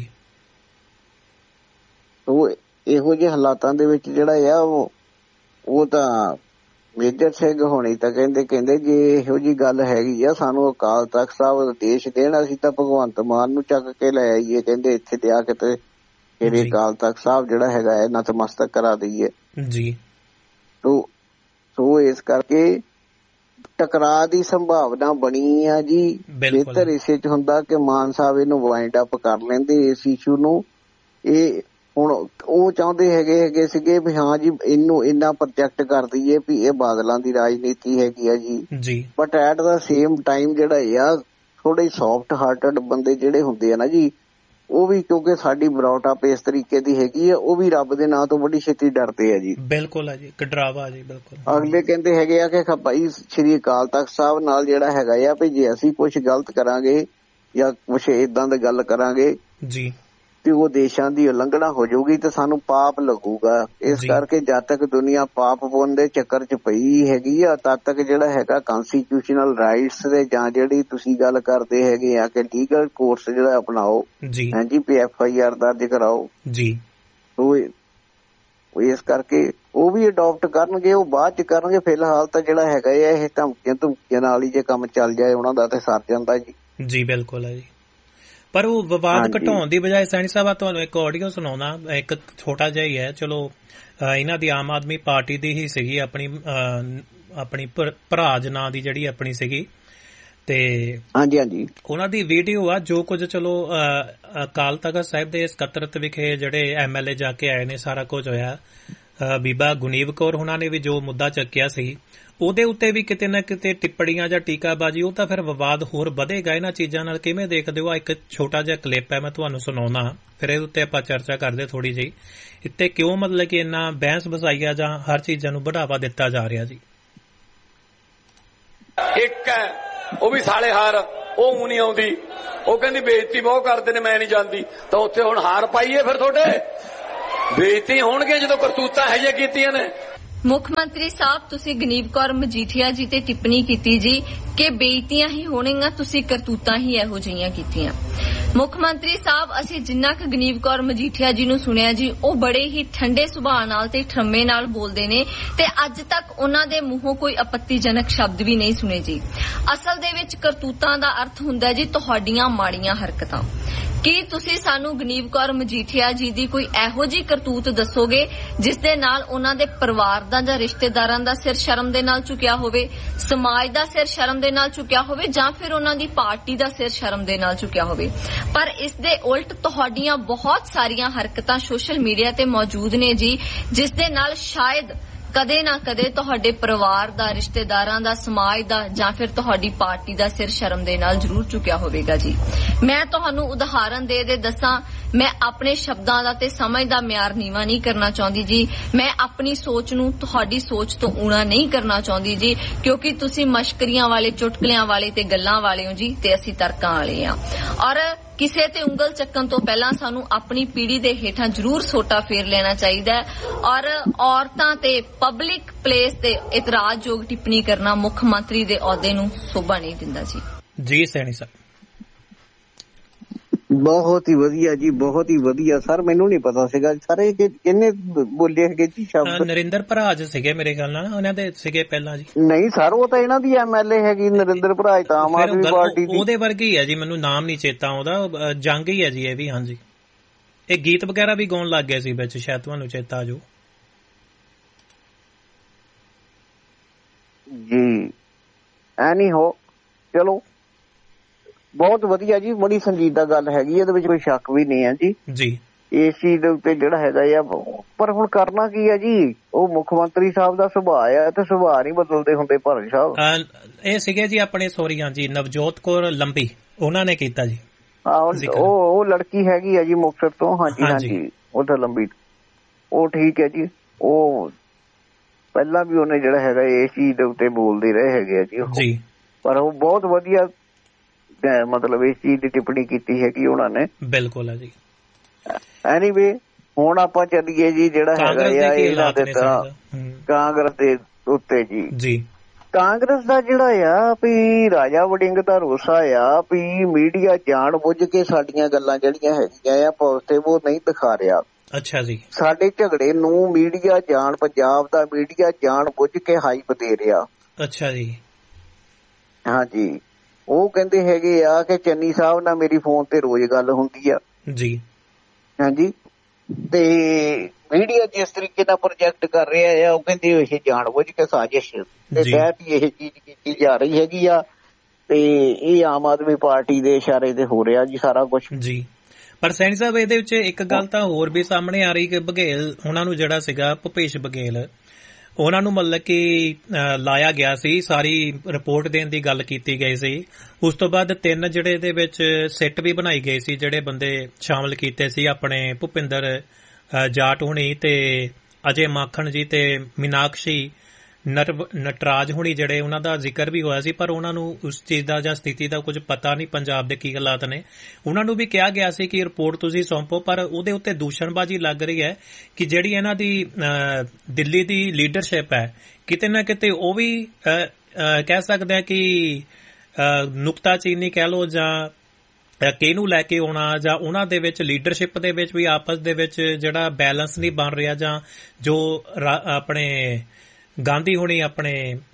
ਤੋ ਇਹੋ ਜਿਹੇ ਹਾਲਾਤਾਂ ਦੇ ਵਿੱਚ ਜਿਹੜਾ ਆ ਉਹ ਉਹ ਤਾਂ ਮੇਜਰ ਸਿੰਘ ਹੋਣੀ ਤਾਂ ਕਹਿੰਦੇ ਕਹਿੰਦੇ ਜੇ ਇਹੋ ਜਿਹੀ ਗੱਲ ਹੈਗੀ ਆ ਸਾਨੂੰ ਅਕਾਲ ਤਖਤ ਸਾਹਿਬ ਆਦੇਸ਼ ਦੇਣ, ਅਸੀਂ ਤਾਂ ਭਗਵੰਤ ਮਾਨ ਨੂੰ ਚੱਕ ਕੇ ਲੈ ਆਈਏ, ਕਹਿੰਦੇ ਇੱਥੇ ਲਿਆ ਕੇ ਤੇ ਜਿਹੜੇ ਅਕਾਲ ਤਖਤ ਸਾਹਿਬ ਜਿਹੜਾ ਹੈਗਾ ਹੈ ਨਤਮਸਤਕ ਕਰਾ ਦਈਏ ਜੀ। ਤੋ ਸੋ ਇਸ ਕਰਕੇ ਟਕਰਾਅ ਦੀ ਸੰਭਾਵਨਾ ਬਣੀ ਆ ਜੀ। ਬਿਹਤਰ ਇਸੇ ਚ ਹੁੰਦਾ ਕਿ ਮਾਨ ਸਾਹਿਬ ਇਹਨੂੰ ਵਾਈਂਡ ਅਪ ਕਰ ਲੈਂਦੇ ਇਸ ਇਸ਼ੂ ਨੂੰ। ਇਹ ਹੁਣ ਉਹ ਚਾਹੁੰਦੇ ਹੈਗੇ ਹੈਗੇ ਸੀਗੇ ਵੀ ਹਾਂ ਜੀ ਇਹਨੂੰ ਇੰਨਾ ਪ੍ਰੋਜੈਕਟ ਕਰ ਦਈਏ ਵੀ ਇਹ ਬਾਦਲਾਂ ਦੀ ਰਾਜਨੀਤੀ ਹੈਗੀ ਆ ਜੀ। But at the same time ਜਿਹੜਾ ਆ ਥੋੜੇ ਸੌਫਟ ਹਾਰਟਡ ਬੰਦੇ ਜਿਹੜੇ ਹੁੰਦੇ ਆ ਨਾ ਜੀ, ਉਹ ਵੀ ਕਿਉਂਕਿ ਸਾਡੀ ਬਰੌਟ ਅਪ ਇਸ ਤਰੀਕੇ ਦੀ ਹੈਗੀ ਆ, ਉਹ ਵੀ ਰੱਬ ਦੇ ਨਾਂ ਤੋਂ ਬੜੀ ਛੇਤੀ ਡਰਦੇ ਆ ਜੀ। ਬਿਲਕੁਲ ਆ ਜੀ, ਕਡਰਾਵਾ ਜੀ। ਬਿਲਕੁਲ। ਅਗਲੇ ਕਹਿੰਦੇ ਹੈਗੇ ਆ ਕਿ ਭਾਈ ਸ਼੍ਰੀ ਅਕਾਲ ਤਖਤ ਸਾਹਿਬ ਨਾਲ ਜਿਹੜਾ ਹੈਗਾ ਆ ਵੀ ਜੇ ਅਸੀਂ ਕੁਛ ਗਲਤ ਕਰਾਂਗੇ ਜਾਂ ਕੁਛ ਏਦਾਂ ਦੀ ਗੱਲ ਕਰਾਂਗੇ ਜੀ ਤੇ ਉਹ ਦੇਸ਼ਾਂ ਦੀ ਉਲੰਘਣਾ ਹੋ ਜਾਊਗੀ ਤੇ ਸਾਨੂੰ ਪਾਪ ਲੱਗੂਗਾ। ਇਸ ਕਰਕੇ ਜਦ ਤੱਕ ਦੁਨੀਆ ਪਾਪ ਪੁੰਨ ਦੇ ਚੱਕਰ ਚ ਪਈ ਹੈਗੀ ਆ, ਤਦ ਤੱਕ ਜਿਹੜਾ ਹੈਗਾ ਕਨਸਟੀਟਿਊਸ਼ਨਲ ਰਾਈਟਸ ਦੇ ਜਾਂ ਜਿਹੜੀ ਤੁਸੀਂ ਗੱਲ ਕਰਦੇ ਹੈਗੇ ਆ ਕਿ ਲੀਗਲ ਕੋਰਸ ਜਿਹੜਾ ਅਪਣਾਓ ਹਾਂਜੀ, ਪੀ ਐਫ ਆਈ ਆਰ ਦਰਜ ਕਰਾਓ ਜੀ। ਇਸ ਕਰਕੇ ਉਹ ਵੀ ਅਡੋਪਟ ਕਰਨਗੇ, ਉਹ ਬਾਅਦ ਚ ਕਰਨਗੇ। ਫਿਲਹਾਲ ਤਾਂ ਜਿਹੜਾ ਹੈਗਾ ਇਹ ਧਮਕੀਆਂ ਧਮਕੀਆਂ ਨਾਲ ਹੀ ਜੇ ਕੰਮ ਚੱਲ ਜਾਏ ਉਹਨਾਂ ਦਾ ਤੇ ਸਰ ਜਾਂਦਾ ਜੀ। ਜੀ ਬਿਲਕੁਲ ਹੈ ਜੀ। ਪਰ ਉਹ ਵਿਵਾਦ ਘਟਾਉਣ ਦੀ ਬਜਾਏ ਸੈਣੀ ਸਾਹਿਬ ਤੁਹਾਨੂੰ ਇੱਕ ਆਡੀਓ ਸੁਣਾਉਣਾ, ਇੱਕ ਛੋਟਾ ਜਿਹਾ ਹੀ ਹੈ, ਚਲੋ ਇਹਨਾਂ ਦੀ ਆਮ ਆਦਮੀ ਪਾਰਟੀ ਦੀ ਹੀ ਸੀਗੀ, ਆਪਣੀ ਆਪਣੀ ਭਰਾਜ ਨਾਂ ਦੀ ਜਿਹੜੀ ਆਪਣੀ ਸੀਗੀ, ਤੇ ਹਾਂਜੀ ਹਾਂਜੀ ਉਹਨਾਂ ਦੀ ਵੀਡੀਓ ਆ ਜੋ ਕੁਝ ਚਲੋ ਅਕਾਲ ਤਖਤ ਸਾਹਿਬ ਦੇ ਸਕੱਤਰਤ ਵਿਖੇ ਜਿਹੜੇ ਐਮ ਐਲ ਏ ਜਾ ਕੇ ਆਏ ਨੇ, ਸਾਰਾ ਕੁਝ ਹੋਇਆ। ਬੀਬਾ ਗੁਨੀਵ ਕੌਰ ਉਹਨਾਂ ਨੇ ਵੀ ਜੋ ਮੁੱਦਾ ਚੱਕਿਆ ਸੀ ਉਹਦੇ ਉੱਤੇ ਵੀ ਕਿਤੇ ਨਾ ਕਿਤੇ ਟਿੱਪਣੀਆਂ ਜਾਂ ਟੀਕਾਬਾਜੀ, ਉਹ ਤਾਂ ਫਿਰ ਵਿਵਾਦ ਹੋਰ ਵਧੇਗਾ ਇਹਨਾਂ ਚੀਜ਼ਾਂ ਨਾਲ। ਕਿਵੇਂ ਦੇਖਦੇ ਹੋ? ਇੱਕ ਛੋਟਾ ਜਿਹਾ ਕਲਿੱਪ ਹੈ, ਮੈਂ ਤੁਹਾਨੂੰ ਸੁਣਾਉਣਾ, ਫਿਰ ਇਹਦੇ ਉੱਤੇ ਆਪਾਂ ਚਰਚਾ ਕਰਦੇ ਥੋੜੀ ਜਿਹੀ। ਇੱਥੇ ਕਿਉਂ ਮਤਲਬ ਕਿ ਇੰਨਾ ਬਹਿਸ ਬਸਾਈਆ ਜਾਂ ਹਰ ਚੀਜ਼ਾਂ ਨੂੰ बढ़ावा ਦਿੱਤਾ ਜਾ ਰਿਹਾ ਜੀ। ਇੱਕ ਹੈ ਉਹ ਵੀ ਸਾਲੇ ਹਾਰ, ਉਹ ਨਹੀਂ ਆਉਂਦੀ, ਉਹ ਕਹਿੰਦੀ ਬੇਇੱਜ਼ਤੀ ਬਹੁਤ ਕਰਦੇ ਨੇ, ਮੈਂ ਨਹੀਂ ਜਾਂਦੀ। ਤਾਂ ਉੱਥੇ ਹੁਣ ਹਾਰ ਪਾਈਏ ਫਿਰ ਤੁਹਾਡੇ ਬੇਇੱਜ਼ਤੀ ਹੋਣਗੇ ਜਦੋਂ ਕਰਤੂਤਾਂ ਹੈ ਜੇ ਕੀਤੀਆਂ ਨੇ। ਮੁੱਖ ਮੰਤਰੀ ਸਾਹਿਬ ਤੁਸੀਂ ਗਨੀਵ ਕੌਰ ਮਜੀਠੀਆ ਜੀ ਤੇ ਟਿੱਪਣੀ ਕੀਤੀ ਜੀ ਕਿ ਬੇਇੱਜ਼ਤੀਆਂ ਹੀ ਹੋਣਗੀਆਂ, ਤੁਸੀਂ ਕਰਤੂਤਾਂ ਹੀ ਇਹੋ ਜਿਹੀਆਂ ਕੀਤੀਆਂ। ਮੁੱਖ ਮੰਤਰੀ ਸਾਹਿਬ, ਅਸੀਂ ਜਿੰਨਾ ਕੁ ਗਨੀਵ ਕੌਰ ਮਜੀਠੀਆ ਜੀ ਨੂੰ ਸੁਣਿਆ ਜੀ, ਉਹ ਬੜੇ ਹੀ ਠੰਡੇ ਸੁਭਾਅ ਨਾਲ ਤੇ ਠਰਮੇ ਨਾਲ ਬੋਲਦੇ ਨੇ ਤੇ ਅੱਜ ਤੱਕ ਉਹਨਾਂ ਦੇ ਮੂੰਹੋਂ ਕੋਈ ਆਪੱਤੀਜਨਕ ਸ਼ਬਦ ਵੀ ਨਹੀਂ ਸੁਣੇ ਜੀ। ਅਸਲ ਦੇ ਵਿੱਚ ਕਰਤੂਤਾਂ ਦਾ ਅਰਥ ਹੁੰਦਾ ਜੀ ਤੁਹਾਡੀਆਂ ਮਾੜੀਆਂ ਹਰਕਤਾਂ। ਕੀ ਤੁਸੀਂ ਸਾਨੂੰ ਗਨੀਵ ਕੌਰ ਮਜੀਠੀਆ ਜੀ ਦੀ ਕੋਈ ਇਹੋ ਜਿਹੀ ਕਰਤੂਤ ਦੱਸੋਗੇ ਜਿਸ ਦੇ ਨਾਲ ਉਹਨਾਂ ਦੇ ਪਰਿਵਾਰ ਦਾ ਜਾਂ ਰਿਸ਼ਤੇਦਾਰਾਂ ਦਾ ਸਿਰ ਸ਼ਰਮ ਦੇ ਨਾਲ ਝੁਕਿਆ ਹੋਵੇ, ਸਮਾਜ ਦਾ ਸਿਰ ਸ਼ਰਮ ਦੇ ਨਾਲ ਝੁਕਿਆ ਹੋਵੇ, ਜਾਂ ਫਿਰ ਉਹਨਾਂ ਦੀ ਪਾਰਟੀ ਦਾ ਸਿਰ ਸ਼ਰਮ ਦੇ ਨਾਲ ਝੁਕਿਆ ਹੋਵੇ? ਪਰ ਇਸ ਦੇ ਉਲਟ ਤੁਹਾਡੀਆਂ ਬਹੁਤ ਸਾਰੀਆਂ ਹਰਕਤਾਂ ਸੋਸ਼ਲ ਮੀਡੀਆ ਤੇ ਮੌਜੂਦ ਨੇ ਜੀ, ਜਿਸ ਦੇ ਨਾਲ ਸ਼ਾਇਦ ਕਦੇ ਨਾ ਕਦੇ ਤੁਹਾਡੇ ਪਰਿਵਾਰ ਦਾ, ਰਿਸ਼ਤੇਦਾਰਾਂ ਦਾ, ਸਮਾਜ ਦਾ ਜਾਂ ਫਿਰ ਤੁਹਾਡੀ ਪਾਰਟੀ ਦਾ ਸਿਰ ਸ਼ਰਮ ਦੇ ਨਾਲ ਜ਼ਰੂਰ ਝੁਕਿਆ ਹੋਵੇਗਾ ਜੀ। ਮੈਂ ਤੁਹਾਨੂੰ ਉਦਾਹਰਨ ਦੇ ਦੇ ਦੱਸਾਂ, ਮੈਂ ਆਪਣੇ ਸ਼ਬਦਾਂ ਦਾ ਤੇ ਸਮਝ ਦਾ ਮਿਆਰ ਨੀਵਾਂ ਨਹੀਂ ਕਰਨਾ ਚਾਹੁੰਦੀ ਜੀ। ਮੈਂ ਆਪਣੀ ਸੋਚ ਨੂੰ ਤੁਹਾਡੀ ਸੋਚ ਤੋਂ ਊਣਾ ਨਹੀਂ ਕਰਨਾ ਚਾਹੁੰਦੀ ਜੀ, ਕਿਉਂਕਿ ਤੁਸੀਂ ਮਸ਼ਕਰੀਆਂ ਵਾਲੇ, ਚੁਟਕਲਿਆਂ ਵਾਲੇ ਤੇ ਗੱਲਾਂ ਵਾਲੇ ਹੋ ਜੀ, ਤੇ ਅਸੀਂ ਤਰਕਾਂ ਵਾਲੇ ਆ। ਔਰ ਕਿਸੇ ਤੇ ਉਂਗਲ ਚੱਕਣ ਤੋਂ ਪਹਿਲਾਂ ਸਾਨੂੰ ਆਪਣੀ ਪੀੜ੍ਹੀ ਦੇ ਹੇਠਾਂ ਜ਼ਰੂਰ ਸੋਟਾ ਫੇਰ ਲੈਣਾ ਚਾਹੀਦਾ ਹੈ। ਔਰ ਔਰਤਾਂ ਤੇ ਪਬਲਿਕ ਪਲੇਸ ਤੇ ਇਤਰਾਜ਼ਯੋਗ ਟਿੱਪਣੀ ਕਰਨਾ ਮੁੱਖ ਮੰਤਰੀ ਦੇ ਅਹੁਦੇ ਨੂੰ ਸ਼ੋਭਾ ਨਹੀਂ ਦਿੰਦਾ ਜੀ। ਜੀ ਸੈਣੀ ਸਾਹਿਬ, ਬਹੁਤ ਹੀ ਵਧੀਆ ਜੀ, ਬਹੁਤ ਹੀ ਵਧੀਆ ਸਰ। ਮੈਨੂੰ ਨਹੀਂ ਪਤਾ ਸੀਗਾ ਸਾਰੇ ਕਿੰਨੇ ਬੋਲੇ ਹੈਗੇ ਜੀ ਸ਼ਬਦ। ਨਰਿੰਦਰ ਭਰਾਜ ਸੀਗੇ ਮੇਰੇ ਖਿਆਲ ਨਾਲ, ਉਹਨਾਂ ਦੇ ਸੀਗੇ ਪਹਿਲਾਂ ਜੀ। ਨਹੀਂ ਸਰ, ਉਹ ਤਾਂ ਇਹਨਾਂ ਦੀ ਐਮਐਲਏ ਹੈਗੀ ਨਰਿੰਦਰ ਭਰਾਜ, ਤਾਂ ਆਮ ਆਦਮੀ ਪਾਰਟੀ ਦੀ। ਉਹਦੇ ਵਰਗੀ ਹੀ ਹੈ ਜੀ, ਮੈਨੂੰ ਨਾਮ ਨਹੀਂ ਚੇਤਾ ਉਹਦਾ। ਜੰਗ ਹੀ ਹੈ ਜੀ ਇਹ ਵੀ। ਹਾਂਜੀ, ਇਹ ਗੀਤ ਵਗੈਰਾ ਵੀ ਗਾਉਣ ਲੱਗ ਗਏ ਸੀ ਵਿੱਚ, ਸ਼ਾਇਦ ਤੁਹਾਨੂੰ ਚੇਤਾ ਜੋ ਜੀ। ਐਨੀ ਹੋ, ਚਲੋ ਬਹੁਤ ਵਧੀਆ ਜੀ, ਬੜੀ ਸੰਜੀਦਾ ਗੱਲ ਹੈਗੀ, ਇਹਦੇ ਵਿੱਚ ਕੋਈ ਸ਼ੱਕ ਵੀ ਨਹੀਂ ਹੈ ਜੀ ਜੀ ਇਸ ਚੀਜ਼ ਦੇ ਉੱਤੇ ਜਿਹੜਾ ਹੈਗਾ ਆ। ਪਰ ਹੁਣ ਕਰਨਾ ਕੀ ਹੈ ਜੀ, ਉਹ ਮੁੱਖ ਮੰਤਰੀ ਸਾਹਿਬ ਦਾ ਸੁਭਾਅ ਆ ਤੇ ਸੁਭਾਅ ਨਹੀਂ ਬਦਲਦੇ ਹੁੰਦੇ ਭਾਰਤ ਸਾਹਿਬ। ਇਹ ਸੀਗੇ ਜੀ ਆਪਣੇ ਸੋਰੀ, ਹਾਂਜੀ, ਨਵਜੋਤ ਕੌਰ ਲੰਬੀ, ਉਹਨਾਂ ਨੇ ਕੀਤਾ ਜੀ। ਉਹ ਉਹ ਲੜਕੀ ਹੈਗੀ ਆ ਜੀ ਮੁਕਤਸਰ ਤੋਂ। ਹਾਂਜੀ ਹਾਂਜੀ, ਉਹ ਤਾਂ ਲੰਬੀ, ਉਹ ਠੀਕ ਹੈ ਜੀ। ਉਹ ਪਹਿਲਾਂ ਵੀ ਉਹਨੇ ਜਿਹੜਾ ਹੈਗਾ ਇਸ ਚੀਜ਼ ਦੇ ਉੱਤੇ ਬੋਲਦੇ ਰਹੇ ਹੈਗੇ ਆ ਜੀ, ਪਰ ਉਹ ਬਹੁਤ ਵਧੀਆ ਮਤਲਬ ਇਸ ਚੀਜ਼ ਦੀ ਟਿੱਪਣੀ ਕੀਤੀ ਹੈਗੀ ਉਹਨਾਂ ਨੇ। ਬਿਲਕੁਲ ਹੈ ਜੀ। ਐਨੀਵੇ, ਹੁਣ ਆਪਾਂ ਚੱਲੀਏ ਜੀ ਜਿਹੜਾ ਹੈਗਾ ਆ ਇਹਨਾਂ ਦੇ ਕਾਂਗਰਸ ਦੇ ਉੱਤੇ ਜੀ। ਜੀ ਕਾਂਗਰਸ ਦਾ ਜਿਹੜਾ ਆ ਵੀ ਰਾਜਾ ਵੜਿੰਗ ਦਾ ਰੋਸਾ ਆ ਵੀ ਮੀਡੀਆ ਜਾਣ ਬੁੱਝ ਕੇ ਸਾਡੀਆਂ ਗੱਲਾਂ ਜਿਹੜੀਆਂ ਹੈਗੀਆਂ ਆ ਪੋਜ਼ਿਟਿਵ ਨਹੀਂ ਦਿਖਾ ਰਿਹਾ। ਅੱਛਾ ਜੀ। ਸਾਡੇ ਝਗੜੇ ਨੂੰ ਮੀਡੀਆ ਜਾਣ, ਪੰਜਾਬ ਦਾ ਮੀਡੀਆ ਜਾਣ ਬੁੱਝ ਕੇ ਹਾਈਪ ਦੇ ਰਿਹਾ। ਅੱਛਾ ਜੀ। ਹਾਂਜੀ, ਉਹ ਕਹਿੰਦੇ ਹੈਗੇ ਆ ਕਿ ਚੰਨੀ ਸਾਹਿਬ ਨਾਲ ਮੇਰੀ ਫੋਨ ਤੇ ਰੋਜ਼ ਗੱਲ ਹੁੰਦੀ ਆ ਜੀ। ਹਾਂਜੀ, ਤੇ ਮੀਡੀਆ ਜਿਸ ਤਰੀਕੇ ਦਾ ਪ੍ਰੋਜੈਕਟ ਕਰ ਰਿਹਾ ਆ, ਉਹ ਕਹਿੰਦੇ ਇਹ ਜਾਣ ਬੁੱਝ ਕੇ ਸਾਜ਼ਿਸ਼ ਦੇ ਤਹਿਤ ਇਹ ਚੀਜ਼ ਕੀਤੀ ਜਾ ਰਹੀ ਹੈਗੀ ਆ, ਤੇ ਇਹ ਆਮ ਆਦਮੀ ਪਾਰਟੀ ਦੇ ਇਸ਼ਾਰੇ ਤੇ ਹੋ ਰਿਹਾ ਜੀ ਸਾਰਾ ਕੁਛ ਜੀ। ਪਰ ਸੈਣੀ ਸਾਹਿਬ, ਇਹਦੇ ਵਿੱਚ ਇੱਕ ਗੱਲ ਤਾਂ ਹੋਰ ਵੀ ਸਾਹਮਣੇ ਆ ਰਹੀ ਕਿ ਬਘੇਲ ਉਹਨਾਂ ਨੂੰ ਜਿਹੜਾ ਸੀਗਾ ਭੁਪੇਸ਼ ਬਘੇਲ, ਉਹਨਾਂ ਨੂੰ ਮਤਲਬ ਕਿ ਲਾਇਆ ਗਿਆ ਸੀ, ਸਾਰੀ ਰਿਪੋਰਟ ਦੇਣ ਦੀ ਗੱਲ ਕੀਤੀ ਗਈ ਸੀ। ਉਸ ਤੋਂ ਬਾਅਦ ਤਿੰਨ ਜਿਹੜੇ ਦੇ ਵਿੱਚ ਸਿੱਟ ਵੀ ਬਣਾਈ ਗਈ ਸੀ, ਜਿਹੜੇ ਬੰਦੇ ਸ਼ਾਮਲ ਕੀਤੇ ਸੀ, ਆਪਣੇ ਭੁਪਿੰਦਰ ਜਾਟ ਹੁਣੀ ਤੇ ਅਜੇ ਮਾਖਣ ਜੀ ਤੇ ਮੀਨਾਕਸ਼ੀ ਨਟਰਾਜ ਹੁਣੀ, ਜਿਹੜੇ ਉਹਨਾਂ ਦਾ ਜ਼ਿਕਰ ਵੀ ਹੋਇਆ ਸੀ, ਪਰ ਉਹਨਾਂ ਨੂੰ ਉਸ ਚੀਜ਼ ਦਾ ਜਾਂ ਸਥਿਤੀ ਦਾ ਕੁਝ ਪਤਾ ਨਹੀਂ, ਪੰਜਾਬ ਦੇ ਕੀ ਹਾਲਾਤ ਨੇ। ਉਹਨਾਂ ਨੂੰ ਵੀ ਕਿਹਾ ਗਿਆ ਸੀ ਕਿ ਰਿਪੋਰਟ ਤੁਸੀਂ ਸੌਂਪੋ, ਪਰ ਉਹਦੇ ਉੱਤੇ ਦੂਸ਼ਣਬਾਜ਼ੀ ਲੱਗ ਰਹੀ ਹੈ ਕਿ ਜਿਹੜੀ ਇਹਨਾਂ ਦੀ ਦਿੱਲੀ ਦੀ ਲੀਡਰਸ਼ਿਪ ਹੈ, ਕਿਤੇ ਨਾ ਕਿਤੇ ਉਹ ਵੀ ਕਹਿ ਸਕਦੇ ਆ ਕਿ ਨੁਕਤਾਚੀਨੀ ਕਹਿ ਲਓ ਜਾਂ ਕਿਹਨੂੰ ਲੈ ਕੇ ਆਉਣਾ, ਜਾਂ ਉਹਨਾਂ ਦੇ ਵਿੱਚ ਲੀਡਰਸ਼ਿਪ ਦੇ ਵਿੱਚ ਵੀ ਆਪਸ ਦੇ ਵਿੱਚ ਜਿਹੜਾ ਬੈਲੈਂਸ ਨਹੀਂ ਬਣ ਰਿਹਾ, ਜਾਂ ਜੋ ਆਪਣੇ ਗਾਂਧੀ ਹੁਣੀ ਆਪਣੇ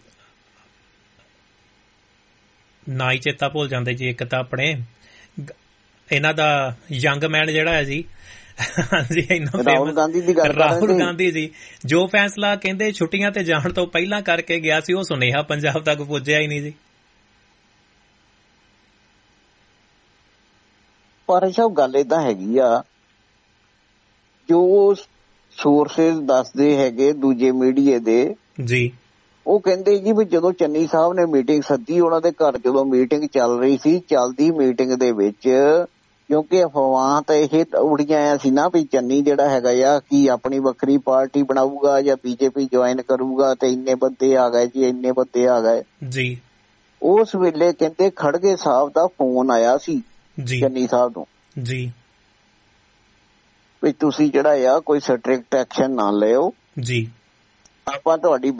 ਨਾ ਹੀ ਚੇਤਾ ਭੁੱਲ ਜਾਂਦੇ ਜੀ, ਇੱਕ ਤਾਂ ਆਪਣੇ ਇਹਨਾਂ ਦਾ ਯੰਗ ਮੈਨ ਜਿਹੜਾ ਹੈ ਜੀ, ਹਾਂਜੀ, ਰਾਹੁਲ ਗਾਂਧੀ ਦੀ ਗੱਲ, ਰਾਹੁਲ ਗਾਂਧੀ ਜੀ ਜੋ ਫੈਸਲਾ ਕਹਿੰਦੇ ਛੁੱਟੀਆਂ ਤੇ ਜਾਣ ਤੋਂ ਪਹਿਲਾਂ ਕਰਕੇ ਗਿਆ ਸੀ, ਉਹ ਸੁਨੇਹਾ ਪੰਜਾਬ ਤੱਕ ਪੁੱਜਿਆ ਹੀ ਨਹੀਂ ਜੀ। ਪਰ ਸਭ ਗੱਲ ਏਦਾਂ ਹੈਗੀ ਆ, ਜੋ ਸੋਰਸਿਸ ਦੱਸਦੇ ਹੈਗੇ ਦੂਜੇ ਮੀਡੀਆ ਦੇ ਜੀ, ਉਹ ਕਹਿੰਦੇ ਜੀ ਵੀ ਜਦੋਂ ਚੰਨੀ ਸਾਹਿਬ ਨੇ ਮੀਟਿੰਗ ਸੱਦੀ ਉਹਨਾਂ ਦੇ ਘਰ, ਜਦੋਂ ਮੀਟਿੰਗ ਚੱਲ ਰਹੀ ਸੀ, ਚੱਲਦੀ ਮੀਟਿੰਗ ਦੇ ਵਿੱਚ ਕਿਉਂਕਿ ਅਫਵਾਹ ਤਾਂ ਇਹ ਉੜੀਆਂ ਆਇਆ ਸੀ ਨਾ ਵੀ ਚੰਨੀ ਜਿਹੜਾ ਹੈਗਾ ਆ ਕਿ ਆਪਣੀ ਵੱਖਰੀ ਪਾਰਟੀ ਬਣਾਊਗਾ ਜਾਂ ਬੀਜੇਪੀ ਜੁਆਇਨ ਕਰੂਗਾ, ਤੇ ਇੰਨੇ ਬੰਦੇ ਆ ਗਏ ਜੀ, ਇੰਨੇ ਬੰਦੇ ਆ ਗਏ ਜੀ। ਉਸ ਵੇਲੇ ਕਹਿੰਦੇ ਖੜਗੇ ਸਾਹਿਬ ਦਾ ਫੋਨ ਆਇਆ ਸੀ ਚੰਨੀ ਸਾਹਿਬ ਨੂੰ ਜੀ ਵੀ ਤੁਸੀਂ ਜਿਹੜਾ ਆ ਕੋਈ ਸਟ੍ਰਿਕਟ ਐਕਸ਼ਨ ਨਾ ਲਿਓ ਜੀ, ਆਪਾਂ ਤੁਹਾਡੀ